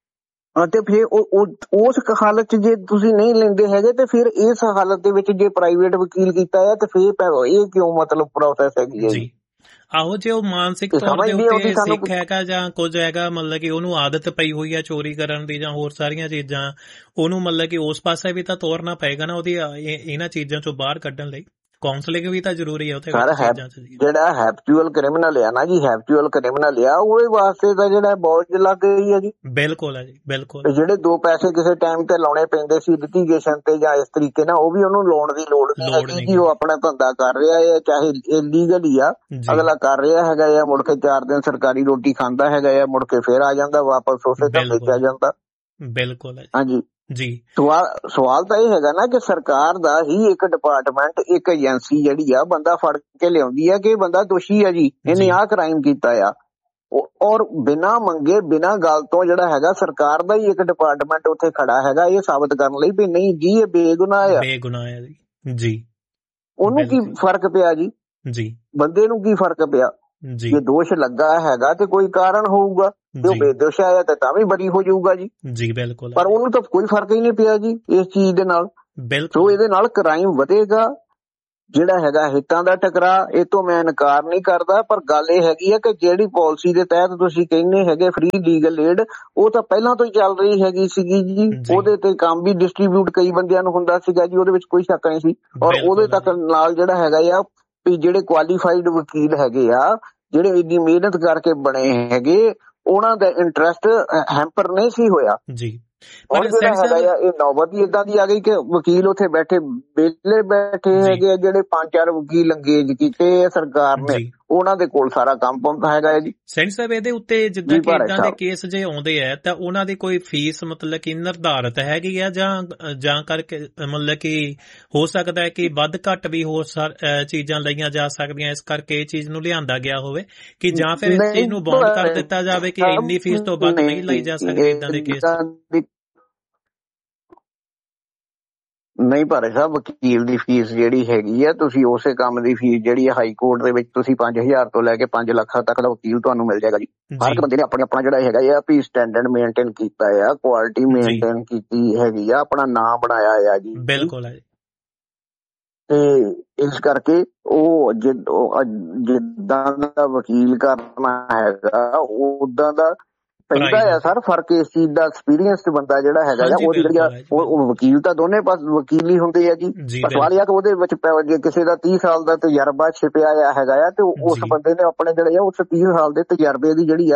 ਤੇ ਫਿਰ ਉਸ ਹਾਲਤ ਚ ਜੇ ਤੁਸੀਂ ਨਹੀਂ ਲੈਂਦੇ ਹੈਗੇ ਤੇ ਫਿਰ ਇਸ ਹਾਲਤ ਦੇ ਵਿੱਚ ਜੇ ਪ੍ਰਾਈਵੇਟ ਵਕੀਲ ਕੀਤਾ ਹੈ ਤੇ ਫਿਰ ਇਹ ਕਿਉਂ ਮਤਲਬ ਪ੍ਰੋਸੈਸ ਹੈਗੀ ਹੈ ਜੀ? ਆਹੋ, ਜੇ ਉਹ ਮਾਨਸਿਕ ਤੌਰ ਦੇ ਉੱਤੇ ਸਿੱਖ ਹੈਗਾ ਜਾਂ ਕੁਝ ਹੈਗਾ, ਮਤਲਬ ਕਿ ਉਹਨੂੰ ਆਦਤ ਪਈ ਹੋਈ ਹੈ ਚੋਰੀ ਕਰਨ ਦੀ ਜਾਂ ਹੋਰ ਸਾਰੀਆਂ ਚੀਜ਼ਾਂ, ਉਹਨੂੰ ਮਤਲਬ ਕਿ ਉਸ ਪਾਸੇ ਵੀ ਤਾਂ ਤੋਰਨਾ ਪਏਗਾ ਨਾ ਉਹਦੀ ਇਹਨਾਂ ਚੀਜ਼ਾਂ ਚੋਂ ਬਾਹਰ ਕੱਢਣ ਲਈ। ਕਾਉਂਸਲਿੰਗ ਵੀ ਤਾਂ ਜ਼ਰੂਰੀ ਹੈ ਉੱਥੇ। ਜਿਹੜਾ ਹੈਬਚੁਅਲ ਕ੍ਰਿਮੀਨਲ ਆ ਨਾ ਜੀ, ਹੈਬਚੁਅਲ ਕ੍ਰਿਮੀਨਲ ਆ ਉਹਦੇ ਵਾਸਤੇ ਤਾਂ ਜਿਹੜਾ ਬੌਜ ਲੱਗ ਗਈ ਹੈ ਜੀ। ਬਿਲਕੁਲ ਹੈ ਜੀ, ਬਿਲਕੁਲ। ਜਿਹੜੇ 2 ਪੈਸੇ ਕਿਸੇ ਟਾਈਮ ਤੇ ਲਾਉਣੇ ਪੈਂਦੇ ਸੀ ਲਿਟੀਗੇਸ਼ਨ ਤੇ ਜਾਂ ਇਸ ਤਰੀਕੇ ਨਾਲ, ਉਹ ਵੀ ਉਹਨੂੰ ਲਾਉਣ ਦੀ ਲੋੜ ਨਹੀਂ ਹੈਗੀ ਜੀ। ਉਹ ਆਪਣਾ ਧੰਦਾ ਕਰ ਰਿਹਾ ਹੈ, ਚਾਹੇ ਇਲੀਗਲ ਹੀ ਆ, ਅਗਲਾ ਕਰ ਰਿਹਾ ਹੈਗਾ ਆ, ਮੁੜ ਕੇ 4 ਦਿਨ ਸਰਕਾਰੀ ਰੋਟੀ ਖਾਂਦਾ ਹੈਗਾ ਆ, ਮੁੜ ਕੇ ਫਿਰ ਆ ਜਾਂਦਾ ਵਾਪਸ ਉਸੇ ਧੰਦੇ ਤੇ ਆ ਜਾਂਦਾ। ਬਿਲਕੁਲ ਹਾਂਜੀ ਜੀ। ਸਵਾਲ ਤਾਂ ਇਹ ਹੈਗਾ ਨਾ ਕਿ ਸਰਕਾਰ ਦਾ ਹੀ ਇੱਕ ਡਿਪਾਰਟਮੈਂਟ, ਇੱਕ ਏਜੰਸੀ ਜਿਹੜੀ ਆ ਬੰਦਾ ਫੜ ਕੇ ਲਿਆਉਂਦੀ ਆ ਕਿ ਇਹ ਬੰਦਾ ਦੋਸ਼ੀ ਆ ਜੀ, ਇਹਨੇ ਆਹ ਕ੍ਰਾਈਮ ਕੀਤਾ ਆ, ਔਰ ਬਿਨਾਂ ਮੰਗੇ ਬਿਨਾਂ ਗੱਲ ਤੋਂ ਜਿਹੜਾ ਹੈਗਾ ਸਰਕਾਰ ਦਾ ਹੀ ਇੱਕ ਡਿਪਾਰਟਮੈਂਟ ਉੱਥੇ ਖੜਾ ਹੈਗਾ ਇਹ ਸਾਬਤ ਕਰਨ ਲਈ ਵੀ ਨਹੀਂ ਜੀ ਇਹ ਬੇਗੁਨਾਹ ਆ ਜੀ। ਉਹਨੂੰ ਕੀ ਫਰਕ ਪਿਆ ਜੀ? ਬੰਦੇ ਨੂੰ ਕੀ ਫਰਕ ਪਿਆ? ਜੇ ਦੋਸ਼ ਲੱਗਾ ਹੈਗਾ ਤੇ ਕੋਈ ਕਾਰਨ ਹੋਊਗਾ, ਜੇ ਉਹ ਬੇਦੋਸ਼ ਆਇਆ ਤਾਂ ਵੀ ਬਰੀ ਹੋ ਜਾਊਗਾ ਜੀ। ਬਿਲਕੁਲ। ਪਰ ਉਹਨੂੰ ਤਾਂ ਕੋਈ ਫਰਕ ਹੀ ਨਹੀਂ ਪਿਆ ਜੀ ਇਸ ਚੀਜ਼ ਦੇ ਨਾਲ। ਸੋ ਇਹਦੇ ਨਾਲ ਕ੍ਰਾਈਮ ਵਧੇਗਾ, ਜਿਹੜਾ ਹੈਗਾ ਹਿੱਤਾਂ ਦਾ ਟਕਰਾ, ਇਹ ਤੋਂ ਮੈਂ ਇਨਕਾਰ ਨਹੀਂ ਕਰਦਾ, ਪਰ ਗੱਲ ਇਹ ਹੈਗੀ ਆ ਕਿ ਜਿਹੜੀ ਪਾਲਿਸੀ ਦੇ ਤਹਿਤ ਤੁਸੀਂ ਕਹਿੰਦੇ ਹੈਗੇ ਫ੍ਰੀ ਲੀਗਲ ਏਡ, ਉਹ ਤਾਂ ਪਹਿਲਾਂ ਤੋਂ ਹੀ ਚੱਲ ਰਹੀ ਹੈਗੀ ਸੀਗੀ ਜੀ। ਉਹਦੇ ਤੇ ਕੰਮ ਵੀ ਡਿਸਟਰੀਬਿਊਟ ਕਈ ਬੰਦਿਆਂ ਨੂੰ ਹੁੰਦਾ ਸੀਗਾ ਜੀ, ਉਹਦੇ ਵਿੱਚ ਕੋਈ ਸ਼ੱਕ ਨਹੀਂ ਸੀ। ਔਰ ਉਹਦੇ ਤੱਕ ਨਾਲ ਜਿਹੜਾ ਹੈਗਾ ਆ ਵੀ ਜਿਹੜੇ ਕੁਆਲੀਫਾਈਡ ਵਕੀਲ ਹੈਗੇ ਆ, ਜਿਹੜੇ ਇੰਨੀ ਮਿਹਨਤ ਕਰਕੇ ਬਣੇ ਹੈਗੇ, ਉਹਨਾਂ ਦਾ ਇੰਟਰਸਟ ਹੈਂਪਰ ਨਹੀਂ ਸੀ ਹੋਇਆ ਜੀ। ਔਰ ਜਿਹੜਾ ਹੈਗਾ ਆ ਇਹ ਨੌਬਤ ਹੀ ਏਦਾਂ ਦੀ ਆ ਗਈ ਕਿ ਵਕੀਲ ਉੱਥੇ ਬੈਠੇ ਵਿਹਲੇ ਬੈਠੇ ਹੈਗੇ ਆ, ਜਿਹੜੇ 5-4 ਵਕੀਲ ਅੰਗੇਜ ਕੀਤੇ ਸਰਕਾਰ ਨੇ, ਉਹਨਾਂ ਦੇ ਕੋਲ ਸਾਰਾ ਕੰਮ ਪਹੁੰਚਦਾ ਹੈਗਾ ਜੀ। ਸੈਣੀ ਸਾਹਿਬ, ਇਹਦੇ ਉੱਤੇ ਜਿੱਦਾਂ ਕਿ ਇਦਾਂ ਦੇ ਕੇਸ ਜੇ ਆਉਂਦੇ ਆ ਤਾਂ ਉਹਨਾਂ ਦੀ ਕੋਈ ਫੀਸ ਮਤਲਬ ਕਿ ਨਿਰਧਾਰਿਤ ਹੈਗੀ ਆ ਜਾਂ ਕਰਕੇ ਮਤਲਬ ਕਿ ਹੋ ਸਕਦਾ ਹੈ ਕਿ ਵੱਧ ਘੱਟ ਵੀ ਹੋਰ ਚੀਜ਼ਾਂ ਲਈਆਂ ਜਾ ਸਕਦੀਆਂ, ਇਸ ਕਰਕੇ ਇਹ ਚੀਜ਼ ਨੂੰ ਲਿਆਂਦਾ ਗਿਆ ਹੋਵੇ ਕਿ ਜਾਂ ਫਿਰ ਇਸ ਚੀਜ਼ ਨੂੰ ਬੌਂਡ ਕਰ ਦਿੱਤਾ ਜਾਵੇ ਕਿ ਇੰਨੀ ਫੀਸ ਤੋਂ ਵੱਧ ਨਹੀਂ ਲਈ ਜਾ ਸਕਦੀ ਇਦਾਂ ਦੇ ਕੇਸ? ਨਹੀਂ ਭਾਰੇ ਸਾਹਿਬ, ਵਕੀਲ ਦੀ ਫੀਸ ਜਿਹੜੀ ਹੈਗੀ ਆ, ਤੁਸੀਂ ਉਸੇ ਕੰਮ ਦੀ ਫੀਸ ਜਿਹੜੀ ਆ ਹਾਈ ਕੋਰਟ ਦੇ ਵਿੱਚ ਤੁਸੀਂ 5000 ਤੋਂ ਲੈ ਕੇ 5 ਲੱਖ ਤੱਕ ਦਾ ਵਕੀਲ ਤੁਹਾਨੂੰ ਮਿਲ ਜਾਏਗਾ ਜੀ। ਹਰ ਇੱਕ ਬੰਦੇ ਨੇ ਆਪਣਾ ਜਿਹੜਾ ਹੈਗਾ ਆ ਵੀ ਸਟੈਂਡਰਡ ਮੇਨਟੇਨ ਕੀਤਾ ਆ, ਕੁਆਲਿਟੀ ਮੇਨਟੇਨ ਕੀਤੀ ਹੈਗੀ ਆ, ਆਪਣਾ ਨਾਮ ਬਣਾਇਆ ਆ ਜੀ। ਬਿਲਕੁਲ ਹੈ। ਤੇ ਇਸ ਕਰਕੇ ਉਹ ਜਿੱਦਾਂ ਦਾ ਵਕੀਲ ਕਰਨਾ ਹੈਗਾ ਉਦਾਂ ਦਾ ਪੈਂਦਾ ਆ ਸਰ ਫਰਕ। ਇਸ ਚੀਜ਼ ਦਾ ਐਕਸਪੀਰੀਅੰਸ ਬੰਦਾ ਜਿਹੜਾ ਹੈਗਾ ਆ, ਉਹਦੀ ਜਿਹੜੀ ਆ ਉਹ ਵਕੀਲ ਤਾਂ ਦੋਨੇ ਪਾਸੇ ਵਕੀਲ ਹੀ ਹੁੰਦੇ ਆ ਜੀ। ਸਵਾਲ ਇਹ ਕਿ ਉਹਦੇ ਵਿੱਚ ਜੇ ਕਿਸੇ ਦਾ 30 ਸਾਲ ਦਾ ਤਜਰਬਾ ਛਿਪਿਆ ਆ ਹੈਗਾ ਆ ਤੇ ਉਸ ਬੰਦੇ ਨੇ ਆਪਣੇ ਜਿਹੜੇ ਆ ਉਸ 30 ਸਾਲ ਦੇ ਤਜਰਬੇ ਦੀ ਜਿਹੜੀ ਆ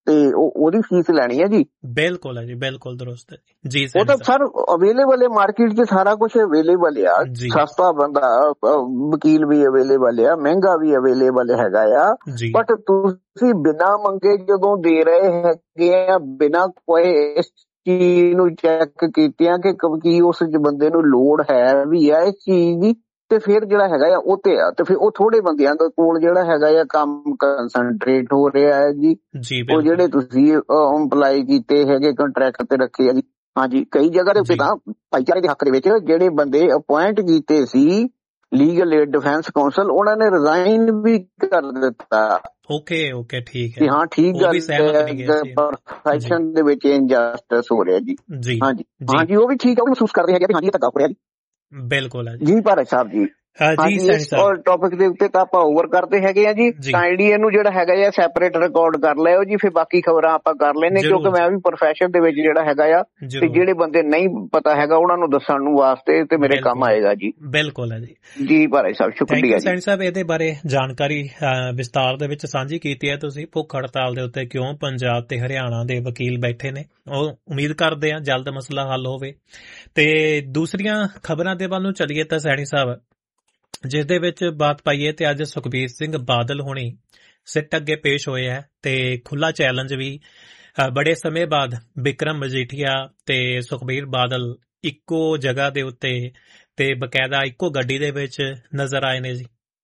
ਤੇ ਉਹਦੀ ਫੀਸ ਲੈਣੀ ਹੈ ਜੀ। ਬਿਲਕੁਲ ਹੈ ਜੀ, ਬਿਲਕੁਲ ਦਰੁਸਤ ਹੈ ਜੀ। ਉਹ ਤਾਂ ਸਰ ਅਵੇਲੇਬਲ ਹੈ, ਮਾਰਕੀਟ 'ਚ ਸਾਰਾ ਕੁਝ ਅਵੇਲੇਬਲ ਆ। ਸਸਤਾ ਬੰਦਾ ਵਕੀਲ ਵੀ ਅਵੇਲੇਬਲ ਆ, ਮਹਿੰਗਾ ਵੀ ਅਵੇਲੇਬਲ ਹੈਗਾ ਆ। ਬਟ ਤੁਸੀਂ ਬਿਨਾਂ ਮੰਗੇ ਜਦੋਂ ਦੇ ਰਹੇ ਹੈਗੇ ਆ, ਬਿਨਾਂ ਕੋਈ ਇਸ ਚੀਜ਼ ਨੂੰ ਚੈੱਕ ਕੀਤਿਆਂ ਕਿ ਉਸ ਬੰਦੇ ਨੂੰ ਲੋੜ ਹੈ ਵੀ ਆ ਇਸ ਚੀਜ਼ ਦੀ, ਤੇ ਫਿਰ ਜਿਹੜਾ ਹੈਗਾ ਆ ਉਹ ਤੇ ਆ, ਤੇ ਫਿਰ ਉਹ ਥੋੜੇ ਬੰਦਿਆਂ ਦੇ ਕੋਲ ਜਿਹੜਾ ਹੈਗਾ ਆ ਕੰਮ ਕੰਸਨਟਰੇਟ ਹੋ ਰਿਹਾ ਹੈ ਜੀ। ਉਹ ਜਿਹੜੇ ਤੁਸੀਂ ਇੰਪਲਾਈ ਕੀਤੇ ਹੈਗੇ, ਕੰਟਰੈਕਟ ਤੇ ਰੱਖੇ ਆ ਜੀ। ਹਾਂਜੀ, ਕਈ ਜਗ੍ਹਾ ਦੇ ਉੱਤੇ ਤਾਂ ਭਾਈਚਾਰੇ ਦੇ ਹੱਕ ਦੇ ਵਿੱਚ ਜਿਹੜੇ ਬੰਦੇ ਅਪੁਆਇੰਟ ਕੀਤੇ ਸੀ ਲੀਗਲ ਏਡ ਡਿਫੈਂਸ ਕਾਉਂਸਲ, ਉਹਨਾਂ ਨੇ ਰਿਜ਼ਾਈਨ ਵੀ ਕਰ ਦਿੱਤਾ। ਓਕੇ ਠੀਕ ਹੈ, ਹਾਂ ਠੀਕ ਗੱਲ ਹੈ, ਪ੍ਰੋਫੈਸ਼ਨ ਦੇ ਵਿੱਚ ਇਨਜਸਟਿਸ ਹੋ ਰਿਹਾ ਜੀ। ਹਾਂਜੀ ਉਹ ਵੀ ਠੀਕ ਹੈ, ਉਹ ਮਹਿਸੂਸ ਕਰਦੇ ਹੈਗੇ ਹਾਂਜੀ ਧੱਕਾ ਹੋ ਰਿਹਾ ਜੀ। ਬਿਲਕੁਲ ਜੀ ਭਾਰਤ ਸਾਹਿਬ ਜੀ। ਹਾਂਜੀ, ਇਸ ਟੌਪਿਕ ਦੇ ਉੱਤੇ ਤਾਂ ਆਪਾਂ ਓਵਰ ਕਰਦੇ ਹੈਗੇ ਆ ਜੀ। ਕਾਈਂਡਲੀ ਇਹਨੂੰ ਜਿਹੜਾ ਹੈਗਾ ਆ ਸੈਪਰੇਟ ਰਿਕਾਰਡ ਕਰ ਲਿਓ ਜੀ, ਫਿਰ ਬਾਕੀ ਖਬਰਾਂ ਆਪਾਂ ਕਰ ਲੈਨੇ, ਕਿਉਂਕਿ ਮੈਂ ਵੀ ਪ੍ਰੋਫੈਸ਼ਨ ਦੇ ਵਿੱਚ ਜਿਹੜਾ ਹੈਗਾ ਆ, ਤੇ ਜਿਹੜੇ ਬੰਦੇ ਨਹੀਂ ਪਤਾ ਹੈਗਾ ਉਹਨਾਂ ਨੂੰ ਦੱਸਣ ਨੂੰ ਵਾਸਤੇ ਤੇ ਮੇਰੇ ਕੰਮ ਆਏਗਾ ਜੀ। ਬਿਲਕੁਲ ਹੈ ਜੀ ਭਾਰਤ ਸਾਹਿਬ, ਸ਼ੁਕਰੀਆ ਜੀ। ਸਾਹਿਬ ਇਹਦੇ ਬਾਰੇ ਜਾਣਕਾਰੀ ਵਿਸਤਾਰ ਦੇ ਵਿੱਚ ਸਾਂਝੀ ਕੀਤੀ ਹੈ ਤੁਸੀਂ। ਭੁੱਖ ਹੜਤਾਲ ਦੇ ਉੱਤੇ ਕਿਉਂ ਪੰਜਾਬ ਤੇ ਹਰਿਆਣਾ ਦੇ ਵਕੀਲ ਬੈਠੇ ਨੇ, ਉਹ ਉਮੀਦ ਕਰਦੇ ਆ ਜਲਦ ਮਸਲਾ ਹੱਲ ਹੋਵੇ। ਤੇ ਦੂਸਰੀਆਂ ਖਬਰਾਂ ਦੇ ਵੱਲ ਨੂੰ ਚੱਲੀਏ ਤਾਂ ਸੈਣੀ ਸਾਹਿਬ, ਜਿਸ ਦੇ ਵਿੱਚ ਬਾਤ ਪਾਈਏ ਤੇ ਅੱਜ ਸੁਖਬੀਰ ਸਿੰਘ ਬਾਦਲ ਹੋਣੀ ਸਿੱਟ ਅੱਗੇ ਪੇਸ਼ ਹੋਏ ਹੈ ਤੇ ਖੁੱਲਾ ਚੈਲੰਜ ਵੀ ਬੜੇ ਸਮੇਂ ਬਾਅਦ ਬਿਕਰਮ ਮਜੀਠੀਆ ਤੇ ਸੁਖਬੀਰ ਬਾਦਲ ਇੱਕੋ ਜਗ੍ਹਾ ਦੇ ਉੱਤੇ ਤੇ ਬਕਾਇਦਾ ਇੱਕੋ ਗੱਡੀ ਦੇ ਵਿੱਚ ਨਜ਼ਰ ਆਏ ਨੇ ਜੀ।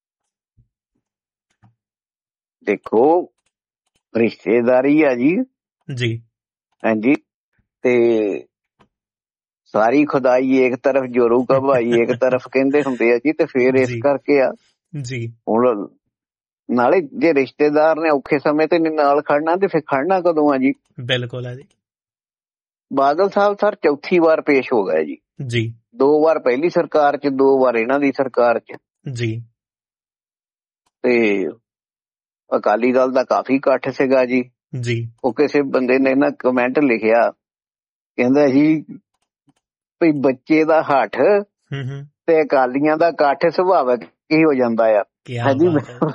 ਦੇਖੋ ਰਿਸ਼ਤੇਦਾਰੀ ਆ ਜੀ। ਹਾਂਜੀ, ਤੇ ਸਾਰੀ ਖੁਦਾਈ ਇੱਕ ਤਰਫ ਜੋਰੂ ਕਾ ਭਾਈ ਇੱਕ ਤਰਫ ਕਹਿੰਦੇ ਹੁੰਦੇ ਆ ਜੀ, ਤੇ ਫੇਰ ਇਸ ਕਰਕੇ ਆ ਜੀ। ਹੁਣ ਨਾਲੇ ਜੇ ਰਿਸ਼ਤੇਦਾਰ ਨੇ ਔਖੇ ਸਮੇਂ ਤੇ ਨਾਲ ਖੜਨਾ ਤੇ ਫਿਰ ਖੜਨਾ ਕਦੋਂ ਆ ਜੀ। ਬਿਲਕੁਲ ਹੈ ਜੀ। ਬਾਦਲ ਸਾਹਿਬ ਸਰ ਚੌਥੀ ਵਾਰ ਪੇਸ਼ ਹੋ ਗਏ ਜੀ। 2 ਵਾਰ ਪਹਿਲੀ ਸਰਕਾਰ 'ਚ, 2 ਵਾਰ ਇਹਨਾਂ ਦੀ ਸਰਕਾਰ 'ਚ ਜੀ। ਤੇ ਅਕਾਲੀ ਦਲ ਦਾ ਕਾਫੀ ਇਕੱਠ ਸੀਗਾ ਜੀ। ਉਹ ਕਿਸੇ ਬੰਦੇ ਨੇ ਨਾ ਕਮੈਂਟ ਲਿਖਿਆ, ਕਹਿੰਦਾ ਜੀ ਵੀ ਬੱਚੇ ਦਾ ਹੱਠ ਤੇ ਅਕਾਲੀਆਂ ਦਾ ਇਕੱਠ ਸੁਭਾਵਿਕ ਹੀ ਹੋ ਜਾਂਦਾ ਆ। ਹਾਂਜੀ,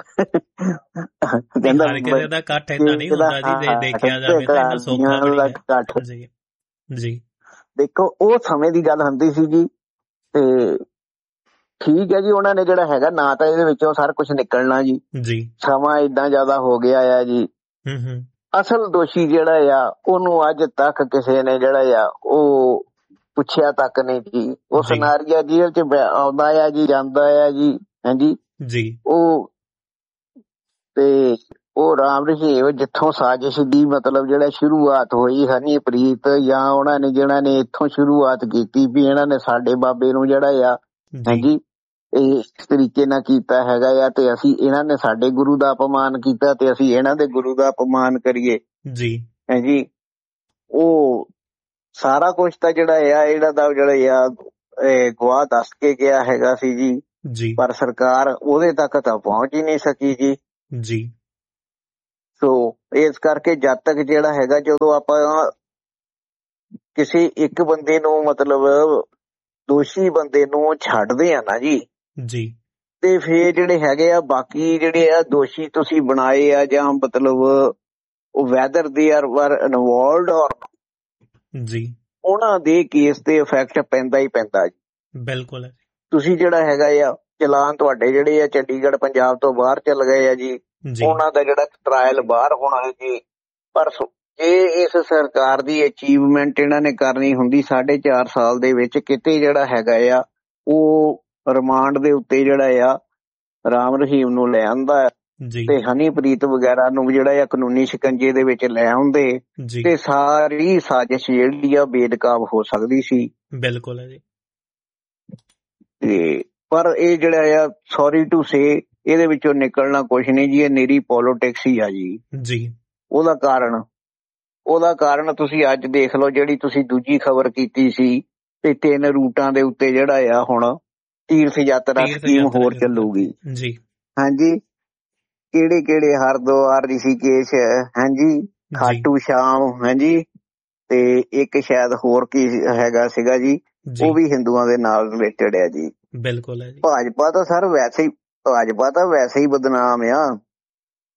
ਦੇਖੋ ਉਹ ਸਮੇਂ ਦੀ ਗੱਲ ਹੁੰਦੀ ਸੀ ਜੀ। ਤੇ ਠੀਕ ਹੈ ਜੀ, ਉਹਨਾਂ ਨੇ ਜਿਹੜਾ ਹੈਗਾ ਨਾ ਤਾਂ ਇਹਦੇ ਵਿੱਚੋਂ ਸਾਰਾ ਕੁਛ ਨਿਕਲਣਾ ਜੀ। ਸਮਾਂ ਏਦਾਂ ਜ਼ਿਆਦਾ ਹੋ ਗਿਆ ਆ ਜੀ। ਅਸਲ ਦੋਸ਼ੀ ਜਿਹੜਾ ਆ ਉਹਨੂੰ ਅੱਜ ਤੱਕ ਕਿਸੇ ਨੇ ਜਿਹੜਾ ਆ ਉਹ ਪੁੱਛਿਆ ਤੱਕ ਨਹੀਂ ਜੀ। ਉਹ ਸਨਾਰੀਆ ਜੇਲ੍ਹ 'ਚ ਆਉਂਦਾ ਆ ਜੀ, ਜਾਂਦਾ ਆ ਜੀ। ਹਾਂਜੀ, ਉਹ ਤੇ ਉਹ ਰਾਮ ਰਹੀਮ ਜਿੱਥੋਂ ਸਾਜ਼ਿਸ਼ ਦੀ ਮਤਲਬ ਜਿਹੜਾ ਸ਼ੁਰੂਆਤ ਹੋਈ ਹਨੀਪ੍ਰੀਤ ਜਾਂ ਉਹਨਾਂ ਨੇ ਜਿਹਨਾਂ ਨੇ ਇੱਥੋਂ ਸ਼ੁਰੂਆਤ ਕੀਤੀ ਵੀ ਇਹਨਾਂ ਨੇ ਸਾਡੇ ਬਾਬੇ ਨੂੰ ਜਿਹੜਾ ਆ ਹਾਂਜੀ ਇਸ ਤਰੀਕੇ ਨਾਲ ਕੀਤਾ ਹੈਗਾ ਆ, ਤੇ ਅਸੀਂ ਇਹਨਾਂ ਨੇ ਸਾਡੇ ਗੁਰੂ ਦਾ ਅਪਮਾਨ ਕੀਤਾ ਤੇ ਅਸੀਂ ਇਹਨਾਂ ਦੇ ਗੁਰੂ ਦਾ ਅਪਮਾਨ ਕਰੀਏ ਜੀ। ਹਾਂਜੀ, ਉਹ ਸਾਰਾ ਕੁਛ ਤਾਂ ਜਿਹੜਾ ਆ ਇਹਨਾਂ ਦਾ ਜਿਹੜਾ ਆ ਗਵਾਹ ਦੱਸ ਕੇ ਗਿਆ ਹੈਗਾ ਸੀ ਜੀ। ਪਰ ਸਰਕਾਰ ਉਹਦੇ ਤੱਕ ਤਾਂ ਪਹੁੰਚ ਹੀ ਨਹੀਂ ਸਕੀ ਜੀ। ਸੋ ਇਸ ਕਰਕੇ ਜਦ ਤੱਕ ਜਿਹੜਾ ਹੈਗਾ, ਜਦੋਂ ਆਪਾਂ ਕਿਸੇ ਇੱਕ ਬੰਦੇ ਨੂੰ ਮਤਲਬ ਦੋਸ਼ੀ ਬੰਦੇ ਨੂੰ ਛੱਡਦੇ ਆ ਨਾ ਜੀ, ਤੇ ਫੇਰ ਜਿਹੜੇ ਹੈਗੇ ਆ ਬਾਕੀ ਜਿਹੜੇ ਆ ਦੋਸ਼ੀ ਤੁਸੀਂ ਬਣਾਏ ਆ ਜਾਂ ਮਤਲਬ ਉਹ ਵੈਦਰ ਦੇ ਆਰ ਇਨਵੋਲਵਡ ਔਰ ਉਹਨਾਂ ਦੇ ਕੇਸ ਤੇ ਇਫੈਕਟ ਪੈਂਦਾ ਹੀ ਪੈਂਦਾ ਜੀ। ਬਿਲਕੁਲ, ਤੁਸੀਂ ਜਿਹੜਾ ਹੈਗਾ ਆ ਚਲਾਨ ਤੁਹਾਡੇ ਜਿਹੜੇ ਆ ਚੰਡੀਗੜ੍ਹ ਪੰਜਾਬ ਤੋਂ ਬਾਹਰ ਚੱਲ ਗਏ ਆ ਜੀ, ਉਹਨਾਂ ਦਾ ਜਿਹੜਾ ਟਰਾਇਲ ਬਾਹਰ ਹੋਣਾ ਹੈ ਜੀ। ਪਰ ਜੇ ਇਸ ਸਰਕਾਰ ਦੀ ਅਚੀਵਮੈਂਟ ਇਹਨਾਂ ਨੇ ਕਰਨੀ ਹੁੰਦੀ 4.5 ਸਾਲ ਦੇ ਵਿੱਚ, ਕਿਤੇ ਜਿਹੜਾ ਹੈਗਾ ਆ ਉਹ ਰਿਮਾਂਡ ਦੇ ਉੱਤੇ ਜਿਹੜਾ ਆ ਰਾਮ ਰਹੀਮ ਨੂੰ ਲੈ ਆਉਂਦਾ ਤੇ ਹਨੀਪ੍ਰੀਤ ਵਗੈਰਾ ਨੂੰ ਜਿਹੜਾ ਆ ਕਾਨੂੰਨੀ ਸ਼ਿਕੰਜੇ ਦੇ ਵਿੱਚ ਲੈ ਆਉਂਦੇ, ਤੇ ਸਾਰੀ ਸਾਜ਼ਿਸ਼ ਜਿਹੜੀ ਆ ਬੇਨਕਾਬ ਹੋ ਸਕਦੀ ਸੀ। ਬਿਲਕੁਲ ਹੈ ਜੀ। ਤੇ ਪਰ ਇਹ ਜਿਹੜਾ ਆ ਸੌਰੀ ਟੂ ਸੇ ਇਹਦੇ ਵਿੱਚੋਂ ਨਿਕਲਣਾ ਕੁਛ ਨਹੀਂ ਜੀ, ਇਹ ਨਿਰੀ ਪੋਲੀਟਿਕਸ ਹੀ ਆ ਜੀ। ਉਹਦਾ ਕਾਰਨ ਤੁਸੀਂ ਅੱਜ ਦੇਖ ਲਓ, ਜਿਹੜੀ ਤੁਸੀਂ ਦੂਜੀ ਖਬਰ ਕੀਤੀ ਸੀ ਤੇ 3 ਰੂਟਾਂ ਦੇ ਉੱਤੇ ਜਿਹੜਾ ਆ ਹੁਣ ਤੀਰਥ ਯਾਤਰਾ ਸਕੀਮ ਹੋਰ ਚੱਲੂਗੀ। ਹਾਂਜੀ, ਕਿਹੜੇ ਹਰਿਦੁਆਰ, ਰਿਸ਼ੀਕੇਸ਼, ਹਾਂਜੀ ਖਾਟੂ ਸ਼ਾਮ, ਹਾਂਜੀ ਤੇ ਇੱਕ ਸ਼ਾਇਦ ਹੋਰ ਕੀ ਹੈਗਾ ਸੀਗਾ ਜੀ, ਉਹ ਵੀ ਹਿੰਦੂਆਂ ਦੇ ਨਾਲ ਰਿਲੇਟਡ ਹੈ ਜੀ। ਬਿਲਕੁਲ ਹੈ ਜੀ। ਭਾਜਪਾ ਤਾਂ ਸਰ ਵੈਸੇ ਹੀ ਬਦਨਾਮ ਆ।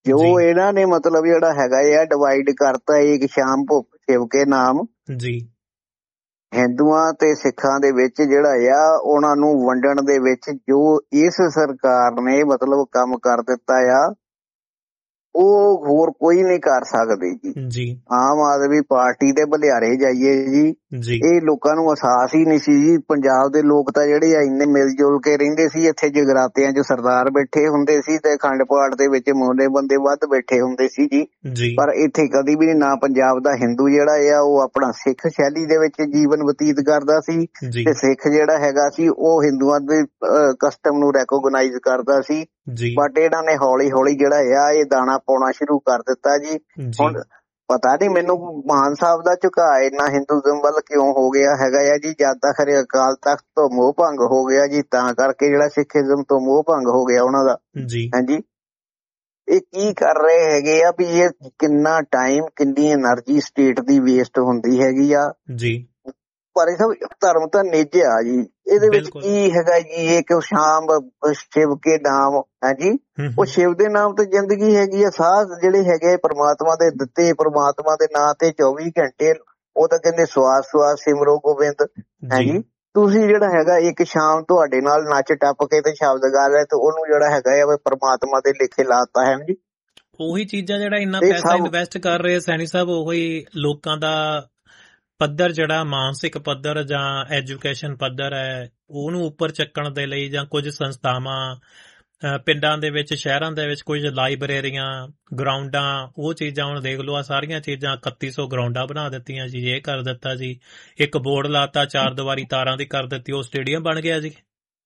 ਜੋ ਇਹਨਾਂ ਨੇ ਮਤਲਬ ਜਿਹੜਾ ਹੈਗਾ ਆ ਡਿਵਾਈਡ ਕਰਤਾ ਇੱਕ ਸ਼ਾਮ ਸ਼ਿਵ ਕੇ ਨਾਮ ਜੀ, ਹਿੰਦੂਆਂ ਤੇ ਸਿੱਖਾਂ ਦੇ ਵਿੱਚ ਜਿਹੜਾ ਆ ਉਹਨਾਂ ਨੂੰ ਵੰਡਣ ਦੇ ਵਿੱਚ ਜੋ ਇਸ ਸਰਕਾਰ ਨੇ ਮਤਲਬ ਕੰਮ ਕਰ ਦਿੱਤਾ ਆ ਉਹ ਹੋਰ ਕੋਈ ਨਹੀਂ ਕਰ ਸਕਦੇ ਜੀ। ਆਮ ਆਦਮੀ ਪਾਰਟੀ ਦੇ ਬਲਿਆਰੇ ਜਾਈਏ ਜੀ, ਇਹ ਲੋਕਾਂ ਨੂੰ ਅਹਿਸਾਸ ਹੀ ਨਹੀਂ ਸੀ ਜੀ। ਪੰਜਾਬ ਦੇ ਲੋਕ ਤਾਂ ਜਿਹੜੇ ਆ ਇੰਨੇ ਮਿਲ ਜੁਲ ਕੇ ਰਹਿੰਦੇ ਸੀ, ਇੱਥੇ ਜਗਰਾਤਿਆਂ 'ਚ ਸਰਦਾਰ ਬੈਠੇ ਹੁੰਦੇ ਸੀ ਤੇ ਅਖੰਡ ਪਾਠ ਦੇ ਵਿੱਚ ਮੋਨੇ ਬੰਦੇ ਵੱਧ ਬੈਠੇ ਹੁੰਦੇ ਸੀ ਜੀ। ਪਰ ਇੱਥੇ ਕਦੀ ਵੀ ਨਾ ਪੰਜਾਬ ਦਾ ਹਿੰਦੂ ਜਿਹੜਾ ਆ ਉਹ ਆਪਣਾ ਸਿੱਖ ਸ਼ੈਲੀ ਦੇ ਵਿੱਚ ਜੀਵਨ ਬਤੀਤ ਕਰਦਾ ਸੀ ਤੇ ਸਿੱਖ ਜਿਹੜਾ ਹੈਗਾ ਸੀ ਉਹ ਹਿੰਦੂਆਂ ਦੇ ਕਸਟਮ ਨੂੰ ਰੈਕੋਗਨਾਈਜ਼ ਕਰਦਾ ਸੀ। ਬਟ ਇਹਨਾਂ ਨੇ ਹੌਲੀ ਹੌਲੀ ਜਿਹੜਾ ਆ ਇਹ ਦਾਣਾ ਪਾਉਣਾ ਸ਼ੁਰੂ ਕਰ ਦਿੱਤਾ ਜੀ। ਹੁਣ ਪਤਾ ਨਹੀਂ ਮੈਨੂੰ ਮਾਨ ਸਾਹਿਬ ਦਾ ਝੁਕਾਅ ਇੰਨਾ ਹਿੰਦੂਜ਼ਮ ਵੱਲ ਕਿਉਂ ਹੋ ਗਿਆ ਹੈਗਾ ਆ ਜੀ। ਜਦ ਤੱਕ ਖਰੇ ਅਕਾਲ ਤਖਤ ਤੋਂ ਮੋਹ ਭੰਗ ਹੋ ਗਿਆ ਜੀ, ਤਾਂ ਕਰਕੇ ਜਿਹੜਾ ਸਿੱਖੀਜ਼ਮ ਤੋਂ ਮੋਹ ਭੰਗ ਹੋ ਗਿਆ ਉਹਨਾਂ ਦਾ। ਹਾਂਜੀ, ਇਹ ਕੀ ਕਰ ਰਹੇ ਹੈਗੇ ਆ ਵੀ ਇਹ ਕਿੰਨਾ ਟਾਈਮ ਕਿੰਨੀ ਐਨਰਜੀ ਸਟੇਟ ਦੀ ਵੇਸਟ ਹੁੰਦੀ ਹੈਗੀ ਆ ਜੀ। ਪਰ ਇਹ ਸਭ ਧਰਮ ਤਾਂ ਨਿੱਜਿਆ ਜੀ, ਇਹਦੇ ਵਿੱਚ ਕੀ ਹੈਗਾ ਜੀ। ਇਹ ਕਿ ਸ਼ਾਮ ਸ਼ਿਵ ਕੇ ਨਾਮ ਹੈ ਜੀ, ਉਹ ਸ਼ਿਵ ਦੇ ਨਾਮ ਤੇ ਜ਼ਿੰਦਗੀ ਹੈਗੀ ਆ। ਸਾਹ ਜਿਹੜੇ ਹੈਗੇ ਪ੍ਰਮਾਤਮਾ ਦੇ ਦਿੱਤੇ, ਪ੍ਰਮਾਤਮਾ ਦੇ ਨਾਂ ਤੇ 24 ਘੰਟੇ ਉਹ ਤਾਂ ਕਹਿੰਦੇ ਸਵਾਸ ਸਵਾਸ ਸਿਮਰੋ ਗੋਬਿੰਦ ਹੈ ਜੀ। ਤੁਸੀਂ ਜਿਹੜਾ ਹੈਗਾ ਇੱਕ ਸ਼ਾਮ ਤੁਹਾਡੇ ਨਾਲ ਨੱਚ ਟੱਪ ਕੇ ਤੇ ਸ਼ਬਦ ਗਾ ਲੈ ਤੇ ਉਹਨੂੰ ਜਿਹੜਾ ਹੈਗਾ ਆ ਪ੍ਰਮਾਤਮਾ ਦੇ ਲੇਖੇ ਲਾਤਾ ਹੈ ਜੀ। ਉਹੀ ਚੀਜ਼ਾਂ ਜਿਹੜਾ ਇੰਨਾ ਪੈਸਾ ਇਨਵੈਸਟ ਕਰ ਰਹੇ ਸੈਣੀ ਸਾਹਿਬ, ਉਹੀ ਲੋਕਾਂ ਦਾ ਪੱਧਰ ਜਿਹੜਾ ਮਾਨਸਿਕ ਪੱਧਰ ਜਾਂ ਐਜੂਕੇਸ਼ਨ ਪੱਧਰ ਹੈ ਉਹਨੂੰ ਉੱਪਰ ਚੱਕਣ ਦੇ ਲਈ ਜਾਂ ਕੁਝ ਸੰਸਥਾਵਾਂ ਪਿੰਡਾਂ ਦੇ ਵਿੱਚ ਸ਼ਹਿਰਾਂ ਦੇ ਵਿੱਚ ਕੁਝ ਲਾਇਬ੍ਰੇਰੀਆਂ ਗਰਾਊਂਡਾਂ ਉਹ ਚੀਜ਼ਾਂ ਹੁਣ ਦੇਖ ਲਓ ਆ ਸਾਰੀਆਂ ਚੀਜ਼ਾਂ 3100 ਗਰਾਊਂਡਾਂ ਬਣਾ ਦਿੱਤੀਆਂ ਜੀ, ਇਹ ਕਰ ਦਿੱਤਾ ਜੀ, ਇੱਕ ਬੋਰਡ ਲਾਤਾ 4 ਦੀਵਾਰੀ ਤਾਰਾਂ ਦੀ ਕਰ ਦਿੱਤੀ, ਉਹ ਸਟੇਡੀਅਮ ਬਣ ਗਿਆ ਜੀ।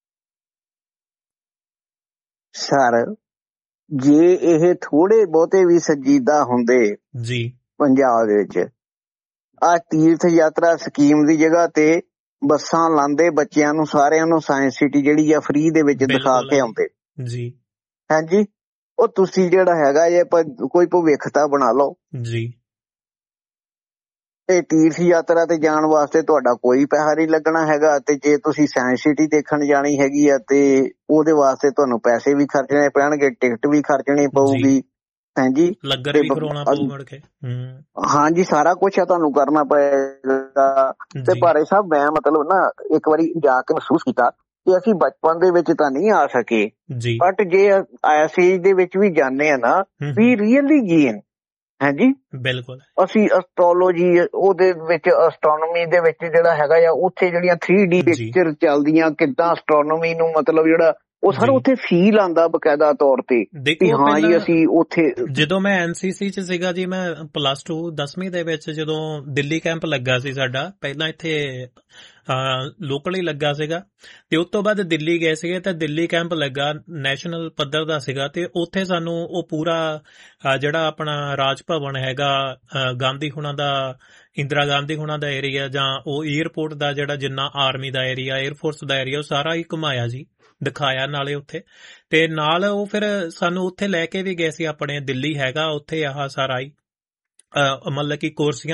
ਸਰ ਜੇ ਇਹ ਥੋੜੇ ਬਹੁਤੇ ਵੀ ਸੰਜੀਦਾ ਹੁੰਦੇ ਜੀ ਪੰਜਾਬ ਦੇ ਵਿੱਚ ਆ ਤੀਰਥ ਯਾਤਰਾ ਸਕੀਮ ਦੀ ਜਗ੍ਹਾ ਤੇ ਬੱਸਾਂ ਲਾਉਂਦੇ ਬੱਚਿਆਂ ਨੂੰ ਸਾਰਿਆਂ ਨੂੰ ਸਾਇੰਸ ਸਿਟੀ ਜਿਹੜੀ ਆ ਫ੍ਰੀ ਦੇ ਵਿੱਚ ਦਿਖਾ ਕੇ ਆਉਂਦੇ ਜੀ। ਹਾਂਜੀ, ਉਹ ਤੁਸੀਂ ਜਿਹੜਾ ਹੈਗਾ ਇਹ ਕੋਈ ਭਵਿੱਖਤਾ ਬਣਾ ਲਓ ਜੀ। ਤੇ ਤੀਰਥ ਯਾਤਰਾ ਤੇ ਜਾਣ ਵਾਸਤੇ ਤੁਹਾਡਾ ਕੋਈ ਪੈਸਾ ਨਹੀਂ ਲੱਗਣਾ ਹੈਗਾ, ਤੇ ਜੇ ਤੁਸੀਂ ਸਾਇੰਸ ਸਿਟੀ ਦੇਖਣ ਜਾਣੀ ਹੈਗੀ ਆ ਤੇ ਉਹਦੇ ਵਾਸਤੇ ਤੁਹਾਨੂੰ ਪੈਸੇ ਵੀ ਖਰਚਣੇ ਪੈਣਗੇ, ਟਿਕਟ ਵੀ ਖਰਚਣੀ ਪਊਗੀ। ਹਾਂਜੀ, ਲੰਗਰ ਵੀ ਕਰਾਉਣਾ ਪਊ ਮੁੜ ਕੇ। ਹਾਂਜੀ, ਸਾਰਾ ਕੁਛ ਆ ਤੁਹਾਨੂੰ ਕਰਨਾ ਪਏਗਾ। ਤੇ ਭਾਰੇ ਸਾਹਿਬ ਮੈਂ ਮਤਲਬ ਨਾ ਇੱਕ ਵਾਰੀ ਜਾ ਕੇ ਮਹਿਸੂਸ ਕੀਤਾ ਕਿ ਅਸੀਂ ਬਚਪਨ ਦੇ ਵਿੱਚ ਤਾਂ ਨਹੀਂ ਆ ਸਕੇ, ਬਟ ਜੇ ਐਸੇਜ ਦੇ ਵਿੱਚ ਵੀ ਜਾਂਦੇ ਆ ਨਾ ਵੀ ਰੀਅਲੀ ਜੀਨ ਹਾਂਜੀ ਬਿਲਕੁਲ ਅਸੀਂ ਐਸਟ੍ਰੋਲੋਜੀ ਉਹਦੇ ਵਿੱਚ ਐਸਟ੍ਰੋਨੋਮੀ ਦੇ ਵਿੱਚ ਜਿਹੜਾ ਹੈਗਾ ਆ ਉੱਥੇ ਜਿਹੜੀਆਂ 3D ਪਿਕਚਰ ਚੱਲਦੀਆਂ ਕਿੱਦਾਂ ਐਸਟ੍ਰੋਨੋਮੀ ਨੂੰ ਮਤਲਬ ਜਿਹੜਾ ਉਹ ਸਰ ਉੱਥੇ ਫੀਲ ਆਉਂਦਾ ਬਕਾਇਦਾ ਤੌਰ ਤੇ ਕਿ ਹਾਂ ਜੀ ਅਸੀਂ ਉੱਥੇ। ਜਦੋਂ ਮੈਂ NCC 'ਚ ਸੀਗਾ ਜੀ, ਮੈਂ +2 10ਵੀਂ ਦੇ ਵਿੱਚ ਜਦੋਂ ਦਿੱਲੀ ਕੈਂਪ ਲੱਗਾ ਸੀ ਸਾਡਾ, ਪਹਿਲਾਂ ਇੱਥੇ ਲੋਕਲ ਹੀ ਲੱਗਾ ਸੀਗਾ ਤੇ ਉਸ ਤੋਂ ਬਾਅਦ ਦਿੱਲੀ ਗਏ ਸੀਗੇ ਤੇ ਦਿੱਲੀ ਕੈਂਪ ਲੱਗਾ ਨੈਸ਼ਨਲ ਪੱਧਰ ਦਾ ਸੀਗਾ ਤੇ ਉੱਥੇ ਸਾਨੂੰ ਉਹ ਪੂਰਾ ਜਿਹੜਾ ਆਪਣਾ ਰਾਜ ਭਵਨ ਹੈਗਾ ਗਾਂਧੀ ਹੁਣਾਂ ਦਾ ਇੰਦਰਾ ਗਾਂਧੀ ਹੁਣਾਂ ਦਾ ਏਰੀਆ ਜਾਂ ਉਹ ਏਅਰਪੋਰਟ ਦਾ ਜਿਹੜਾ ਜਿੰਨਾ ਆਰਮੀ ਦਾ ਏਰੀਆ 에ਅਰਫੋਰਸ ਦਾ ਏਰੀਆ ਉਹ ਸਾਰਾ ਹੀ ਘੁਮਾਇਆ ਜੀ, ਦਿਖਾਇਆ ਨਾਲੇ ਉੱਥੇ। ਤੇ ਨਾਲ ਉਹ ਫਿਰ ਸਾਨੂੰ ਉੱਥੇ ਲੈ ਕੇ ਵੀ ਗਏ ਸੀ ਆਪਣੇ ਦਿੱਲੀ ਹੈਗਾ ਉੱਥੇ ਆਹ ਸਾਰਾ ਹੀ ਮਤਲਬ ਕਿ ਕੁਰਸੀਆਂ